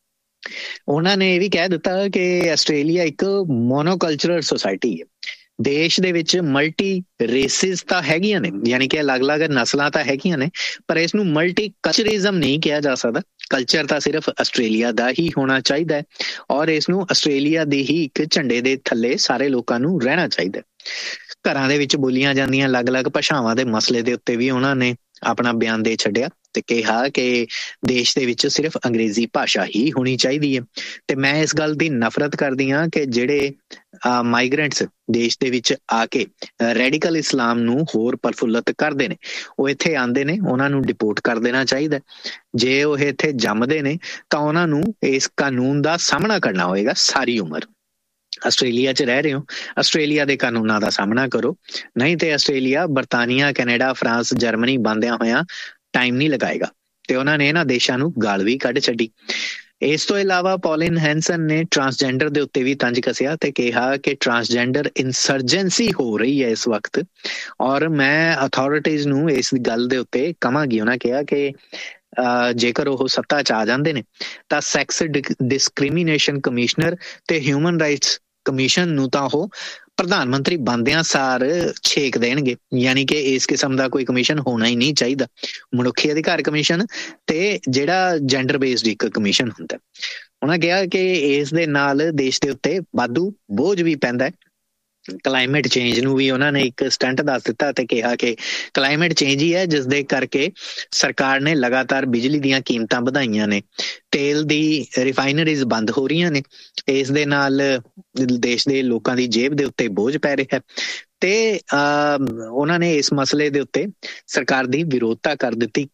S2: ਉਹਨਾਂ ਨੇ ਇਹ ਵੀ ਕਹਿ ਦਿੱਤਾ ਕਿ ਆਸਟ੍ਰੇਲੀਆ ਇੱਕ ਮੋਨੋਕਲਚਰਲ ਸੁਸਾਇਟੀ ਹੈ। ਦੇਸ਼ ਦੇ ਵਿੱਚ ਮਲਟੀ ਰੇਸਿਸ ਤਾਂ ਹੈਗੀਆਂ ਨੇ, ਯਾਨੀ ਕਿ ਅਲੱਗ-ਅਲੱਗ ਨਸਲਾਂ ਤਾਂ ਹੈਗੀਆਂ ਨੇ, ਪਰ ਇਸ ਨੂੰ ਮਲਟੀ ਕਲਚਰਿਜ਼ਮ ਨਹੀਂ ਕਿਹਾ ਜਾ ਸਕਦਾ। ਕਲਚਰ ਤਾਂ ਸਿਰਫ ਆਸਟ੍ਰੇਲੀਆ ਦਾ ਹੀ ਹੋਣਾ ਚਾਹੀਦਾ ਹੈ ਔਰ ਇਸ ਨੂੰ ਆਸਟ੍ਰੇਲੀਆ ਦੇ ਹੀ ਇੱਕ ਝੰਡੇ ਦੇ ਥੱਲੇ ਸਾਰੇ ਲੋਕਾਂ ਨੂੰ ਰਹਿਣਾ ਚਾਹੀਦਾ। ਘਰਾਂ ਦੇ ਵਿੱਚ ਬੋਲੀਆਂ ਜਾਂਦੀਆਂ ਅਲੱਗ-ਅਲੱਗ ਭਾਸ਼ਾਵਾਂ ਦੇ ਮਸਲੇ ਦੇ ਉੱਤੇ ਵੀ ਉਹਨਾਂ ਨੇ ਆਪਣਾ ਬਿਆਨ ਦੇ ਛੱਡਿਆ ਤੇ ਕਿਹਾ ਕਿ ਦੇਸ਼ ਦੇ ਵਿੱਚ ਸਿਰਫ ਅੰਗਰੇਜ਼ੀ ਭਾਸ਼ਾ ਹੀ ਹੋਣੀ ਚਾਹੀਦੀ ਹੈ। ਤੇ ਮੈਂ ਇਸ ਗੱਲ ਦੀ ਨਫ਼ਰਤ ਕਰਦੀ ਹਾਂ ਕਿ ਜਿਹੜੇ ਮਾਈਗ੍ਰੈਂਟਸ ਦੇਸ਼ ਦੇ ਵਿੱਚ ਆ ਕੇ ਰੈਡੀਕਲ ਇਸਲਾਮ ਨੂੰ ਹੋਰ ਪ੍ਰਫੁੱਲਤ ਕਰਦੇ ਨੇ, ਉਹ ਇੱਥੇ ਆਉਂਦੇ ਨੇ, ਉਹਨਾਂ ਨੂੰ ਡਿਪੋਰਟ ਕਰ ਦੇਣਾ ਚਾਹੀਦਾ। ਜੇ ਉਹ ਇੱਥੇ ਜੰਮਦੇ ਨੇ ਤਾਂ ਉਹਨਾਂ ਨੂੰ ਇਸ ਕਾਨੂੰਨ ਦਾ ਸਾਹਮਣਾ ਕਰਨਾ ਹੋਏਗਾ ਸਾਰੀ ਉਮਰ। ਆਸਟ੍ਰੇਲੀਆ 'ਚ ਰਹਿ ਰਹੇ ਹੋ, ਆਸਟ੍ਰੇਲੀਆ ਦੇ ਕਾਨੂੰਨਾਂ ਦਾ ਸਾਹਮਣਾ ਕਰੋ, ਨਹੀਂ ਤੇ ਆਸਟ੍ਰੇਲੀਆ ਬਰਤਾਨੀਆ, ਕੈਨੇਡਾ, ਫਰਾਂਸ, ਜਰਮਨੀ ਬਣਦਿਆਂ ਹੋਇਆਂ ਟਾਈਮ ਨਹੀਂ ਲਗਾਏਗਾ। ਤੇ ਉਹਨਾਂ ਨੇ ਇਹਨਾਂ ਦੇਸ਼ਾਂ ਨੂੰ ਗਾਲ ਵੀ ਕੱਢ ਛੱਡੀ। ਇਸ ਤੋਂ ਇਲਾਵਾ ਪੌਲਿਨ ਹੈਂਸਨ ਨੇ ਟਰਾਂਸਜੈਂਡਰ ਦੇ ਉੱਤੇ ਵੀ ਤੰਜ ਕੱਸਿਆ ਤੇ ਕਿਹਾ ਕਿ ਟਰਾਂਸਜੈਂਡਰ ਇਨਸਰਜੈਂਸੀ ਹੋ ਰਹੀ ਹੈ ਇਸ ਵਕਤ, ਔਰ ਮੈਂ ਅਥਾਰਟੀਜ਼ ਨੂੰ ਇਸ ਗੱਲ ਦੇ ਉੱਤੇ ਕਹਾਂਗੀ। ਉਹਨਾਂ ਕਿਹਾ ਕਿ ਜੇਕਰ ਉਹ ਸੱਤਾ 'ਚ ਆ ਜਾਂਦੇ ਨੇ ਤਾਂ ਸੈਕਸ ਡਿਸਕ੍ਰਿਮੀਨੇਸ਼ਨ ਕਮਿਸ਼ਨਰ ਤੇ ਹਿਊਮਨ ਰਾਈਟਸ ਕਮਿਸ਼ਨ ਨੂੰ ਤਾਂ ਉਹ ਪ੍ਰਧਾਨ ਮੰਤਰੀ ਬਣਦਿਆਂ ਸਾਰ ਛੇਕ ਦੇਣਗੇ, ਯਾਨੀ ਕਿ ਇਸ ਕਿਸਮ ਦਾ ਕੋਈ ਕਮਿਸ਼ਨ ਹੋਣਾ ਹੀ ਨਹੀਂ ਚਾਹੀਦਾ। ਮਨੁੱਖੀ ਅਧਿਕਾਰ ਕਮਿਸ਼ਨ ਤੇ ਜਿਹੜਾ ਜੈਂਡਰ ਬੇਸਡ ਇੱਕ ਕਮਿਸ਼ਨ ਹੁੰਦਾ। ਉਹਨਾਂ ਕਿਹਾ ਕਿ ਇਸ ਦੇ ਨਾਲ ਦੇਸ਼ ਦੇ ਉੱਤੇ ਵਾਧੂ ਬੋਝ ਵੀ ਪੈਂਦਾ ਹੈ। ਕਲਾਈਮੇਟ ਚੇਂਜ ਨੂੰ ਵੀ ਉਹਨਾਂ ਨੇ ਇੱਕ ਸਟੰਟ ਦੱਸ ਦਿੱਤਾ ਤੇ ਕਿਹਾ ਕਿ ਕਲਾਈਮੇਟ ਚੇਂਜ ਹੀ ਹੈ ਜਿਸ ਦੇ ਕਰਕੇ ਸਰਕਾਰ ਨੇ ਲਗਾਤਾਰ ਬਿਜਲੀ ਦੀਆਂ ਕੀਮਤਾਂ ਵਧਾਈਆਂ ਨੇ, ਤੇਲ ਦੀ ਰਿਫਾਈਨਰੀਜ਼ ਬੰਦ ਹੋ ਰਹੀਆਂ ਨੇ, ਇਸ ਦੇ ਨਾਲ ਦੇਸ਼ ਦੇ ਲੋਕਾਂ ਦੀ ਜੇਬ ਦੇ ਉੱਤੇ ਬੋਝ ਪੈ ਰਿਹਾ ਹੈ ਤੇ ਉਹਨਾਂ ਨੇ ਇਸ ਮਸਲੇ ਦੇ ਉੱਤੇ ਸਰਕਾਰ ਦੀ ਵਿਰੋਧਤਾ ਕਰ ਦਿੱਤੀ।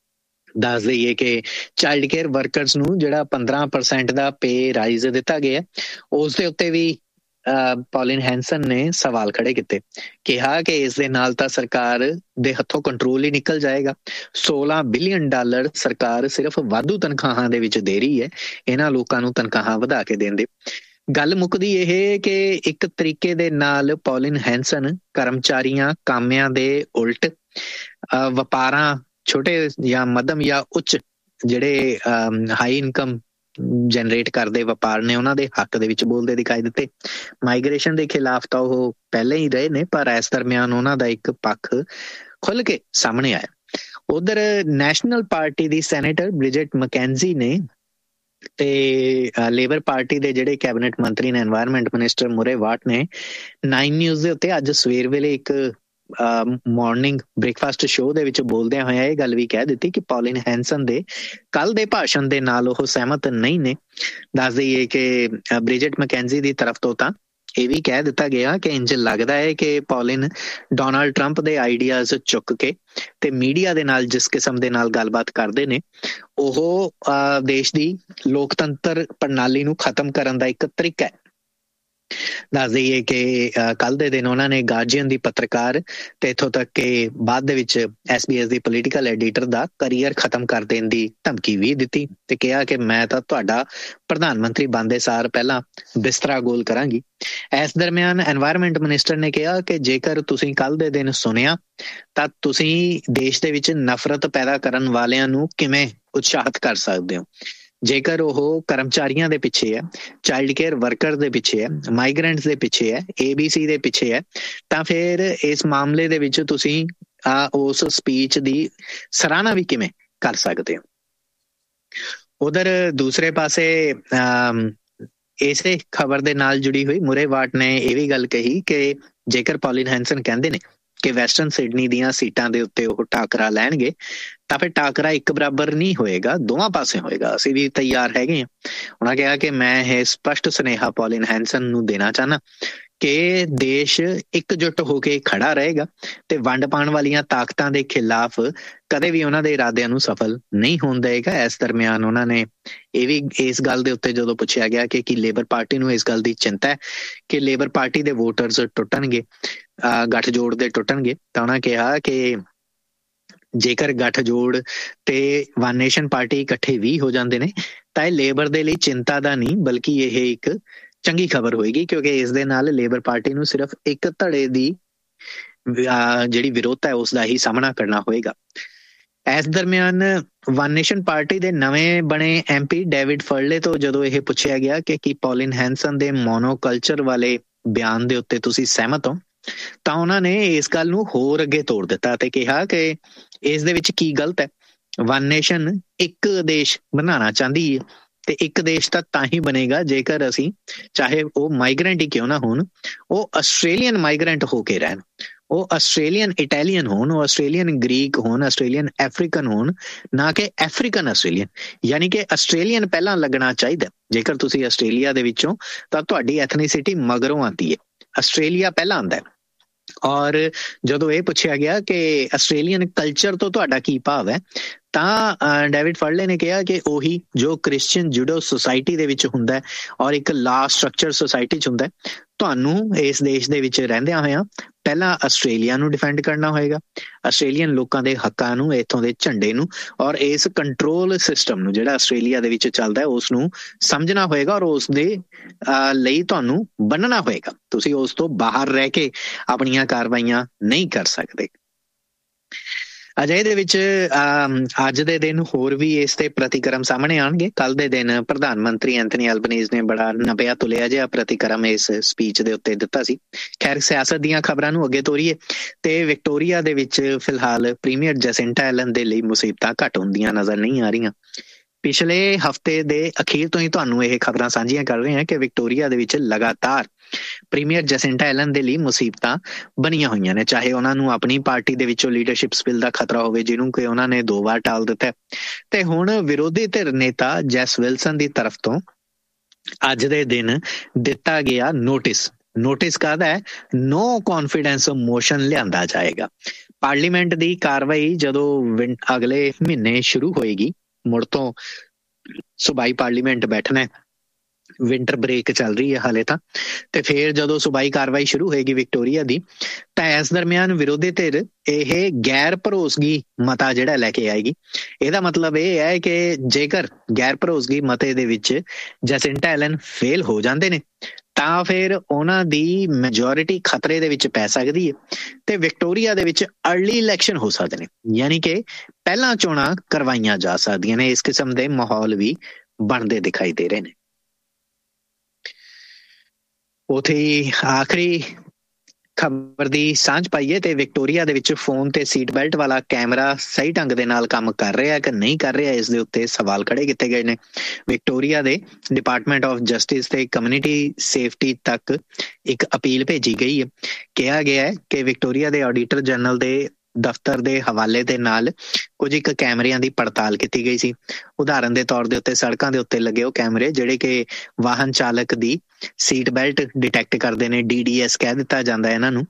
S2: ਦੱਸ ਦਈਏ ਕਿ ਚਾਈਲਡ ਕੇਅਰ ਵਰਕਰਸ ਨੂੰ ਜਿਹੜਾ 15% ਦਾ ਪੇ ਰਾਈਜ਼ ਦਿੱਤਾ ਗਿਆ, ਉਸ ਦੇ ਉੱਤੇ ਵੀ ਪੌਲਿਨ ਹੈਂਸਨ ਨੇ ਸਵਾਲ ਖੜੇ ਕੀਤੇ। ਕਿਹਾ ਕਿ ਇਸ ਦੇ ਨਾਲ ਤਾਂ ਸਰਕਾਰ ਦੇ ਹੱਥੋਂ ਕੰਟਰੋਲ ਹੀ ਨਿਕਲ ਜਾਏਗਾ। $16 ਬਿਲੀਅਨ ਸਰਕਾਰ ਸਿਰਫ ਵਾਧੂ ਤਨਖਾਹਾਂ ਦੇ ਵਿੱਚ ਦੇ ਰਹੀ ਹੈ, ਇਹਨਾਂ ਲੋਕਾਂ ਨੂੰ ਤਨਖਾਹਾਂ ਵਧਾ ਕੇ ਦੇਣ ਦੇ। ਗੱਲ ਮੁੱਕਦੀ ਇਹ ਕਿ ਇੱਕ ਤਰੀਕੇ ਦੇ ਨਾਲ ਪੌਲਿਨ ਹੈਂਸਨ ਕਰਮਚਾਰੀਆਂ ਕਾਮਿਆਂ ਦੇ ਉਲਟ ਵਪਾਰਾਂ, ਛੋਟੇ ਜਾਂ ਮੱਧਮ ਜਾਂ ਉੱਚ ਜਿਹੜੇ ਹਾਈ ਇਨਕਮ ਜਨਰੇਟ ਕਰਦੇ ਵਪਾਰ ਨੇ, ਉਹਨਾਂ ਦੇ ਹੱਕ ਦੇ ਵਿੱਚ ਬੋਲਦੇ ਦਿਖਾਈ ਦਿੱਤੇ। ਮਾਈਗ੍ਰੇਸ਼ਨ ਦੇ ਖਿਲਾਫ ਤਾਂ ਉਹ ਪਹਿਲੇ ਹੀ ਰਹੇ ਨੇ, ਪਰ ਇਸ ਦਰਮਿਆਨ ਉਹਨਾਂ ਦਾ ਇੱਕ ਪੱਖ ਖੁੱਲ ਕੇ ਸਾਹਮਣੇ ਆਇਆ। ਉਧਰ ਨੈਸ਼ਨਲ ਪਾਰਟੀ ਦੀ ਸੈਨੇਟਰ ਬ੍ਰਿਜਟ ਮੈਕੈਂਜੀ ਨੇ ਤੇ ਲੇਬਰ ਪਾਰਟੀ ਦੇ ਜਿਹੜੇ ਕੈਬਨਿਟ ਮੰਤਰੀ ਨੇ, ਐਨਵਾਇਰਨਮੈਂਟ ਮਿਨਿਸਟਰ ਮੁਰੇ ਵਾਟ ਨੇ 9 ਨਿਊਜ਼ ਦੇ ਉੱਤੇ ਅੱਜ ਸਵੇਰ ਵੇਲੇ ਇੱਕ ਮਾਰਨਿੰਗ ਬ੍ਰੇਕਫਾਸਟ ਸ਼ੋਅ ਦੇ ਵਿੱਚ ਬੋਲਦਿਆਂ ਹੋਇਆ ਇਹ ਗੱਲ ਵੀ ਕਹਿ ਦਿੱਤੀ ਕਿ ਪੌਲਿਨ ਹੈਂਸਨ ਦੇ ਕੱਲ ਦੇ ਭਾਸ਼ਣ ਦੇ ਨਾਲ ਉਹ ਸਹਿਮਤ ਨਹੀਂ ਨੇ। ਦੱਸ ਦਈਏ ਕਿ ਬ੍ਰਿਜਟ ਮੈਕੈਂਜੀ ਦੀ ਤਰਫ ਤੋਂ ਤਾਂ ਇਹ ਵੀ ਕਹਿ ਦਿੱਤਾ ਗਿਆ ਕਿ ਇੰਜ ਲੱਗਦਾ ਹੈ ਕਿ ਪੌਲਿਨ ਡੋਨਾਲਡ ਟਰੰਪ ਦੇ ਆਈਡੀਆਜ਼ ਚੁੱਕ ਕੇ ਤੇ ਮੀਡੀਆ ਦੇ ਨਾਲ ਜਿਸ ਕਿਸਮ ਦੇ ਨਾਲ ਗੱਲਬਾਤ ਕਰਦੇ ਨੇ, ਉਹ ਦੇਸ਼ ਦੀ ਲੋਕਤੰਤਰ ਪ੍ਰਣਾਲੀ ਨੂੰ ਖਤਮ ਕਰਨ ਦਾ ਇੱਕ ਤਰੀਕਾ ਹੈ। ਦੱਸ ਦਈਏ ਕਿ ਕੱਲ ਦੇ ਦਿਨ ਉਹਨਾਂ ਨੇ ਗਾਰਜੀਅਨ ਦੀ ਪੱਤਰਕਾਰ ਤੇ ਇੱਥੋਂ ਤੱਕ ਕਿ ਬਾਅਦ ਦੇ ਵਿੱਚ SBS ਦੀ ਪੋਲੀਟੀਕਲ ਐਡੀਟਰ ਦਾ ਕਰੀਅਰ ਖਤਮ ਕਰ ਦੇਣ ਦੀ ਧਮਕੀ ਵੀ ਦਿੱਤੀ ਤੇ ਕਿਹਾ ਕਿ ਮੈਂ ਤਾਂ ਤੁਹਾਡਾ ਪ੍ਰਧਾਨ ਮੰਤਰੀ ਬਣਦੇ ਸਾਰ ਪਹਿਲਾਂ ਬਿਸਤਰਾ ਗੋਲ ਕਰਾਂਗੀ। ਇਸ ਦਰਮਿਆਨ ਐਨਵਾਇਰਨਮੈਂਟ ਮਿਨਿਸਟਰ ਨੇ ਕਿਹਾ ਕਿ ਜੇਕਰ ਤੁਸੀਂ ਕੱਲ ਦੇ ਦਿਨ ਸੁਣਿਆ ਤਾਂ ਤੁਸੀਂ ਦੇਸ਼ ਦੇ ਵਿੱਚ ਨਫ਼ਰਤ ਪੈਦਾ ਕਰਨ ਵਾਲਿਆਂ ਨੂੰ ਕਿਵੇਂ ਉਤਸ਼ਾਹਿਤ ਕਰ ਸਕਦੇ ਹੋ। ਜੇਕਰ ਉਹ ਕਰਮਚਾਰੀਆਂ ਦੇ ਪਿੱਛੇ ਹੈ, ਚਾਈਲਡ ਕੇਅਰ ਵਰਕਰ ਦੇ ਪਿੱਛੇ ਹੈ, ਮਾਈਗ੍ਰੈਂਟਸ ਦੇ ਪਿੱਛੇ ਹੈ, ABC ਦੇ ਪਿੱਛੇ ਹੈ, ਤਾਂ ਫਿਰ ਇਸ ਮਾਮਲੇ ਦੇ ਵਿੱਚ ਤੁਸੀਂ ਉਸ ਸਪੀਚ ਦੀ ਸਰਾਹਨਾ ਵੀ ਕਿਵੇਂ ਕਰ ਸਕਦੇ ਹੋ। ਉਧਰ ਦੂਸਰੇ ਪਾਸੇ ਇਸੇ ਖਬਰ ਦੇ ਨਾਲ ਜੁੜੀ ਹੋਈ ਮੁਰੇ ਵਾਟ ਨੇ ਇਹ ਵੀ ਗੱਲ ਕਹੀ ਕਿ ਜੇਕਰ ਪੌਲਿਨ ਹੈਂਸਨ ਕਹਿੰਦੇ ਨੇ ਕਿ ਵੈਸਟਰਨ ਸਿਡਨੀ ਦੀਆਂ ਸੀਟਾਂ ਦੇ ਉੱਤੇ ਉਹ ਟਾਕਰਾ ਲੈਣਗੇ ਤਾਂ ਫਿਰ ਟਾਕਰਾ ਇੱਕ ਬਰਾਬਰ ਨਹੀਂ ਹੋਏਗਾ, ਦੋਵਾਂ ਪਾਸੇ ਹੋਏਗਾ, ਅਸੀਂ ਵੀ ਤਿਆਰ ਹੈਗੇ ਹਾਂ। ਉਹਨਾਂ ਕਿਹਾ ਕਿ ਮੈਂ ਇਹ ਸਪਸ਼ਟ ਸੁਨੇਹਾ ਪੌਲਿਨ ਹੈਂਸਨ ਨੂੰ ਦੇਣਾ ਚਾਹੁੰਦਾ ਕਿ ਦੇਸ਼ ਇਕਜੁੱਟ ਹੋ ਕੇ ਖੜਾ ਰਹੇਗਾ ਤੇ ਵੰਡ ਪਾਉਣ ਵਾਲੀਆਂ ਤਾਕਤਾਂ ਦੇ ਖਿਲਾਫ ਕਦੇ ਵੀ ਉਹਨਾਂ ਦੇ ਇਰਾਦਿਆਂ ਨੂੰ ਸਫਲ ਨਹੀਂ ਹੋਣ ਦੇਗਾ। ਇਸ ਦਰਮਿਆਨ ਉਹਨਾਂ ਨੇ ਇਹ ਵੀ ਇਸ ਗੱਲ ਦੇ ਉੱਤੇ ਜਦੋਂ ਪੁੱਛਿਆ ਗਿਆ ਕਿ ਲੇਬਰ ਪਾਰਟੀ ਨੂੰ ਇਸ ਗੱਲ ਦੀ ਚਿੰਤਾ ਹੈ ਕਿ ਲੇਬਰ ਪਾਰਟੀ ਦੇ ਵੋਟਰਸ ਟੁੱਟਣਗੇ, ਗੱਠਜੋੜ ਦੇ ਟੁੱਟਣਗੇ, ਤਾਂ ਉਹਨਾਂ ਕਿਹਾ ਕਿ ਜੇਕਰ ਗੱਠਜੋੜ ਤੇ ਵਨ ਨੇਸ਼ਨ ਪਾਰਟੀ ਇਕੱਠੇ ਵੀ ਹੋ ਜਾਂਦੇ ਨੇ ਤਾਂ ਇਹ ਲੇਬਰ ਦੇ ਲਈ ਚਿੰਤਾ ਦਾ ਨਹੀਂ ਬਲਕਿ ਇਹ ਇੱਕ ਚੰਗੀ ਖਬਰ ਹੋਏਗੀ, ਕਿਉਂਕਿ ਇਸ ਦੇ ਨਾਲ ਲੇਬਰ ਪਾਰਟੀ ਨੂੰ ਸਿਰਫ ਇੱਕ ਧੜੇ ਦੀ ਜਿਹੜੀ ਵਿਰੋਧਤਾ ਹੈ ਉਸ ਦਾ ਹੀ ਸਾਹਮਣਾ ਕਰਨਾ ਹੋਏਗਾ। ਇਸ ਦਰਮਿਆਨ ਵਨ ਨੇਸ਼ਨ ਪਾਰਟੀ ਦੇ ਨਵੇਂ ਬਣੇ MP ਡੇਵਿਡ ਫਰਲੇ ਤੋਂ ਜਦੋਂ ਇਹ ਪੁੱਛਿਆ ਗਿਆ ਕਿ ਕੀ ਪੌਲਿਨ ਹੈਂਸਨ ਦੇ ਮੋਨੋਕਲਚਰ ਵਾਲੇ ਬਿਆਨ ਦੇ ਉੱਤੇ ਤੁਸੀਂ ਸਹਿਮਤ ਹੋ, ਤਾਂ ਉਹਨਾਂ ਨੇ ਇਸ ਗੱਲ ਨੂੰ ਹੋਰ ਅੱਗੇ ਤੋੜ ਦਿੱਤਾ ਤੇ ਕਿਹਾ ਕਿ ਇਸ ਦੇ ਵਿੱਚ ਕੀ ਗਲਤ ਹੈ। ਵਨ ਨੇਸ਼ਨ ਇੱਕ ਦੇਸ਼ ਬਣਾਉਣਾ ਚਾਹੁੰਦੀ ਹੈ ਤੇ ਇੱਕ ਦੇਸ਼ ਤਾਂ ਹੀ ਬਣੇਗਾ ਜੇਕਰ ਅਸੀਂ, ਚਾਹੇ ਉਹ ਮਾਈਗ੍ਰੈਂਟ ਹੀ ਕਿਉਂ ਨਾ ਹੋਣ, ਉਹ ਆਸਟ੍ਰੇਲੀਅਨ ਮਾਈਗ੍ਰੈਂਟ ਹੋ ਕੇ ਰਹਿਣ, ਉਹ ਆਸਟ੍ਰੇਲੀਅਨ ਇਟਾਲੀਅਨ ਹੋਣ, ਉਹ ਆਸਟ੍ਰੇਲੀਅਨ ਗ੍ਰੀਕ ਹੋਣ, ਆਸਟ੍ਰੇਲੀਅਨ ਅਫਰੀਕਨ ਹੋਣ, ਨਾ ਕਿ ਅਫਰੀਕਨ ਆਸਟ੍ਰੇਲੀਅਨ। ਯਾਨੀ ਕਿ ਆਸਟ੍ਰੇਲੀਅਨ ਪਹਿਲਾਂ ਲੱਗਣਾ ਚਾਹੀਦਾ। ਜੇਕਰ ਤੁਸੀਂ ਆਸਟ੍ਰੇਲੀਆ ਦੇ ਵਿੱਚੋਂ ਤਾਂ ਤੁਹਾਡੀ ਐਥਨੀਸਿਟੀ ਮਗਰੋਂ ਆਉਂਦੀ ਹੈ, ਆਸਟ੍ਰੇਲੀਆ ਪਹਿਲਾਂ ਆਉਂਦਾ ਹੈ। ਔਰ ਜਦੋਂ ਇਹ ਪੁੱਛਿਆ ਗਿਆ ਕਿ ਆਸਟ੍ਰੇਲੀਅਨ ਕਲਚਰ ਤੋਂ ਤੁਹਾਡਾ ਕੀ ਭਾਵ ਹੈ ਤਾਂ ਡੇਵਿਡ ਫਰਲੇ ਨੇ ਕਿਹਾ ਕਿ ਉਹੀ ਜੋ ਕ੍ਰਿਸਚੀਅਨ ਜੂਡੋ ਸੁਸਾਇਟੀ ਦੇ ਵਿੱਚ ਹੁੰਦਾ ਔਰ ਇੱਕ ਲਾ ਸਟਰਕਚਰ ਸੁਸਾਇਟੀ 'ਚ ਹੁੰਦਾ, ਤੁਹਾਨੂੰ ਇਸ ਦੇਸ਼ ਦੇ ਵਿੱਚ ਰਹਿੰਦਿਆਂ ਹੋਇਆਂ ਪਹਿਲਾਂ ਆਸਟ੍ਰੇਲੀਆ ਨੂੰ ਡਿਫੈਂਡ ਕਰਨਾ ਹੋਏਗਾ, ਆਸਟ੍ਰੇਲੀਅਨ ਲੋਕਾਂ ਦੇ ਹੱਕਾਂ ਨੂੰ, ਇੱਥੋਂ ਦੇ ਝੰਡੇ ਨੂੰ ਔਰ ਇਸ ਕੰਟਰੋਲ ਸਿਸਟਮ ਨੂੰ ਜਿਹੜਾ ਆਸਟ੍ਰੇਲੀਆ ਦੇ ਵਿੱਚ ਚੱਲਦਾ ਉਸ ਨੂੰ ਸਮਝਣਾ ਹੋਏਗਾ ਔਰ ਉਸ ਦੇ ਲਈ ਤੁਹਾਨੂੰ ਬੰਨਣਾ ਹੋਏਗਾ। ਤੁਸੀਂ ਉਸ ਤੋਂ ਬਾਹਰ ਰਹਿ ਕੇ ਆਪਣੀਆਂ ਕਾਰਵਾਈਆਂ ਨਹੀਂ ਕਰ ਸਕਦੇ। ਅਜਿਹੇ ਦੇ ਵਿੱਚ ਅੱਜ ਦੇ ਦਿਨ ਹੋਰ ਵੀ ਇਸ ਤੇ ਪ੍ਰਤੀਕਰਮ ਸਾਹਮਣੇ ਆਉਣਗੇ। ਕੱਲ ਦੇ ਦਿਨ ਪ੍ਰਧਾਨ ਮੰਤਰੀ ਐਂਥਨੀ ਐਲਬਨੀਜ਼ ਨੇ ਬੜਾ ਨਵਿਆ ਤੁਲਿਆ ਜਿਹਾ ਪ੍ਰਤੀਕਰਮ ਇਸ ਸਪੀਚ ਦੇ ਉੱਤੇ ਦਿੱਤਾ ਸੀ। ਖੈਰ, ਸਿਆਸਤ ਦੀਆਂ ਖਬਰਾਂ ਨੂੰ ਅੱਗੇ ਤੋਰੀਏ ਤੇ ਵਿਕਟੋਰੀਆ ਦੇ ਵਿੱਚ ਫਿਲਹਾਲ ਪ੍ਰੀਮੀਅਰ ਜੈਸਿੰਟਾ ਐਲਨ ਦੇ ਲਈ ਮੁਸੀਬਤਾਂ ਘੱਟ ਹੁੰਦੀਆਂ ਨਜ਼ਰ ਨਹੀਂ ਆ ਰਹੀਆਂ। ਪਿਛਲੇ ਹਫ਼ਤੇ ਦੇ ਅਖੀਰ ਤੋਂ ਹੀ ਤੁਹਾਨੂੰ ਇਹ ਖਬਰਾਂ ਸਾਂਝੀਆਂ ਕਰ ਰਹੇ ਹਾਂ ਕਿ ਵਿਕਟੋਰੀਆ ਦੇ ਵਿੱਚ ਲਗਾਤਾਰ ਪ੍ਰੀਮੀਅਰ ਜੈਸਿੰਟਾ ਐਲਨ ਦੇ ਲਈ ਮੁਸੀਬਤਾਂ ਬਣੀਆਂ ਹੋਈਆਂ ਨੇ, ਚਾਹੇ ਉਹਨਾਂ ਨੂੰ ਆਪਣੀ ਪਾਰਟੀ ਦੇ ਵਿੱਚੋਂ ਲੀਡਰਸ਼ਿਪ ਸਪਿਲ ਦਾ ਖਤਰਾ ਹੋਵੇ ਜਿਹਨੂੰ ਕਿ ਉਹਨਾਂ ਨੇ 2 ਵਾਰ ਟਾਲ ਦਿੱਤਾ, ਤੇ ਹੁਣ ਵਿਰੋਧੀ ਧਿਰ ਨੇਤਾ ਜੈਸ ਵਿਲਸਨ ਦੀ ਤਰਫ ਤੋਂ ਅੱਜ ਦੇ ਦਿਨ ਦਿੱਤਾ ਗਿਆ ਨੋਟਿਸ ਕਾਹਦਾ ਹੈ? ਨੋ ਕੌਨਫੀਡੈਂਸ ਮੋਸ਼ਨ ਲਿਆਂਦਾ ਜਾਏਗਾ। ਪਾਰਲੀਮੈਂਟ ਦੀ ਕਾਰਵਾਈ ਜਦੋਂ ਅਗਲੇ ਮਹੀਨੇ ਸ਼ੁਰੂ ਹੋਏਗੀ, ਮੁੜ ਤੋਂ ਸੂਬਾਈ ਪਾਰਲੀਮੈਂਟ ਬੈਠਣਾ, ਵਿੰਟਰ ਬ੍ਰੇਕ ਚੱਲ ਰਹੀ ਹੈ ਹਾਲੇ ਤਾਂ, ਤੇ ਫਿਰ ਜਦੋਂ ਸੂਬਾਈ ਕਾਰਵਾਈ ਸ਼ੁਰੂ ਹੋਏਗੀ ਵਿਕਟੋਰੀਆ ਦੀ, ਤਾਂ ਇਸ ਦਰਮਿਆਨ ਵਿਰੋਧੀ ਧਿਰ ਇਹ ਗੈਰ ਭਰੋਸਗੀ ਮਤਾ ਜਿਹੜਾ ਲੈ ਕੇ ਆਏਗੀ। ਇਹਦਾ ਮਤਲਬ ਇਹ ਹੈ ਕਿ ਜੇਕਰ ਗੈਰ ਭਰੋਸਗੀ ਮਤੇ ਦੇ ਵਿੱਚ ਜੈਸਿੰਟਾ ਐਲਨ ਫੇਲ ਹੋ ਜਾਂਦੇ ਨੇ ਤਾਂ ਫਿਰ ਉਹਨਾਂ ਦੀ ਮੈਜੋਰਿਟੀ ਖਤਰੇ ਦੇ ਵਿੱਚ ਪੈ ਸਕਦੀ ਹੈ ਤੇ ਵਿਕਟੋਰੀਆ ਦੇ ਵਿੱਚ ਅਰਲੀ ਇਲੈਕਸ਼ਨ ਹੋ ਸਕਦੇ ਨੇ, ਯਾਨੀ ਕਿ ਪਹਿਲਾਂ ਚੋਣਾਂ ਕਰਵਾਈਆਂ ਜਾ ਸਕਦੀਆਂ ਨੇ। ਇਸ ਕਿਸਮ ਦੇ ਮਾਹੌਲ ਵੀ ਬਣਦੇ ਦਿਖਾਈ ਦੇ ਰਹੇ ਨੇ। ਉੱਥੇ ਆਖਰੀ ਖਬਰ ਦੀ ਸਾਂਝ ਪਾਈਏ ਤੇ ਵਿਕਟੋਰੀਆ ਦੇ ਵਿੱਚ ਫੋਨ ਤੇ ਸੀਟ ਬੈਲਟ ਵਾਲਾ ਕੈਮਰਾ ਸਹੀ ਢੰਗ ਦੇ ਨਾਲ ਕੰਮ ਕਰ ਰਿਹਾ ਕਿ ਨਹੀਂ ਕਰ ਰਿਹਾ, ਇਸ ਦੇ ਉੱਤੇ ਸਵਾਲ ਖੜੇ ਕੀਤੇ ਗਏ ਨੇ। ਵਿਕਟੋਰੀਆ ਦੇ ਡਿਪਾਰਟਮੈਂਟ ਆਫ ਜਸਟਿਸ ਤੇ ਕਮਿਊਨਿਟੀ ਸੇਫਟੀ ਤੱਕ ਇੱਕ ਅਪੀਲ ਭੇਜੀ ਗਈ ਹੈ। ਕਿਹਾ ਗਿਆ ਹੈ ਕਿ ਵਿਕਟੋਰੀਆ ਦੇ ਆਡੀਟਰ ਜਨਰਲ ਦੇ ਦਫ਼ਤਰ ਦੇ ਹਵਾਲੇ ਦੇ ਨਾਲ ਕੁਝ ਇੱਕ ਕੈਮਰਿਆਂ ਦੀ ਪੜਤਾਲ ਕੀਤੀ ਗਈ ਸੀ। ਉਦਾਹਰਨ ਦੇ ਤੌਰ ਦੇ ਉੱਤੇ ਸੜਕਾਂ ਦੇ ਉੱਤੇ ਲੱਗੇ ਉਹ ਕੈਮਰੇ ਜਿਹੜੇ ਕਿ ਵਾਹਨ ਚਾਲਕ ਦੀ ਸੀਟ ਬੈਲਟ ਡਿਟੈਕਟ ਕਰਦੇ ਨੇ, DDS ਕਹਿ ਦਿੱਤਾ ਜਾਂਦਾ ਇਹਨਾਂ ਨੂੰ,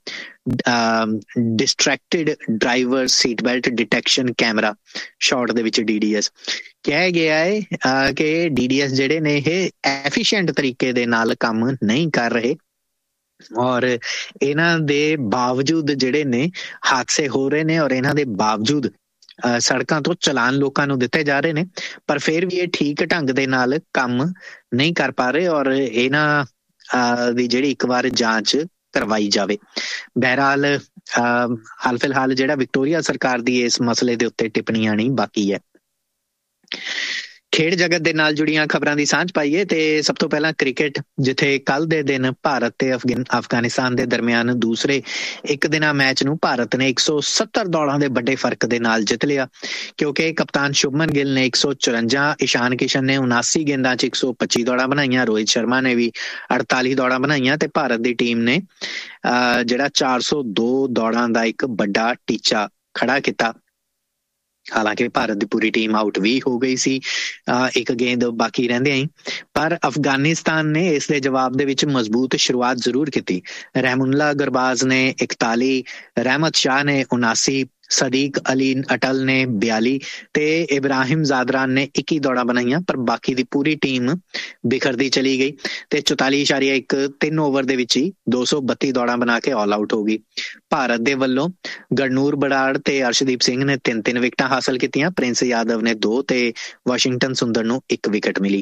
S2: ਡਿਸਟਰੈਕਟਿਡ driver seat belt detection camera, short ਦੇ ਵਿੱਚ DDS। ਕਿਹਾ ਗਿਆ ਹੈ ਕਿ DDS ਜਿਹੜੇ ਨੇ ਇਹ ਐਫੀਸ਼ੀਐਂਟ ਤਰੀਕੇ ਦੇ ਨਾਲ ਕੰਮ ਨਹੀਂ ਕਰ ਰਹੇ ਔਰ ਇਹਨਾਂ ਦੇ ਬਾਵਜੂਦ ਜਿਹੜੇ ਨੇ ਹਾਦਸੇ ਹੋ ਰਹੇ ਨੇ ਔਰ ਇਹਨਾਂ ਦੇ ਬਾਵਜੂਦ ਸੜਕਾਂ ਤੋਂ ਚਲਾਨ ਲੋਕਾਂ ਨੂੰ ਦਿੱਤੇ ਜਾ ਰਹੇ ਨੇ, ਪਰ ਫਿਰ ਵੀ ਇਹ ਠੀਕ ਢੰਗ ਦੇ ਨਾਲ ਕੰਮ ਨਹੀਂ ਕਰ ਪਾ ਰਹੇ ਔਰ ਇਹਨਾਂ ਦੀ ਜਿਹੜੀ ਇੱਕ ਵਾਰ ਜਾਂਚ ਕਰਵਾਈ ਜਾਵੇ। ਬਹਰਹਾਲ ਹਾਲ ਫਿਲਹਾਲ ਜਿਹੜਾ ਵਿਕਟੋਰੀਆ ਸਰਕਾਰ ਦੀ ਇਸ ਮਸਲੇ ਦੇ ਉੱਤੇ ਟਿੱਪਣੀ ਆਣੀ ਬਾਕੀ ਹੈ। ਖੇਡ ਜਗਤ ਦੇ ਨਾਲ ਜੁੜੀਆਂ ਖਬਰਾਂ ਦੀ ਸਾਂਝ ਪਾਈਏ ਤੇ ਸਭ ਤੋਂ ਪਹਿਲਾਂ ਕ੍ਰਿਕਟ, ਜਿੱਥੇ ਕੱਲ ਦੇ ਦਿਨ ਭਾਰਤ ਤੇ ਅਫਗਾਨਿਸਤਾਨ ਦੇ ਦਰਮਿਆਨ ਦੂਸਰੇ ਇੱਕ ਦਿਨਾ ਮੈਚ ਨੂੰ ਭਾਰਤ ਨੇ 170 ਦੌੜਾਂ ਦੇ ਵੱਡੇ ਫਰਕ ਦੇ ਨਾਲ ਜਿੱਤ ਲਿਆ, ਕਿਉਂਕਿ ਕਪਤਾਨ ਸ਼ੁਭਮਨ ਗਿੱਲ ਨੇ 154, ਇਸ਼ਾਨ ਕਿਸ਼ਨ ਨੇ 79 ਗੇਂਦਾਂ 'ਚ 125 ਦੌੜਾਂ ਬਣਾਈਆਂ, ਰੋਹਿਤ ਸ਼ਰਮਾ ਨੇ ਵੀ 48 ਦੌੜਾਂ ਬਣਾਈਆਂ ਤੇ ਭਾਰਤ ਦੀ ਟੀਮ ਨੇ ਜਿਹੜਾ 402 ਦੌੜਾਂ ਦਾ ਇੱਕ ਵੱਡਾ ਟੀਚਾ ਖੜਾ ਕੀਤਾ। ਹਾਲਾਂਕਿ ਭਾਰਤ ਦੀ ਪੂਰੀ ਟੀਮ ਆਊਟ ਵੀ ਹੋ ਗਈ ਸੀ ਇੱਕ ਗੇਂਦ ਬਾਕੀ ਰਹਿੰਦਿਆਂ ਹੀ, ਪਰ ਅਫਗਾਨਿਸਤਾਨ ਨੇ ਇਸ ਦੇ ਜਵਾਬ ਦੇ ਵਿੱਚ ਮਜ਼ਬੂਤ ਸ਼ੁਰੂਆਤ ਜ਼ਰੂਰ ਕੀਤੀ। ਰਹਿਮੁੱਲਾ ਗੁਰਬਾਜ਼ ਨੇ 41, ਰਹਿਮਤ ਸ਼ਾਹ ਨੇ 79, ਸਦੀਕ ਅਲੀ ਅਟਲ ਨੇ 42 ਤੇ ਇਬਰਾਹਿਮ ਜ਼ਾਦਰਾਨ ਨੇ 21 ਦੌੜਾਂ ਬਣਾਈਆਂ, ਪਰ ਬਾਕੀ ਦੀ ਪੂਰੀ ਟੀਮ ਬਿਖਰਦੀ ਚਲੀ ਗਈ ਤੇ 44.1 3 ਓਵਰ ਦੇ ਵਿੱਚ ਹੀ 232 ਦੌੜਾਂ ਬਣਾ ਕੇ ਆਲ ਆਊਟ ਹੋ ਗਈ। ਭਾਰਤ ਦੇ ਵੱਲੋਂ ਗੜਨੂਰ ਬਰਾੜ ਤੇ ਅਰਸ਼ਦੀਪ ਸਿੰਘ ਨੇ 3 ਵਿਕਟਾਂ ਹਾਸਲ ਕੀਤੀਆਂ, ਪ੍ਰਿੰਸ ਯਾਦਵ ਨੇ 2 ਤੇ ਵਾਸ਼ਿੰਗਟਨ ਸੁੰਦਰ ਨੂੰ 1 ਵਿਕਟ ਮਿਲੀ।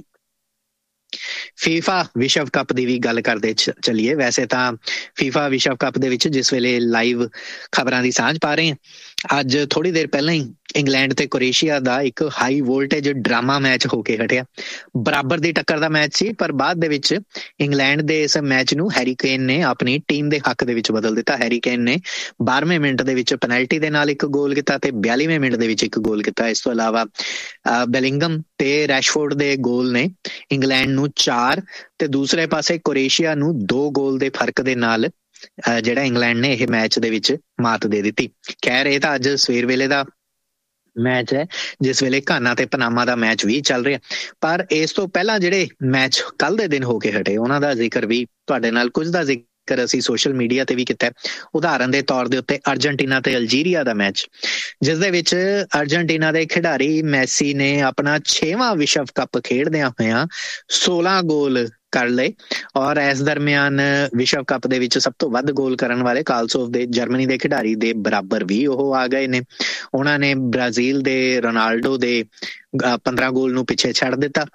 S2: ਫੀਫਾ ਵਿਸ਼ਵ ਕੱਪ ਦੀ ਵੀ ਗੱਲ ਕਰਦੇ ਚੱਲੀਏ। ਵੈਸੇ ਤਾਂ ਫੀਫਾ ਵਿਸ਼ਵ ਕੱਪ ਦੇ ਵਿੱਚ ਜਿਸ ਵੇਲੇ ਲਾਈਵ ਖਬਰਾਂ ਦੀ ਸਾਂਝ ਪਾ ਰਹੇ ਹਾਂ, ਅੱਜ ਥੋੜੀ ਦੇਰ ਪਹਿਲਾਂ ਹੀ ਇੰਗਲੈਂਡ ਤੇ ਕ੍ਰੋਏਸ਼ੀਆ ਦਾ ਇੱਕ ਹਾਈ ਵੋਲਟੇਜ ਡਰਾਮਾ ਮੈਚ ਹੋ ਕੇ ਹਟਿਆ। ਬਰਾਬਰ ਦੀ ਟੱਕਰ ਦਾ ਮੈਚ ਸੀ, ਪਰ ਬਾਅਦ ਦੇ ਵਿੱਚ ਇੰਗਲੈਂਡ ਦੇ ਇਸ ਮੈਚ ਨੂੰ ਹੈਰੀ ਕੇਨ ਨੇ ਆਪਣੀ ਟੀਮ ਦੇ ਹੱਕ ਦੇ ਵਿੱਚ ਬਦਲ ਦਿੱਤਾ। ਹੈਰੀ ਕੇਨ ਨੇ 12ਵੇਂ ਮਿੰਟ ਦੇ ਵਿੱਚ ਪੈਨਲਟੀ ਦੇ ਨਾਲ 1 ਗੋਲ ਕੀਤਾ ਤੇ 42ਵੇਂ ਮਿੰਟ ਦੇ ਵਿੱਚ 1 ਗੋਲ ਕੀਤਾ। ਇਸ ਤੋਂ ਇਲਾਵਾ ਬੈਲਿੰਗਮ ਤੇ ਰੈਸ਼ਫੋਰਡ ਦੇ ਗੋਲ ਨੇ ਇੰਗਲੈਂਡ ਨੂੰ 4 ਤੇ ਦੂਸਰੇ ਪਾਸੇ ਕ੍ਰੋਏਸ਼ੀਆ ਨੂੰ 2 ਗੋਲ ਦੇ ਫਰਕ ਦੇ ਨਾਲ ਜਿਹੜਾ ਇੰਗਲੈਂਡ ਨੇ ਇਹ ਮੈਚ ਦੇ ਵਿੱਚ ਮਾਤ ਦੇ ਦਿੱਤੀ। ਖੈਰ, ਇਹ ਤਾਂ ਅੱਜ ਸਵੇਰ ਵੇਲੇ ਦਾ ਮੈਚ ਹੈ ਜਿਸ ਵੇਲੇ ਘਾਨਾ ਤੇ ਪਨਾਮਾ ਦਾ ਮੈਚ ਵੀ ਚੱਲ ਰਿਹਾ, ਪਰ ਇਸ ਤੋਂ ਪਹਿਲਾਂ ਜਿਹੜੇ ਮੈਚ ਕੱਲ ਦੇ ਦਿਨ ਹੋ ਕੇ ਹਟੇ ਉਹਨਾਂ ਦਾ ਜ਼ਿਕਰ ਵੀ ਤੁਹਾਡੇ ਨਾਲ ਕੁਝ ਦਾ ਜ਼ਿਕਰ ਜ਼ਿਕਰ ਅਸੀਂ ਸੋਸ਼ਲ ਮੀਡੀਆ ਤੇ ਵੀ ਕੀਤਾ। ਉਦਾਹਰਨ ਦੇ ਤੌਰ ਦੇ ਉੱਤੇ ਅਰਜਨਟੀਨਾ ਤੇ ਅਲਜੀਰੀਆ ਦਾ ਮੈਚ, ਜਿਸ ਦੇ ਵਿੱਚ ਅਰਜਨਟੀਨਾ ਦੇ ਖਿਡਾਰੀ ਮੈਸੀ ਨੇ ਆਪਣਾ 6ਵਾਂ ਵਿਸ਼ਵ ਕੱਪ ਖੇਡਦਿਆਂ ਹੋਇਆਂ 16 ਗੋਲ ਕਰ ਲਏ ਔਰ ਇਸ ਦਰਮਿਆਨ ਵਿਸ਼ਵ ਕੱਪ ਦੇ ਵਿੱਚ ਸਭ ਤੋਂ ਵੱਧ ਗੋਲ ਕਰਨ ਵਾਲੇ ਕਾਲਸੋਵ ਦੇ ਜਰਮਨੀ ਦੇ ਖਿਡਾਰੀ ਦੇ ਬਰਾਬਰ ਵੀ ਉਹ ਆ ਗਏ ਨੇ। ਉਹਨਾਂ ਨੇ ਬ੍ਰਾਜ਼ੀਲ ਦੇ ਰੋਨਾਲਡੋ ਦੇ 15 ਗੋਲ ਨੂੰ ਪਿੱਛੇ ਛੱਡ ਦਿੱਤਾ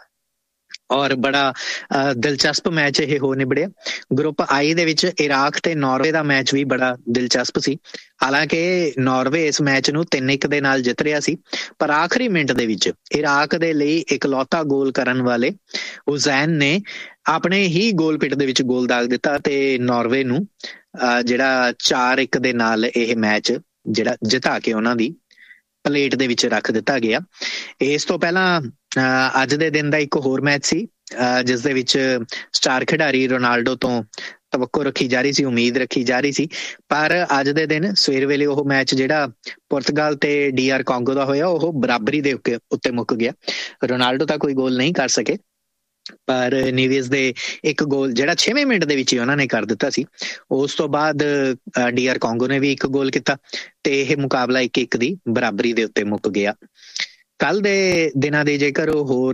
S2: ਔਰ ਬੜਾ ਦਿਲਚਸਪ ਮੈਚ ਇਹ ਹੋ ਨਿਬੜਿਆ। ਗਰੁੱਪ ਆਈ ਦੇ ਵਿੱਚ ਇਰਾਕ ਤੇ ਨਾਰਵੇ ਦਾ ਮੈਚ ਵੀ ਬੜਾ ਦਿਲਚਸਪ ਸੀ। ਹਾਲਾਂਕਿ ਨਾਰਵੇ ਇਸ ਮੈਚ ਨੂੰ 3-1 ਦੇ ਨਾਲ ਜਿੱਤ ਰਿਹਾ ਸੀ, ਪਰ ਆਖਰੀ ਮਿੰਟ ਦੇ ਵਿੱਚ ਇਰਾਕ ਦੇ ਲਈ ਇਕਲੌਤਾ ਗੋਲ ਕਰਨ ਵਾਲੇ ਹੁਸੈਨ ਨੇ ਆਪਣੇ ਹੀ ਗੋਲ ਪਿੱਟ ਦੇ ਵਿੱਚ ਗੋਲ ਦਾਗ ਦਿੱਤਾ ਤੇ ਨਾਰਵੇ ਨੂੰ ਜਿਹੜਾ 4-1 ਦੇ ਨਾਲ ਇਹ ਮੈਚ ਜਿਹੜਾ ਜਿਤਾ ਕੇ ਉਹਨਾਂ ਦੀ ਪਲੇਟ ਦੇ ਵਿੱਚ ਰੱਖ ਦਿੱਤਾ ਗਿਆ। ਇਸ ਤੋਂ ਪਹਿਲਾਂ ਅੱਜ ਦੇ ਦਿਨ ਦਾ ਇੱਕ ਹੋਰ ਮੈਚ ਸੀ ਜਿਸ ਦੇ ਵਿੱਚ ਸਟਾਰ ਖਿਡਾਰੀ ਰੋਨਾਲਡੋ ਤੋਂ ਤਵੱਕੋ ਰੱਖੀ ਜਾ ਰਹੀ ਸੀ, ਉਮੀਦ ਰੱਖੀ ਜਾ ਰਹੀ ਸੀ, ਪਰ ਅੱਜ ਦੇ ਦਿਨ ਸਵੇਰ ਵੇਲੇ ਉਹ ਮੈਚ ਜਿਹੜਾ ਪੁਰਤਗਾਲ ਤੇ DR ਕਾਂਗੋ ਦਾ ਹੋਇਆ ਉਹ ਬਰਾਬਰੀ ਦੇ ਉੱਤੇ ਮੁੱਕ ਗਿਆ। ਰੋਨਾਲਡੋ ਤਾਂ ਕੋਈ ਗੋਲ ਨਹੀਂ ਕਰ ਸਕੇ, ਪਰ ਨੀਵੇਜ਼ ਦੇ ਇੱਕ ਗੋਲ ਜਿਹੜਾ 6ਵੇਂ ਮਿੰਟ ਦੇ ਵਿੱਚ ਹੀ ਉਹਨਾਂ ਨੇ ਕਰ ਦਿੱਤਾ ਸੀ। ਉਸ ਤੋਂ ਬਾਅਦ DR ਕਾਂਗੋ ਨੇ ਵੀ ਇੱਕ ਗੋਲ ਕੀਤਾ ਤੇ ਇਹ ਮੁਕਾਬਲਾ 1-1 ਦੀ ਬਰਾਬਰੀ ਦੇ ਉੱਤੇ ਮੁੱਕ ਗਿਆ। ਕੱਲ ਦੇ ਦਿਨਾਂ ਦੇ ਜੇਕਰ ਹੋਰ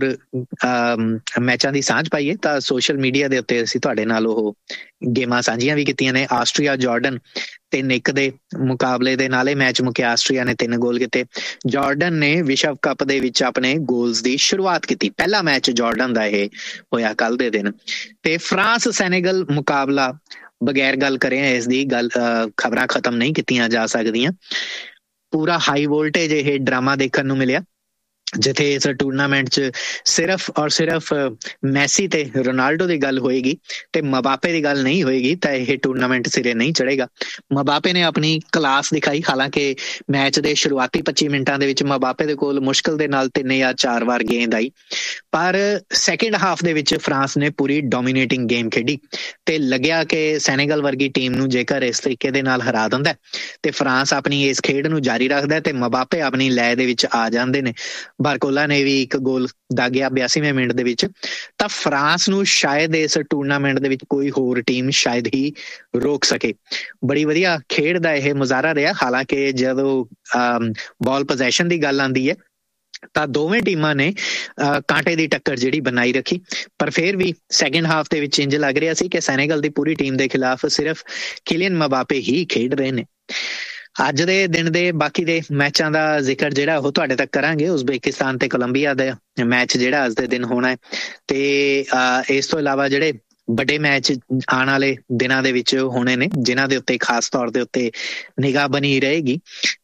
S2: ਮੈਚਾਂ ਦੀ ਸਾਂਝ ਪਾਈਏ ਤਾਂ ਸੋਸ਼ਲ ਮੀਡੀਆ ਦੇ ਉੱਤੇ ਅਸੀਂ ਤੁਹਾਡੇ ਨਾਲ ਉਹ ਗੇਮਾਂ ਸਾਂਝੀਆਂ ਵੀ ਕੀਤੀਆਂ ਨੇ। ਆਸਟਰੀਆ ਜਾਰਡਨ 3-1 ਦੇ ਮੁਕਾਬਲੇ ਦੇ ਨਾਲ ਇਹ ਮੈਚ ਮੁੱਕਿਆ। ਆਸਟਰੀਆ ਨੇ 3 ਗੋਲ ਕੀਤੇ। ਜਾਰਡਨ ਨੇ ਵਿਸ਼ਵ ਕੱਪ ਦੇ ਵਿੱਚ ਆਪਣੇ ਗੋਲਸ ਦੀ ਸ਼ੁਰੂਆਤ ਕੀਤੀ। ਪਹਿਲਾ ਮੈਚ ਜਾਰਡਨ ਦਾ ਇਹ ਹੋਇਆ ਕੱਲ ਦੇ ਦਿਨ। ਤੇ ਫਰਾਂਸ ਸੈਨੇਗਲ ਮੁਕਾਬਲਾ ਬਗੈਰ ਗੱਲ ਕਰੇ ਇਸ ਦੀ ਗੱਲ ਖਬਰਾਂ ਖਤਮ ਨਹੀਂ ਕੀਤੀਆਂ ਜਾ ਸਕਦੀਆਂ। ਪੂਰਾ ਹਾਈ ਵੋਲਟੇਜ ਇਹ ਡਰਾਮਾ ਦੇਖਣ ਨੂੰ ਮਿਲਿਆ ਜਿੱਥੇ ਇਸ ਟੂਰਨਾਮੈਂਟ 'ਚ ਸਿਰਫ ਔਰ ਸਿਰਫ ਮੈਸੀ ਤੇ ਰੋਨਾਲਡੋ ਦੀ ਗੱਲ ਹੋਏਗੀ ਤੇ ਮਬਾਪੇ ਦੀ ਗੱਲ ਨਹੀਂ ਹੋਏਗੀ ਤਾਂ ਇਹ ਟੂਰਨਾਮੈਂਟ ਸਿਰੇ ਨਹੀਂ ਚੜੇਗਾ। ਮਬਾਪੇ ਨੇ ਆਪਣੀ ਕਲਾਸ ਦਿਖਾਈ। ਹਾਲਾਂਕਿ ਮੈਚ ਦੇ ਸ਼ੁਰੂਆਤੀ 25 ਮਿੰਟਾਂ ਦੇ ਵਿੱਚ ਮਬਾਪੇ ਦੇ ਕੋਲ ਮੁਸ਼ਕਿਲ ਦੇ ਨਾਲ 3 ਜਾਂ 4 ਵਾਰ ਗੇਂਦ ਆਈ, ਪਰ ਸੈਕਿੰਡ ਹਾਫ ਦੇ ਵਿੱਚ ਫਰਾਂਸ ਨੇ ਪੂਰੀ ਡੋਮੀਨੇਟਿੰਗ ਗੇਮ ਖੇਡੀ ਤੇ ਲੱਗਿਆ ਕਿ ਸੈਨੇਗਲ ਵਰਗੀ ਟੀਮ ਨੂੰ ਜੇਕਰ ਇਸ ਤਰੀਕੇ ਦੇ ਨਾਲ ਹਰਾ ਦਿੰਦਾ ਤੇ ਫਰਾਂਸ ਆਪਣੀ ਇਸ ਖੇਡ ਨੂੰ ਜਾਰੀ ਰੱਖਦਾ ਤੇ ਮਬਾਪੇ ਆਪਣੀ ਲੈ ਦੇ ਵਿੱਚ ਆ ਜਾਂਦੇ ਨੇ। ਬਾਰਕੋਲਾ ਨੇ ਵੀ ਇੱਕ ਗੋਲ ਦਾਗਿਆ 82ਵੇਂ ਮਿੰਟ ਦੇ ਵਿੱਚ, ਤਾਂ ਫਰਾਂਸ ਨੂੰ ਸ਼ਾਇਦ ਇਸ ਟੂਰਨਾਮੈਂਟ ਦੇ ਵਿੱਚ ਕੋਈ ਹੋਰ ਟੀਮ ਸ਼ਾਇਦ ਹੀ ਰੋਕ ਸਕੇ। ਬੜੀ ਵਧੀਆ ਖੇਡ ਦਾ ਇਹ ਮੁਜ਼ਾਹਰਾ ਰਿਹਾ। ਹਾਲਾਂਕਿ ਜਦੋਂ ਬਾਲ ਪੋਜੈਸ਼ਨ ਦੀ ਗੱਲ ਆਉਂਦੀ ਹੈ ਤਾਂ ਦੋਵੇਂ ਟੀਮਾਂ ਨੇ ਕਾਂਟੇ ਦੀ ਟੱਕਰ ਜਿਹੜੀ ਬਣਾਈ ਰੱਖੀ, ਪਰ ਫਿਰ ਵੀ ਸੈਕਿੰਡ ਹਾਫ ਦੇ ਵਿੱਚ ਇੰਜ ਲੱਗ ਰਿਹਾ ਸੀ ਕਿ ਸੈਨੇਗਲ ਦੀ ਪੂਰੀ ਟੀਮ ਦੇ ਖਿਲਾਫ ਸਿਰਫ ਕਿਲੀਅਨ ਮਬਾਪੇ ਹੀ ਖੇਡ ਰਹੇ ਨੇ। ਅੱਜ ਦੇ ਦਿਨ ਦੇ ਬਾਕੀ ਦੇ ਮੈਚਾਂ ਦਾ ਜ਼ਿਕਰ ਜਿਹੜਾ ਉਹ ਤੁਹਾਡੇ ਤੱਕ ਕਰਾਂਗੇ। ਉਜ਼ਬੇਕਿਸਤਾਨ ਤੇ ਕੋਲੰਬੀਆ ਦਾ ਮੈਚ ਜਿਹੜਾ ਅੱਜ ਦੇ ਦਿਨ ਹੋਣਾ ਹੈ ਤੇ ਇਸ ਤੋਂ ਇਲਾਵਾ ਜਿਹੜੇ ਵੱਡੇ ਮੈਚ ਆਉਣ ਵਾਲੇ ਦਿਨਾਂ ਦੇ ਵਿੱਚ ਹੋਣੇ ਨੇ ਜਿਨ੍ਹਾਂ ਦੇ ਉੱਤੇ ਖਾਸ ਤੌਰ ਦੇ ਉੱਤੇ ਨਿਗਾਹ ਬਣੀ ਰਹੇਗੀ।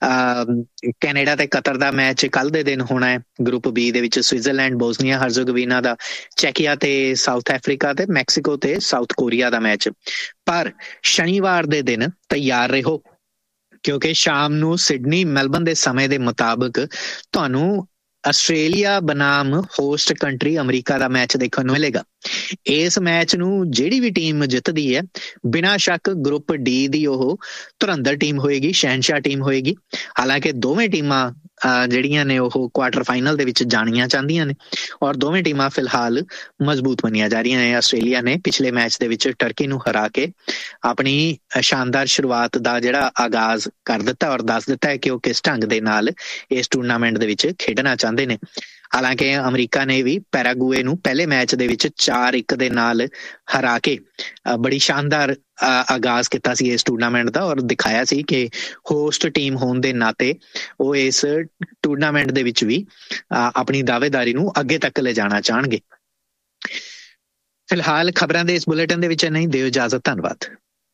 S2: ਕੈਨੇਡਾ ਤੇ ਕਤਰ ਦਾ ਮੈਚ ਕੱਲ ਦੇ ਦਿਨ ਹੋਣਾ ਹੈ। ਗਰੁੱਪ B ਦੇ ਵਿੱਚ ਸਵਿਟਜ਼ਰਲੈਂਡ ਬੋਸਨੀਆ ਹਰਜ਼ੋਗੋਵੀਨਾ ਦਾ, ਚੈਕੀਆ ਤੇ ਸਾਊਥ ਅਫਰੀਕਾ ਤੇ ਮੈਕਸੀਕੋ ਤੇ ਸਾਊਥ ਕੋਰੀਆ ਦਾ ਮੈਚ। ਪਰ ਸ਼ਨੀਵਾਰ ਦੇ ਦਿਨ ਤਿਆਰ ਰਹੋ ਕਿਉਂਕਿ ਸ਼ਾਮ ਨੂੰ ਸਿਡਨੀ ਮੈਲਬਨ ਦੇ ਸਮੇਂ ਦੇ ਮੁਤਾਬਕ ਤੁਹਾਨੂੰ ਆਸਟ੍ਰੇਲੀਆ ਬਨਾਮ ਹੋਸਟ ਕੰਟਰੀ ਅਮਰੀਕਾ ਦਾ ਮੈਚ ਦੇਖਣ ਨੂੰ ਮਿਲੇਗਾ। ਇਸ ਮੈਚ ਨੂੰ ਜਿਹੜੀ ਵੀ ਟੀਮ ਜਿੱਤਦੀ ਹੈ ਬਿਨਾਂ ਸ਼ੱਕ ਗਰੁੱਪ D ਦੀ ਉਹ ਧੁਰੰਧਰ ਟੀਮ ਹੋਏਗੀ, ਸ਼ਹਿਨਸ਼ਾਹ ਟੀਮ ਹੋਏਗੀ। ਹਾਲਾਂਕਿ ਦੋਵੇਂ ਟੀਮਾਂ ਜਿਹੜੀਆਂ ਨੇ ਉਹ ਕੁਆਟਰ ਫਾਈਨਲ ਦੇ ਵਿੱਚ ਜਾਣੀਆਂ ਚਾਹੁੰਦੀਆਂ ਨੇ ਔਰ ਦੋਵੇਂ ਟੀਮਾਂ ਫਿਲਹਾਲ ਮਜ਼ਬੂਤ ਮੰਨੀਆਂ ਜਾ ਰਹੀਆਂ ਨੇ। ਆਸਟ੍ਰੇਲੀਆ ਨੇ ਪਿਛਲੇ ਮੈਚ ਦੇ ਵਿੱਚ ਟਰਕੀ ਨੂੰ ਹਰਾ ਕੇ ਆਪਣੀ ਸ਼ਾਨਦਾਰ ਸ਼ੁਰੂਆਤ ਦਾ ਜਿਹੜਾ ਆਗਾਜ਼ ਕਰ ਦਿੱਤਾ ਔਰ ਦੱਸ ਦਿੱਤਾ ਹੈ ਕਿ ਉਹ ਕਿਸ ਢੰਗ ਦੇ ਨਾਲ ਇਸ ਟੂਰਨਾਮੈਂਟ ਦੇ ਵਿੱਚ ਖੇਡਣਾ ਚਾਹੁੰਦੇ ਨੇ। ਹਾਲਾਂਕਿ ਅਮਰੀਕਾ ਨੇ ਵੀ ਪੈਰਾਗੂਏ ਨੂੰ ਪਹਿਲੇ ਮੈਚ ਦੇ ਵਿੱਚ 4-1 ਦੇ ਨਾਲ ਹਰਾ ਕੇ ਬੜੀ ਸ਼ਾਨਦਾਰ ਆਗਾਜ਼ ਕੀਤਾ ਸੀ ਇਸ ਟੂਰਨਾਮੈਂਟ ਦਾ ਔਰ ਦਿਖਾਇਆ ਸੀ ਕਿ ਹੋਸਟ ਟੀਮ ਹੋਣ ਦੇ ਨਾਤੇ ਉਹ ਇਸ ਟੂਰਨਾਮੈਂਟ ਦੇ ਵਿੱਚ ਵੀ ਆਪਣੀ ਦਾਅਵੇਦਾਰੀ ਨੂੰ ਅੱਗੇ ਤੱਕ ਲਿਜਾਣਾ ਚਾਹਣਗੇ। ਫਿਲਹਾਲ ਖਬਰਾਂ ਦੇ ਇਸ ਬੁਲੇਟਿਨ ਦੇ ਵਿੱਚ ਨਹੀਂ, ਦਿਓ ਇਜਾਜ਼ਤ। ਧੰਨਵਾਦ।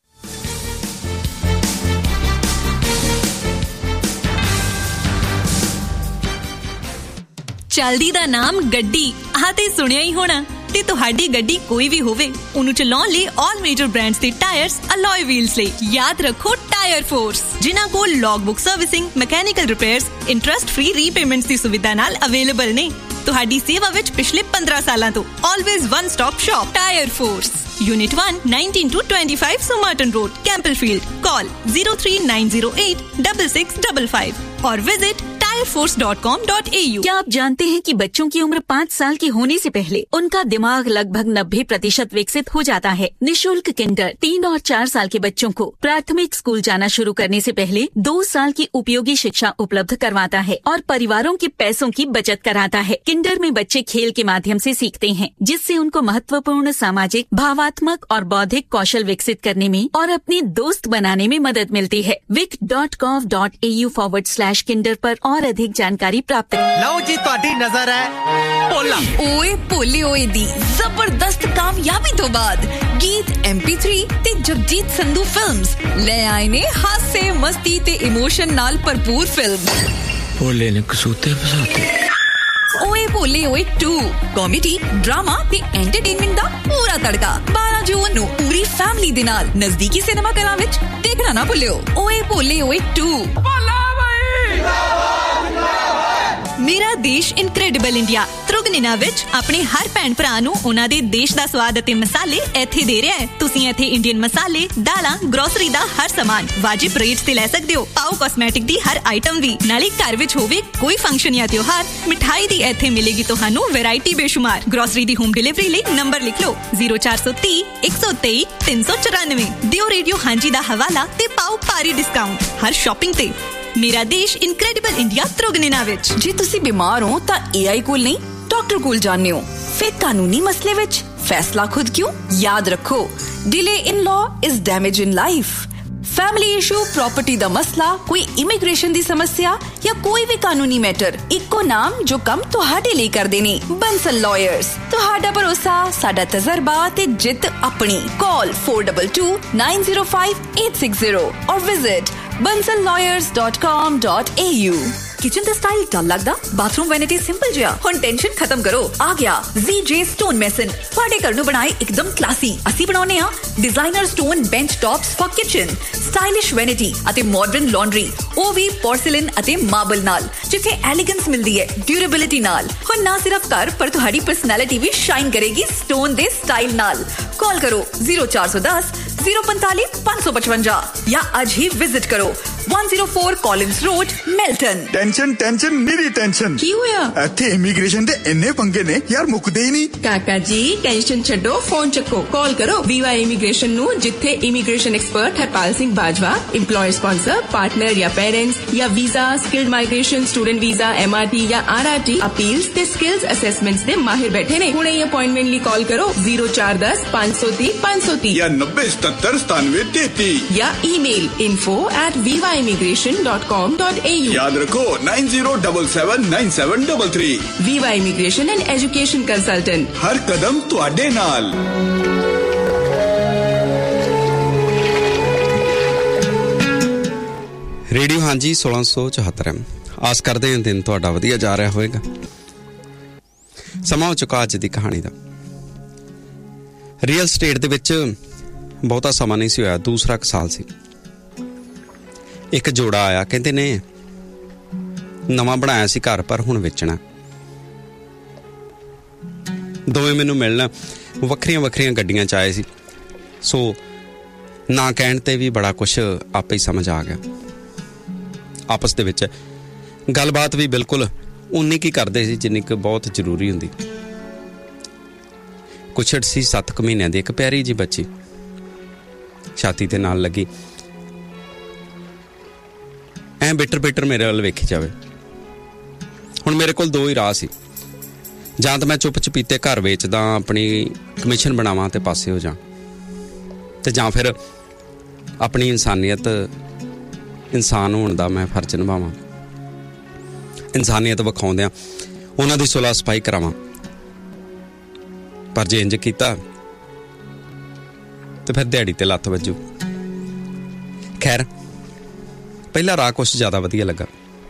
S3: ਚਲਦੀ ਦਾ ਨਾਮ ਗੱਡੀ ਆਹ ਤੇ ਸੁਣਿਆ ਹੀ ਹੋਣਾ। ਤੇ ਤੁਹਾਡੀ ਗੱਡੀ ਕੋਈ ਵੀ ਹੋਵੇ ਉਹਨੂੰ ਚਲਾਉਣ ਲਈ ਆਲ ਮੇਜਰ ਬ੍ਰਾਂਡਸ ਦੇ ਟਾਇਰਸ ਅਲੋਏ ਵੀਲਸ ਲਈ ਯਾਦ ਰੱਖੋ ਟਾਇਰ ਫੋਰਸ, ਜਿਨ੍ਹਾਂ ਕੋਲ ਲੌਗਬੁੱਕ servicing, mechanical repairs, interest free repayments ਦੀ ਸੁਵਿਧਾ ਨਾਲ ਅਵੇਲੇਬਲ ਨੇ। ਤੁਹਾਡੀ ਸੇਵਾ ਵਿੱਚ ਪਿਛਲੇ 15 ਸਾਲਾਂ ਤੋਂ always one stop shop tyre force, Unit 1, 19-25 Somerton Road, Campbellfield. Call 03908 6655 or visit tireforce.com.au।
S4: क्या आप जानते हैं कि बच्चों की उम्र 5 साल की होने से पहले उनका दिमाग लगभग 90% विकसित हो जाता है। निशुल्क किंडर 3 और 4 साल के बच्चों को प्राथमिक स्कूल जाना शुरू करने से पहले 2 साल की उपयोगी शिक्षा उपलब्ध करवाता है और परिवारों के पैसों की बचत कराता है। किंडर में बच्चे खेल के माध्यम से सीखते हैं, जिससे उनको महत्वपूर्ण सामाजिक, भावात्मक और बौद्धिक कौशल विकसित करने में और अपने दोस्त बनाने में मदद मिलती है। vic.gov.au/kinder पर और अधिक जानकारी प्राप्त करें।
S5: ਲਓ ਜੀ ਤੁਹਾਡੀ ਨਜ਼ਰ ਹੈ ਭੋਲਾ
S3: ਓਏ ਭੋਲੇ ਓਏ ਦੀ ਜ਼ਬਰਦਸਤ ਕਾਮਯਾਬੀ ਤੋਂ ਬਾਅਦ ਗੀਤ MP3 ਤੇ ਜਗਜੀਤ ਸੰਧੂ ਫਿਲਮਸ ਲੈ ਆਏ ਨੇ ਹਾਸੇ, ਮਸਤੀ ਤੇ ਇਮੋਸ਼ਨ ਨਾਲ ਭਰਪੂਰ ਫਿਲਮ
S5: ਭੋਲੇ ਨੇ ਕਸੂਤੇ ਫਸਾਤੇ।
S3: ਓਏ ਭੋਲੇ ਓਏ 2 ਕਾਮੇਡੀ, ਡਰਾਮਾ ਤੇ ਐਂਟਰਟੇਨਮੈਂਟ ਦਾ ਪੂਰਾ ਤੜਕਾ 12 ਜੂਨ ਨੂੰ ਪੂਰੀ ਫੈਮਿਲੀ ਦੇ ਨਾਲ ਨਜ਼ਦੀਕੀ ਸਿਨੇਮਾ ਘਰਾਂ ਵਿੱਚ ਦੇਖਣਾ ਨਾ ਭੁੱਲਿਓ। ਓਏ ਭੋਲੇ ਓਏ 2 ਮੇਰਾ ਦੇਸ਼ ਇਨਕ੍ਰੈਡੀਬਲ ਇੰਡੀਆ ਤ੍ਰਿਗੁਣਿਨਾ ਵਿੱਚ ਆਪਣੇ ਹਰ ਭੈਣ ਭਰਾ ਨੂੰ ਉਹਨਾਂ ਦੇ ਦੇਸ਼ ਦਾ ਸਵਾਦ ਅਤੇ ਮਸਾਲੇ ਇੱਥੇ ਦੇ ਰਿਹਾ ਹੈ। ਤੁਸੀਂ ਇੱਥੇ ਇੰਡੀਅਨ ਮਸਾਲੇ, ਦਾਲਾਂ, ਗਰੋਸਰੀ ਦਾ ਹਰ ਸਾਮਾਨ ਵਾਜਿਬ ਰੇਟਸ ਤੇ ਲੈ ਸਕਦੇ ਹੋ। ਪਾਓ ਕਾਸਮੈਟਿਕ ਦੀ ਹਰ ਆਈਟਮ ਵੀ, ਨਾਲੇ ਘਰ ਵਿੱਚ ਹੋਵੇ ਕੋਈ ਫੰਕਸ਼ਨ ਜਾਂ ਤਿਉਹਾਰ, ਮਿਠਾਈ ਦੀ ਇੱਥੇ ਮਿਲੇਗੀ ਤੁਹਾਨੂੰ ਵੈਰਾਈਟੀ ਬੇਸ਼ੁਮਾਰ। ਗਰੋਸਰੀ ਦੀ ਹੋਮ ਡਿਲੀਵਰੀ ਲਈ ਨੰਬਰ ਲਿਖ ਲਓ 0430 123 394। ਦਿਓ ਰੇਡੀਓ ਹਾਂਜੀ ਦਾ ਹਵਾਲਾ ਤੇ ਪਾਓ ਭਾਰੀ ਡਿਸਕਾਊਂਟ ਹਰ ਸ਼ਾਪਿੰਗ ਤੇ। ਮੇਰਾ ਦੇਸ਼ ਇਨਕ੍ਰੈਡੀਬਲ ਇੰਡੀਆ ਤ੍ਰਿਗੁਣਿਨਾ ਵਿੱਚ।
S4: ਜੇ ਤੁਸੀਂ ਬਿਮਾਰ ਹੋ ਤਾਂ AI ਕੋਲ ਨਹੀਂ, ਡਾਕਟਰ ਕੋਲ ਜਾਂਦੇ ਹੋ। ਫਿਰ ਕਾਨੂੰਨੀ ਮਸਲੇ ਵਿੱਚ ਫੈਸਲਾ ਖੁਦ ਕਿਉਂ? ਯਾਦ ਰੱਖੋ, delay in law is damage in life. Family issue, property दा मसला, कोई इमिग्रेशन दी समस्या या कोई भी कानूनी मैटर, इक्को नाम जो कम तुहाडे लिए करदे ने, बंसल लॉयर्स। तुहाडा भरोसा, साडा तजर्बा ते जित अपनी। कॉल 422905 और विजिट bansallawyers.com.au।
S3: किचन ਦਾ ਸਟਾਈਲ ਡਲ ਲੱਗਦਾ, ਬਾਥਰੂਮ ਵੈਨਿਟੀ ਸਿੰਪਲ ਜਿਹਾ, ਹੁਣ ਟੈਨਸ਼ਨ ਖਤਮ ਕਰੋ। ਆ ਗਿਆ ZJ ਸਟੋਨ ਮੈਸਨ, ਤੁਹਾਡੇ ਘਰ ਨੂੰ ਬਣਾਏ ਇੱਕਦਮ ਕਲਾਸੀ। ਅਸੀਂ ਬਣਾਉਨੇ ਆ designer stone bench tops for kitchen, stylish vanity ਅਤੇ ਮਾਡਰਨ ਲਾਂਡਰੀ, ਉਹ ਵੀ ਪੋਰਸਲਿਨ ਅਤੇ ਮਾਰਬਲ ਨਾਲ, ਜਿੱਥੇ ਐਲੀਗੈਂਸ ਮਿਲਦੀ ਹੈ ਡਿਊਰੇਬਿਲਿਟੀ ਨਾਲ। ਹੁਣ ਨਾ ਸਿਰਫ ਘਰ ਪਰ ਤੁਹਾਡੀ ਪਰਸਨੈਲਿਟੀ ਵੀ ਸ਼ਾਈਨ ਕਰੇਗੀ ਸਟੋਨ ਦੇ ਸਟਾਈਲ ਨਾਲ। ਕਾਲ ਕਰੋ 0410 045 555 ਜਾਂ ਅੱਜ ਹੀ ਵਿਜ਼ਿਟ ਕਰੋ 104 ਕਾਲਿੰਸ ਰੋਡ, ਮਿਲਟਨ।
S6: ਟੈਨਸ਼ਨ ਮੇਰੀ ਟੈਨਸ਼ਨ
S7: ਕੀ ਹੋਇਆ?
S6: ਇੱਥੇ ਇਮੀਗ੍ਰੇਸ਼ਨ ਦੇ ਇੰਨੇ ਪੰਗੇ ਨੇ ਯਾਰ, ਮੁੱਕਦੇ ਹੀ ਨਹੀਂ।
S7: ਕਾਕਾ ਜੀ ਟੈਨਸ਼ਨ ਛੱਡੋ, ਫੋਨ ਚੱਕੋ, ਕਾਲ ਕਰੋ VY ਇਮੀਗ੍ਰੇਸ਼ਨ ਨੂੰ, ਜਿੱਥੇ immigration expert Harpal Singh Bajwa, EMPLOYER sponsor, partner ਜਾਂ ਪੇਰੈਂਟਸ ਜਾਂ visa, skilled migration, student visa, MRT ਜਾਂ RRT, ਅਪੀਲਸ ਤੇ ਸਕਿਲਸ ਅਸੈਸਮੈਂਟਸ ਦੇ ਮਾਹਿਰ ਬੈਠੇ ਨੇ। ਹੁਣੇ ਹੀ ਅਪਾਇੰਟਮੈਂਟ ਲਈ ਕਾਲ ਕਰੋ 0410 530 530 ਜਾਂ
S6: 90779733
S7: ਜਾਂ ਈਮੇਲ info@viva'immigration.com.au।
S6: ਯਾਦ ਰੱਖੋ 90779733।
S7: VY immigration and education consultant,
S6: ਹਰ ਕਦਮ ਤੁਹਾਡੇ ਨਾਲ।
S1: ਰੇਡੀਓ ਹਾਂਜੀ 1674 ਆਸ ਕਰਦੇ ਹਾਂ ਦਿਨ ਤੁਹਾਡਾ ਵਧੀਆ ਜਾ ਰਿਹਾ ਹੋਵੇਗਾ। ਸਮਾਂ ਹੋ ਚੁੱਕਾ ਅੱਜ ਦੀ ਕਹਾਣੀ ਦਾ। ਰੀਅਲ ਸਟੇਟ ਦੇ ਵਿੱਚ ਬਹੁਤਾ ਸਮਾਂ ਨਹੀਂ ਸੀ ਹੋਇਆ, ਦੂਸਰਾ ਕੁ ਸਾਲ ਸੀ। ਇੱਕ ਜੋੜਾ ਆਇਆ, ਕਹਿੰਦੇ ਨੇ ਨਵਾਂ ਬਣਾਇਆ ਸੀ ਘਰ, ਪਰ ਹੁਣ ਵੇਚਣਾ। ਦੋਵੇਂ ਮੈਨੂੰ ਮਿਲਣ ਵੱਖਰੀਆਂ ਵੱਖਰੀਆਂ ਗੱਡੀਆਂ 'ਚ ਆਏ ਸੀ, ਸੋ ਨਾ ਕਹਿਣ ਤੇ ਵੀ ਬੜਾ ਕੁਛ ਆਪੇ ਹੀ ਸਮਝ ਆ ਗਿਆ। ਆਪਸ ਦੇ ਵਿੱਚ ਗੱਲਬਾਤ ਵੀ ਬਿਲਕੁਲ ਉਨੀ ਕੀ ਕਰਦੇ ਸੀ ਜਿੰਨੀ ਕੁ ਬਹੁਤ ਜ਼ਰੂਰੀ ਹੁੰਦੀ। ਕੁਛੜ ਸੀ 7 ਕੁ ਮਹੀਨਿਆਂ ਦੀ ਇੱਕ ਪਿਆਰੀ ਜੀ ਬੱਚੀ, ਛਾਤੀ ਤੇ ਨਾਲ ਲੱਗੀ। ਐਂ ਬਿਟਰ ਮੇਰੇ ਵੱਲ ਵੇਖੀ ਜਾਵੇ। ਹੁਣ ਮੇਰੇ ਕੋਲ 2 ਹੀ ਰਾਹ ਸੀ, ਜਾਂ ਤਾਂ ਮੈਂ ਚੁੱਪ ਚਪੀਤੇ ਘਰ ਵੇਚਦਾ, ਆਪਣੀ ਕਮਿਸ਼ਨ ਬਣਾਵਾਂ ਤੇ ਪਾਸੇ ਹੋ ਜਾ, ਤੇ ਜਾਂ ਫਿਰ ਆਪਣੀ ਇਨਸਾਨੀਅਤ, ਇਨਸਾਨ ਹੋਣ ਦਾ ਮੈਂ ਫਰਜ਼ ਨਿਭਾਵਾਂ, ਇਨਸਾਨੀਅਤ ਵਿਖਾਉਂਦਿਆਂ ਉਹਨਾਂ ਦੀ ਸੁਲ੍ਹਾ ਸਫਾਈ ਕਰਾਵਾਂ। ਪਰ ਜੇ ਇੰਜ ਕੀਤਾ ਤੇ ਫਿਰ ਦਿਹਾੜੀ ਤੇ ਲੱਤ ਵੱਜੂ। ਖੈਰ, ਪਹਿਲਾ ਰਾਹ ਕੁਛ ਜ਼ਿਆਦਾ ਵਧੀਆ ਲੱਗਾ।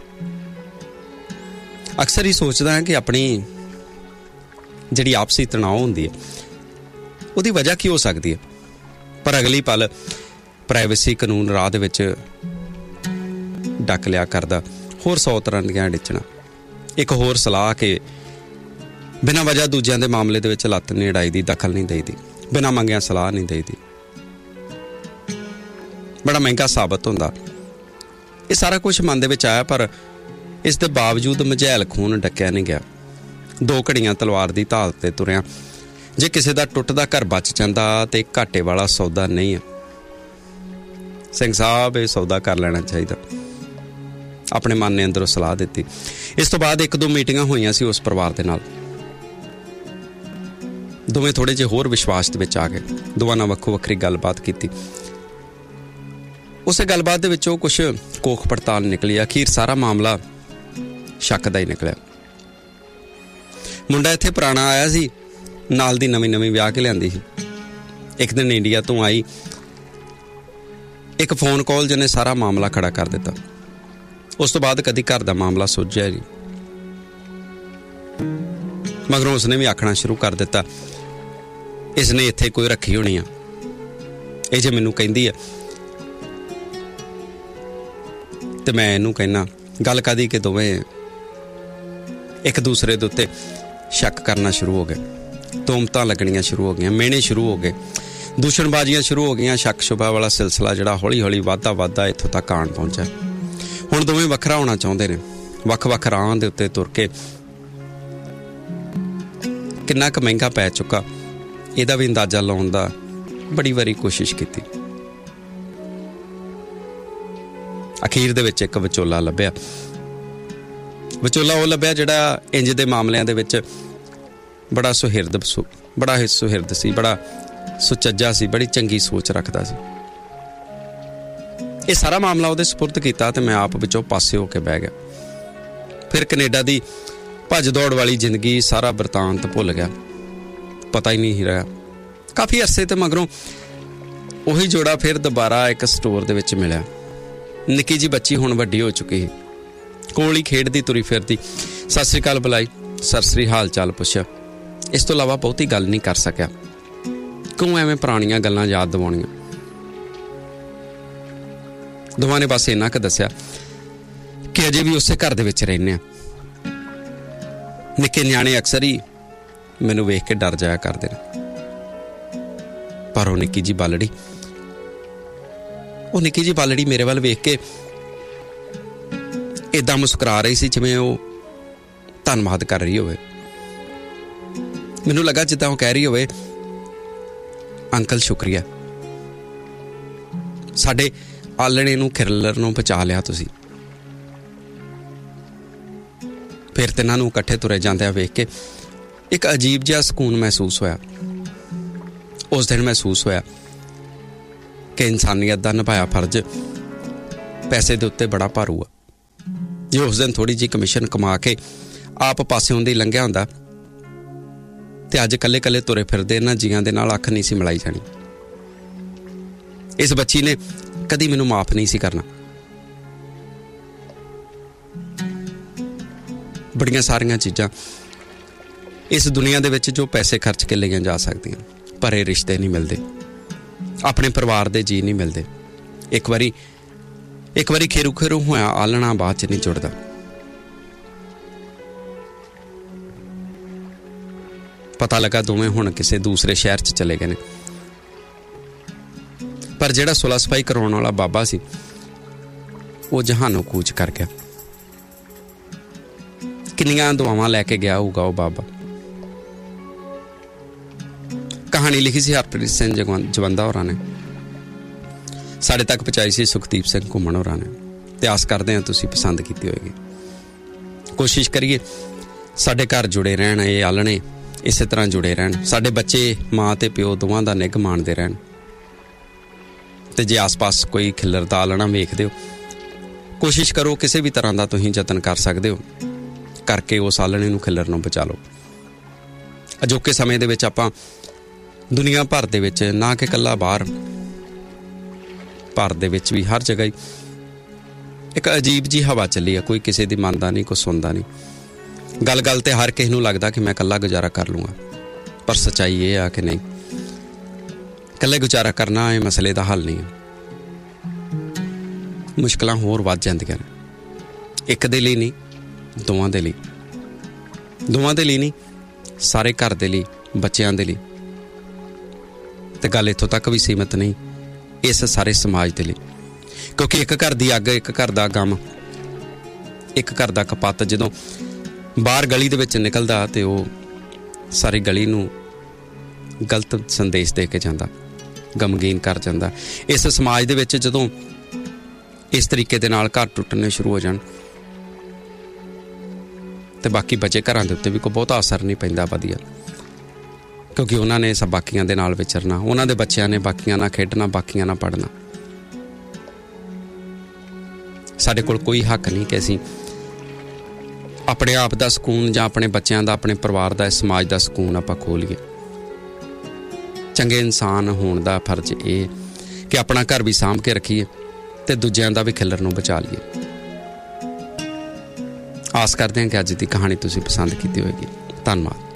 S1: ਅਕਸਰ ਹੀ ਸੋਚਦਾ ਹਾਂ ਕਿ ਆਪਣੀ ਜਿਹੜੀ ਆਪਸੀ ਤਣਾਅ ਹੁੰਦੀ ਹੈ ਉਹਦੀ ਵਜ੍ਹਾ ਕੀ ਹੋ ਸਕਦੀ ਹੈ, ਪਰ ਅਗਲੀ ਪਲ ਪ੍ਰਾਈਵੇਸੀ ਕਾਨੂੰਨ ਰਾਹ ਦੇ ਵਿੱਚ ਡੱਕ ਲਿਆ ਕਰਦਾ ਹੋਰ 100 ਤਰ੍ਹਾਂ ਦੀਆਂ ਡਿੱਚਣਾ। ਇੱਕ ਹੋਰ ਸਲਾਹ ਕਿ ਬਿਨਾਂ ਵਜ੍ਹਾ ਦੂਜਿਆਂ ਦੇ ਮਾਮਲੇ ਦੇ ਵਿੱਚ ਲੱਤ ਨਹੀਂ ਅੜਾਈ ਦੀ, ਦਖਲ ਨਹੀਂ ਦੇਈਦੀ, ਬਿਨਾਂ ਮੰਗਿਆ ਸਲਾਹ ਨਹੀਂ ਦੇਈਦੀ, ਬੜਾ ਮਹਿੰਗਾ ਸਾਬਤ ਹੁੰਦਾ। ਇਹ ਸਾਰਾ ਕੁਝ ਮਨ ਦੇ ਵਿੱਚ ਆਇਆ, ਪਰ ਇਸ ਦੇ ਬਾਵਜੂਦ ਮਝੈਲ ਖੂਨ ਡੱਕਿਆ ਨਹੀਂ ਗਿਆ। 2 ਘੜੀਆਂ ਤਲਵਾਰ ਦੀ ਧਾਲ ਤੇ ਤੁਰਿਆ। ਜੇ ਕਿਸੇ ਦਾ ਟੁੱਟਦਾ ਘਰ ਬਚ ਜਾਂਦਾ ਤੇ ਘਾਟੇ ਵਾਲਾ ਸੌਦਾ ਨਹੀਂ ਆ। ਸਿੰਘ ਸਾਹਿਬ, ਇਹ ਸੌਦਾ ਕਰ ਲੈਣਾ ਚਾਹੀਦਾ, ਆਪਣੇ ਮਨ ਨੇ ਅੰਦਰੋਂ ਸਲਾਹ ਦਿੱਤੀ। ਇਸ ਤੋਂ ਬਾਅਦ 1-2 ਮੀਟਿੰਗਾਂ ਹੋਈਆਂ ਸੀ ਉਸ ਪਰਿਵਾਰ ਦੇ ਨਾਲ। ਦੋਵੇਂ ਥੋੜੇ ਜਿਹੇ ਹੋਰ ਵਿਸ਼ਵਾਸ ਦੇ ਵਿੱਚ ਆ ਗਏ। ਦੋਵਾਂ ਨਾਲ ਵੱਖੋ ਵੱਖਰੀ ਗੱਲਬਾਤ ਕੀਤੀ। ਉਸੇ ਗੱਲਬਾਤ ਦੇ ਵਿੱਚੋਂ ਕੁਛ ਕੋਖ ਪੜਤਾਲ ਨਿਕਲੀ। ਅਖੀਰ ਸਾਰਾ ਮਾਮਲਾ ਸ਼ੱਕ ਦਾ ਹੀ ਨਿਕਲਿਆ। ਮੁੰਡਾ ਇੱਥੇ ਪੁਰਾਣਾ ਆਇਆ ਸੀ, ਨਾਲ ਦੀ ਨਵੀਂ ਵਿਆਹ ਕੇ ਲਿਆਂਦੀ ਸੀ। ਇੱਕ ਦਿਨ ਇੰਡੀਆ ਤੋਂ ਆਈ ਇੱਕ ਫੋਨ ਕਾਲ ਜਿਹਨੇ ਸਾਰਾ ਮਾਮਲਾ ਖੜਾ ਕਰ ਦਿੱਤਾ। ਉਸ ਤੋਂ ਬਾਅਦ ਕਦੀ ਘਰ ਦਾ ਮਾਮਲਾ ਸੁਲਝਿਆ ਨਹੀਂ। ਮਗਰੋਂ ਉਸਨੇ ਵੀ ਆਖਣਾ ਸ਼ੁਰੂ ਕਰ ਦਿੱਤਾ, ਇਸਨੇ ਇੱਥੇ ਕੋਈ ਰੱਖੀ ਹੋਣੀ ਆ। ਇਹ ਜੇ ਮੈਨੂੰ ਕਹਿੰਦੀ ਆ ਤੇ ਮੈਂ ਇਹਨੂੰ ਕਹਿਣਾ। ਗੱਲ ਕਾਦੀ ਕਿ ਦੋਵੇਂ ਇੱਕ ਦੂਸਰੇ ਦੇ ਉੱਤੇ ਸ਼ੱਕ ਕਰਨਾ ਸ਼ੁਰੂ ਹੋ ਗਏ। ਤੋਮਤਾਂ ਲੱਗਣੀਆਂ ਸ਼ੁਰੂ ਹੋ ਗਈਆਂ, ਮਿਹਣੇ ਸ਼ੁਰੂ ਹੋ ਗਏ, ਦੂਸ਼ਣਬਾਜ਼ੀਆਂ ਸ਼ੁਰੂ ਹੋ ਗਈਆਂ। ਸ਼ੱਕ ਸ਼ੁਬਾ ਵਾਲਾ ਸਿਲਸਿਲਾ ਜਿਹੜਾ ਹੌਲੀ-ਹੌਲੀ ਵੱਧਦਾ ਇੱਥੋਂ ਤੱਕ ਆਣ ਪਹੁੰਚਿਆ। ਹੁਣ ਦੋਵੇਂ ਵੱਖਰਾ ਹੋਣਾ ਚਾਹੁੰਦੇ ਨੇ। ਵੱਖ-ਵੱਖ ਰਾਹਾਂ ਦੇ ਉੱਤੇ ਤੁਰ ਕੇ ਕਿੰਨਾ ਕੁ ਮਹਿੰਗਾ ਪੈ ਚੁੱਕਾ, ਇਹਦਾ ਵੀ ਅੰਦਾਜ਼ਾ ਲਾਉਣ ਦਾ ਬੜੀ ਵਾਰੀ ਕੋਸ਼ਿਸ਼ ਕੀਤੀ। ਅਖੀਰ ਦੇ ਵਿੱਚ ਇੱਕ ਵਿਚੋਲਾ ਲੱਭਿਆ। ਵਿਚੋਲਾ ਉਹ ਲੱਭਿਆ ਜਿਹੜਾ ਇੰਜ ਦੇ ਮਾਮਲਿਆਂ ਦੇ ਵਿੱਚ ਬੜਾ ਸੁਹਿਰਦ ਸੀ, ਬੜਾ ਸੁਚੱਜਾ ਸੀ, ਬੜੀ ਚੰਗੀ ਸੋਚ ਰੱਖਦਾ ਸੀ। ਇਹ ਸਾਰਾ ਮਾਮਲਾ ਉਹਦੇ ਸਪੁਰਦ ਕੀਤਾ ਤੇ ਮੈਂ ਆਪ ਵਿੱਚੋਂ ਪਾਸੇ ਹੋ ਕੇ ਬਹਿ ਗਿਆ। ਫਿਰ ਕੈਨੇਡਾ ਦੀ ਭੱਜ ਦੌੜ ਵਾਲੀ ਜ਼ਿੰਦਗੀ, ਸਾਰਾ ਬਿਰਤਾਂਤ ਭੁੱਲ ਗਿਆ, ਪਤਾ ਹੀ ਨਹੀਂ ਰਿਹਾ। ਕਾਫੀ ਅਰਸੇ ਤੇ ਮਗਰੋਂ ਉਹੀ ਜੋੜਾ ਫਿਰ ਦੁਬਾਰਾ ਇੱਕ ਸਟੋਰ ਦੇ ਵਿੱਚ ਮਿਲਿਆ। ਨਿੱਕੀ ਜੀ ਬੱਚੀ ਹੁਣ ਵੱਡੀ ਹੋ ਚੁੱਕੀ ਸੀ, ਕੋਲ ਹੀ ਖੇਡਦੀ ਤੁਰੀ ਫਿਰਦੀ। ਸਤਿ ਸ੍ਰੀ ਅਕਾਲ ਬੁਲਾਈ, ਸਰਸਰੀ ਹਾਲ ਚਾਲ ਪੁੱਛਿਆ। ਇਸ ਤੋਂ ਇਲਾਵਾ ਬਹੁਤੀ ਗੱਲ ਨਹੀਂ ਕਰ ਸਕਿਆ। ਕਿਉਂ ਐਵੇਂ ਪੁਰਾਣੀਆਂ ਗੱਲਾਂ ਯਾਦ ਦਿਵਾਉਣੀਆਂ। ਦੋਵਾਂ ਨੇ ਬਸ ਇੰਨਾ ਕੁ ਦੱਸਿਆ ਕਿ ਅਜੇ ਵੀ ਉਸੇ ਘਰ ਦੇ ਵਿੱਚ ਰਹਿੰਦੇ ਆ। ਨਿੱਕੇ ਨਿਆਣੇ ਅਕਸਰ ਹੀ ਮੈਨੂੰ ਵੇਖ ਕੇ ਡਰ ਜਾਇਆ ਕਰਦੇ ਨੇ। ਪਰ ਉਹ ਨਿੱਕੀ ਜੀ ਬਾਲੜੀ ਮੇਰੇ ਵੱਲ ਵੇਖ ਕੇ ਏਦਾਂ ਮੁਸਕਰਾ ਰਹੀ ਸੀ ਜਿਵੇਂ ਉਹ ਧੰਨਵਾਦ ਕਰ ਰਹੀ ਹੋਵੇ। ਮੈਨੂੰ ਲੱਗਾ ਜਿੱਦਾਂ ਉਹ ਕਹਿ ਰਹੀ ਹੋਵੇ, ਅੰਕਲ ਸ਼ੁਕਰੀਆ, ਸਾਡੇ ਆਲਣੇ ਨੂੰ ਖਿਰਲਰ ਨੂੰ ਬਚਾ ਲਿਆ ਤੁਸੀਂ। ਫਿਰ ਤਿੰਨਾਂ ਨੂੰ ਇਕੱਠੇ ਤੁਰੇ ਜਾਂਦਿਆਂ ਵੇਖ ਕੇ ਇੱਕ ਅਜੀਬ ਜਿਹਾ ਸਕੂਨ ਮਹਿਸੂਸ ਹੋਇਆ। ਉਸ ਦਿਨ ਮਹਿਸੂਸ ਹੋਇਆ ਕਿ ਇਨਸਾਨੀਅਤ ਦਾ ਨਿਭਾਇਆ ਫਰਜ਼ ਪੈਸੇ ਦੇ ਉੱਤੇ ਬੜਾ ਭਾਰੂ ਆ। ਜੇ ਉਸ ਦਿਨ ਥੋੜੀ ਜਿਹੀ ਕਮਿਸ਼ਨ ਕਮਾ ਕੇ ਆਪ ਪਾਸਿਓਂ ਦੀ ਲੰਘਿਆ ਹੁੰਦਾ ਤੇ ਅੱਜ ਕੱਲੇ ਤੁਰੇ ਫਿਰਦੇ ਇਹਨਾਂ ਜੀਆਂ ਦੇ ਨਾਲ ਅੱਖ ਨਹੀਂ ਸੀ ਮਿਲਾਈ ਜਾਣੀ। ਇਸ ਬੱਚੀ ਨੇ ਕਦੀ ਮੈਨੂੰ ਮਾਫ ਨਹੀਂ ਸੀ ਕਰਨਾ। ਬੜੀਆਂ ਸਾਰੀਆਂ ਚੀਜ਼ਾਂ ਇਸ ਦੁਨੀਆ ਦੇ ਵਿੱਚ ਜੋ ਪੈਸੇ ਖਰਚ ਕੇ ਲਈਆਂ ਜਾ ਸਕਦੀਆਂ, ਪਰ ਇਹ ਰਿਸ਼ਤੇ ਨਹੀਂ ਮਿਲਦੇ, ਆਪਣੇ ਪਰਿਵਾਰ ਦੇ ਜੀਅ ਨਹੀਂ ਮਿਲਦੇ। ਇੱਕ ਵਾਰੀ ਖੇਰੂ ਹੋਇਆ ਆਲਣਾ ਬਾਅਦ ਚ ਨਹੀਂ ਜੁੜਦਾ। ਪਤਾ ਲੱਗਾ ਦੋਵੇਂ ਹੁਣ ਕਿਸੇ ਦੂਸਰੇ ਸ਼ਹਿਰ ਚ ਚਲੇ ਗਏ ਨੇ। ਪਰ ਜਿਹੜਾ ਸੁਲਾ ਸਫਾਈ ਕਰਾਉਣ ਵਾਲਾ ਬਾਬਾ ਸੀ ਉਹ ਜਹਾਨੋਂ ਕੂਚ ਕਰ ਗਿਆ। ਕਿੰਨੀਆਂ ਦੁਆਵਾਂ ਲੈ ਕੇ ਗਿਆ ਹੋਊਗਾ ਉਹ ਬਾਬਾ। ਕਹਾਣੀ ਲਿਖੀ ਸੀ ਹਰਪ੍ਰੀਤ ਸਿੰਘ ਜਵੰਦਾ ਹੋਰਾਂ ਨੇ, ਸਾਡੇ ਤੱਕ ਪਹੁੰਚਾਈ ਸੀ ਸੁਖਦੀਪ ਸਿੰਘ ਘੁੰਮਣ ਹੋਰਾਂ ਨੇ। ਤੇ ਆਸ ਕਰਦੇ ਹਾਂ ਤੁਸੀਂ ਪਸੰਦ ਕੀਤੀ ਹੋਏਗੀ। ਕੋਸ਼ਿਸ਼ ਕਰੀਏ ਸਾਡੇ ਘਰ ਜੁੜੇ ਰਹਿਣ, ਇਹ ਆਲਣੇ ਇਸੇ ਤਰ੍ਹਾਂ ਜੁੜੇ ਰਹਿਣ, ਸਾਡੇ ਬੱਚੇ ਮਾਂ ਤੇ ਪਿਓ ਦੋਵਾਂ ਦਾ ਨਿੱਘ ਮਾਣਦੇ ਰਹਿਣ। ਤੇ ਜੇ ਆਸ-ਪਾਸ ਕੋਈ ਖਿਲਰਦਾ ਆਲਣਾ ਵੇਖਦੇ ਹੋ, ਕੋਸ਼ਿਸ਼ ਕਰੋ ਕਿਸੇ ਵੀ ਤਰ੍ਹਾਂ ਦਾ ਤੁਸੀਂ ਯਤਨ ਕਰ ਸਕਦੇ ਹੋ ਕਰਕੇ ਉਸ ਆਲਣੇ ਨੂੰ ਖਿਲਰ ਨੂੰ ਬਚਾ ਲਓ। ਅਜੋਕੇ ਸਮੇਂ ਦੇ ਵਿੱਚ ਆਪਾਂ ਦੁਨੀਆ ਭਰ ਦੇ ਵਿੱਚ, ਨਾ ਕਿ ਇਕੱਲਾ ਬਾਹਰ, ਭਾਰਤ ਦੇ ਵਿੱਚ ਵੀ ਹਰ ਜਗ੍ਹਾ ਹੀ ਇੱਕ ਅਜੀਬ ਜਿਹੀ ਹਵਾ ਚੱਲੀ ਆ। ਕੋਈ ਕਿਸੇ ਦੀ ਮੰਨਦਾ ਨਹੀਂ, ਕੋਈ ਸੁਣਦਾ ਨਹੀਂ। ਗੱਲ ਤੇ ਹਰ ਕਿਸੇ ਨੂੰ ਲੱਗਦਾ ਕਿ ਮੈਂ ਇਕੱਲਾ ਗੁਜ਼ਾਰਾ ਕਰ ਲੂੰਗਾ, ਪਰ ਸੱਚਾਈ ਇਹ ਆ ਕਿ ਨਹੀਂ, ਇਕੱਲੇ ਗੁਜ਼ਾਰਾ ਕਰਨਾ ਇਹ ਮਸਲੇ ਦਾ ਹੱਲ ਨਹੀਂ ਹੈ। ਮੁਸ਼ਕਲਾਂ ਹੋਰ ਵੱਧ ਜਾਂਦੀਆਂ ਨੇ। ਇੱਕ ਦੇ ਲਈ ਨਹੀਂ, ਦੋਵਾਂ ਦੇ ਲਈ ਨਹੀਂ, ਸਾਰੇ ਘਰ ਦੇ ਲਈ, ਬੱਚਿਆਂ ਦੇ ਲਈ। ਤੇ ਗੱਲ ਇੱਥੋਂ ਤੱਕ ਵੀ ਸੀਮਤ ਨਹੀਂ, ਇਸ ਸਾਰੇ ਸਮਾਜ ਦੇ ਲਈ। ਕਿਉਂਕਿ ਇੱਕ ਘਰ ਦੀ ਅੱਗ, ਇੱਕ ਘਰ ਦਾ ਗਮ ਇੱਕ ਘਰ ਦਾ ਕਪੱਤ ਜਦੋਂ ਬਾਹਰ ਗਲੀ ਦੇ ਵਿੱਚ ਨਿਕਲਦਾ ਤੇ ਉਹ ਸਾਰੀ ਗਲੀ ਨੂੰ ਗਲਤ ਸੰਦੇਸ਼ ਦੇ ਕੇ ਜਾਂਦਾ, ਗਮਗੀਨ ਕਰ ਜਾਂਦਾ। ਇਸ ਸਮਾਜ ਦੇ ਵਿੱਚ ਜਦੋਂ ਇਸ ਤਰੀਕੇ ਦੇ ਨਾਲ ਘਰ ਟੁੱਟਣੇ ਸ਼ੁਰੂ ਹੋ ਜਾਣ ਤੇ ਬਾਕੀ ਬਚੇ ਘਰਾਂ ਦੇ ਉੱਤੇ ਵੀ ਕੋਈ ਬਹੁਤਾ ਅਸਰ ਨਹੀਂ ਪੈਂਦਾ ਵਧੀਆ, ਕਿਉਂਕਿ ਉਹਨਾਂ ਨੇ ਸਭ ਬਾਕੀਆਂ ਦੇ ਨਾਲ ਵਿਚਰਨਾ, ਉਹਨਾਂ ਦੇ ਬੱਚਿਆਂ ਨੇ ਬਾਕੀਆਂ ਨਾਲ ਖੇਡਣਾ, ਬਾਕੀਆਂ ਨਾਲ ਪੜ੍ਹਨਾ। ਸਾਡੇ ਕੋਲ ਕੋਈ ਹੱਕ ਨਹੀਂ ਕਿ ਅਸੀਂ ਆਪਣੇ ਆਪ ਦਾ ਸਕੂਨ ਜਾਂ ਆਪਣੇ ਬੱਚਿਆਂ ਦਾ, ਆਪਣੇ ਪਰਿਵਾਰ ਦਾ, ਇਸ ਸਮਾਜ ਦਾ ਸਕੂਨ ਆਪਾਂ ਖੋਹ ਲਈਏ। ਚੰਗੇ ਇਨਸਾਨ ਹੋਣ ਦਾ ਫਰਜ਼ ਇਹ ਕਿ ਆਪਣਾ ਘਰ ਵੀ ਸਾਂਭ ਕੇ ਰੱਖੀਏ ਤੇ ਦੂਜਿਆਂ ਦਾ ਵੀ ਖਿਲਰ ਨੂੰ ਬਚਾ ਲਈਏ। ਆਸ ਕਰਦੇ ਹਾਂ ਕਿ ਅੱਜ ਦੀ ਕਹਾਣੀ ਤੁਸੀਂ ਪਸੰਦ ਕੀਤੀ ਹੋਵੇਗੀ। ਧੰਨਵਾਦ।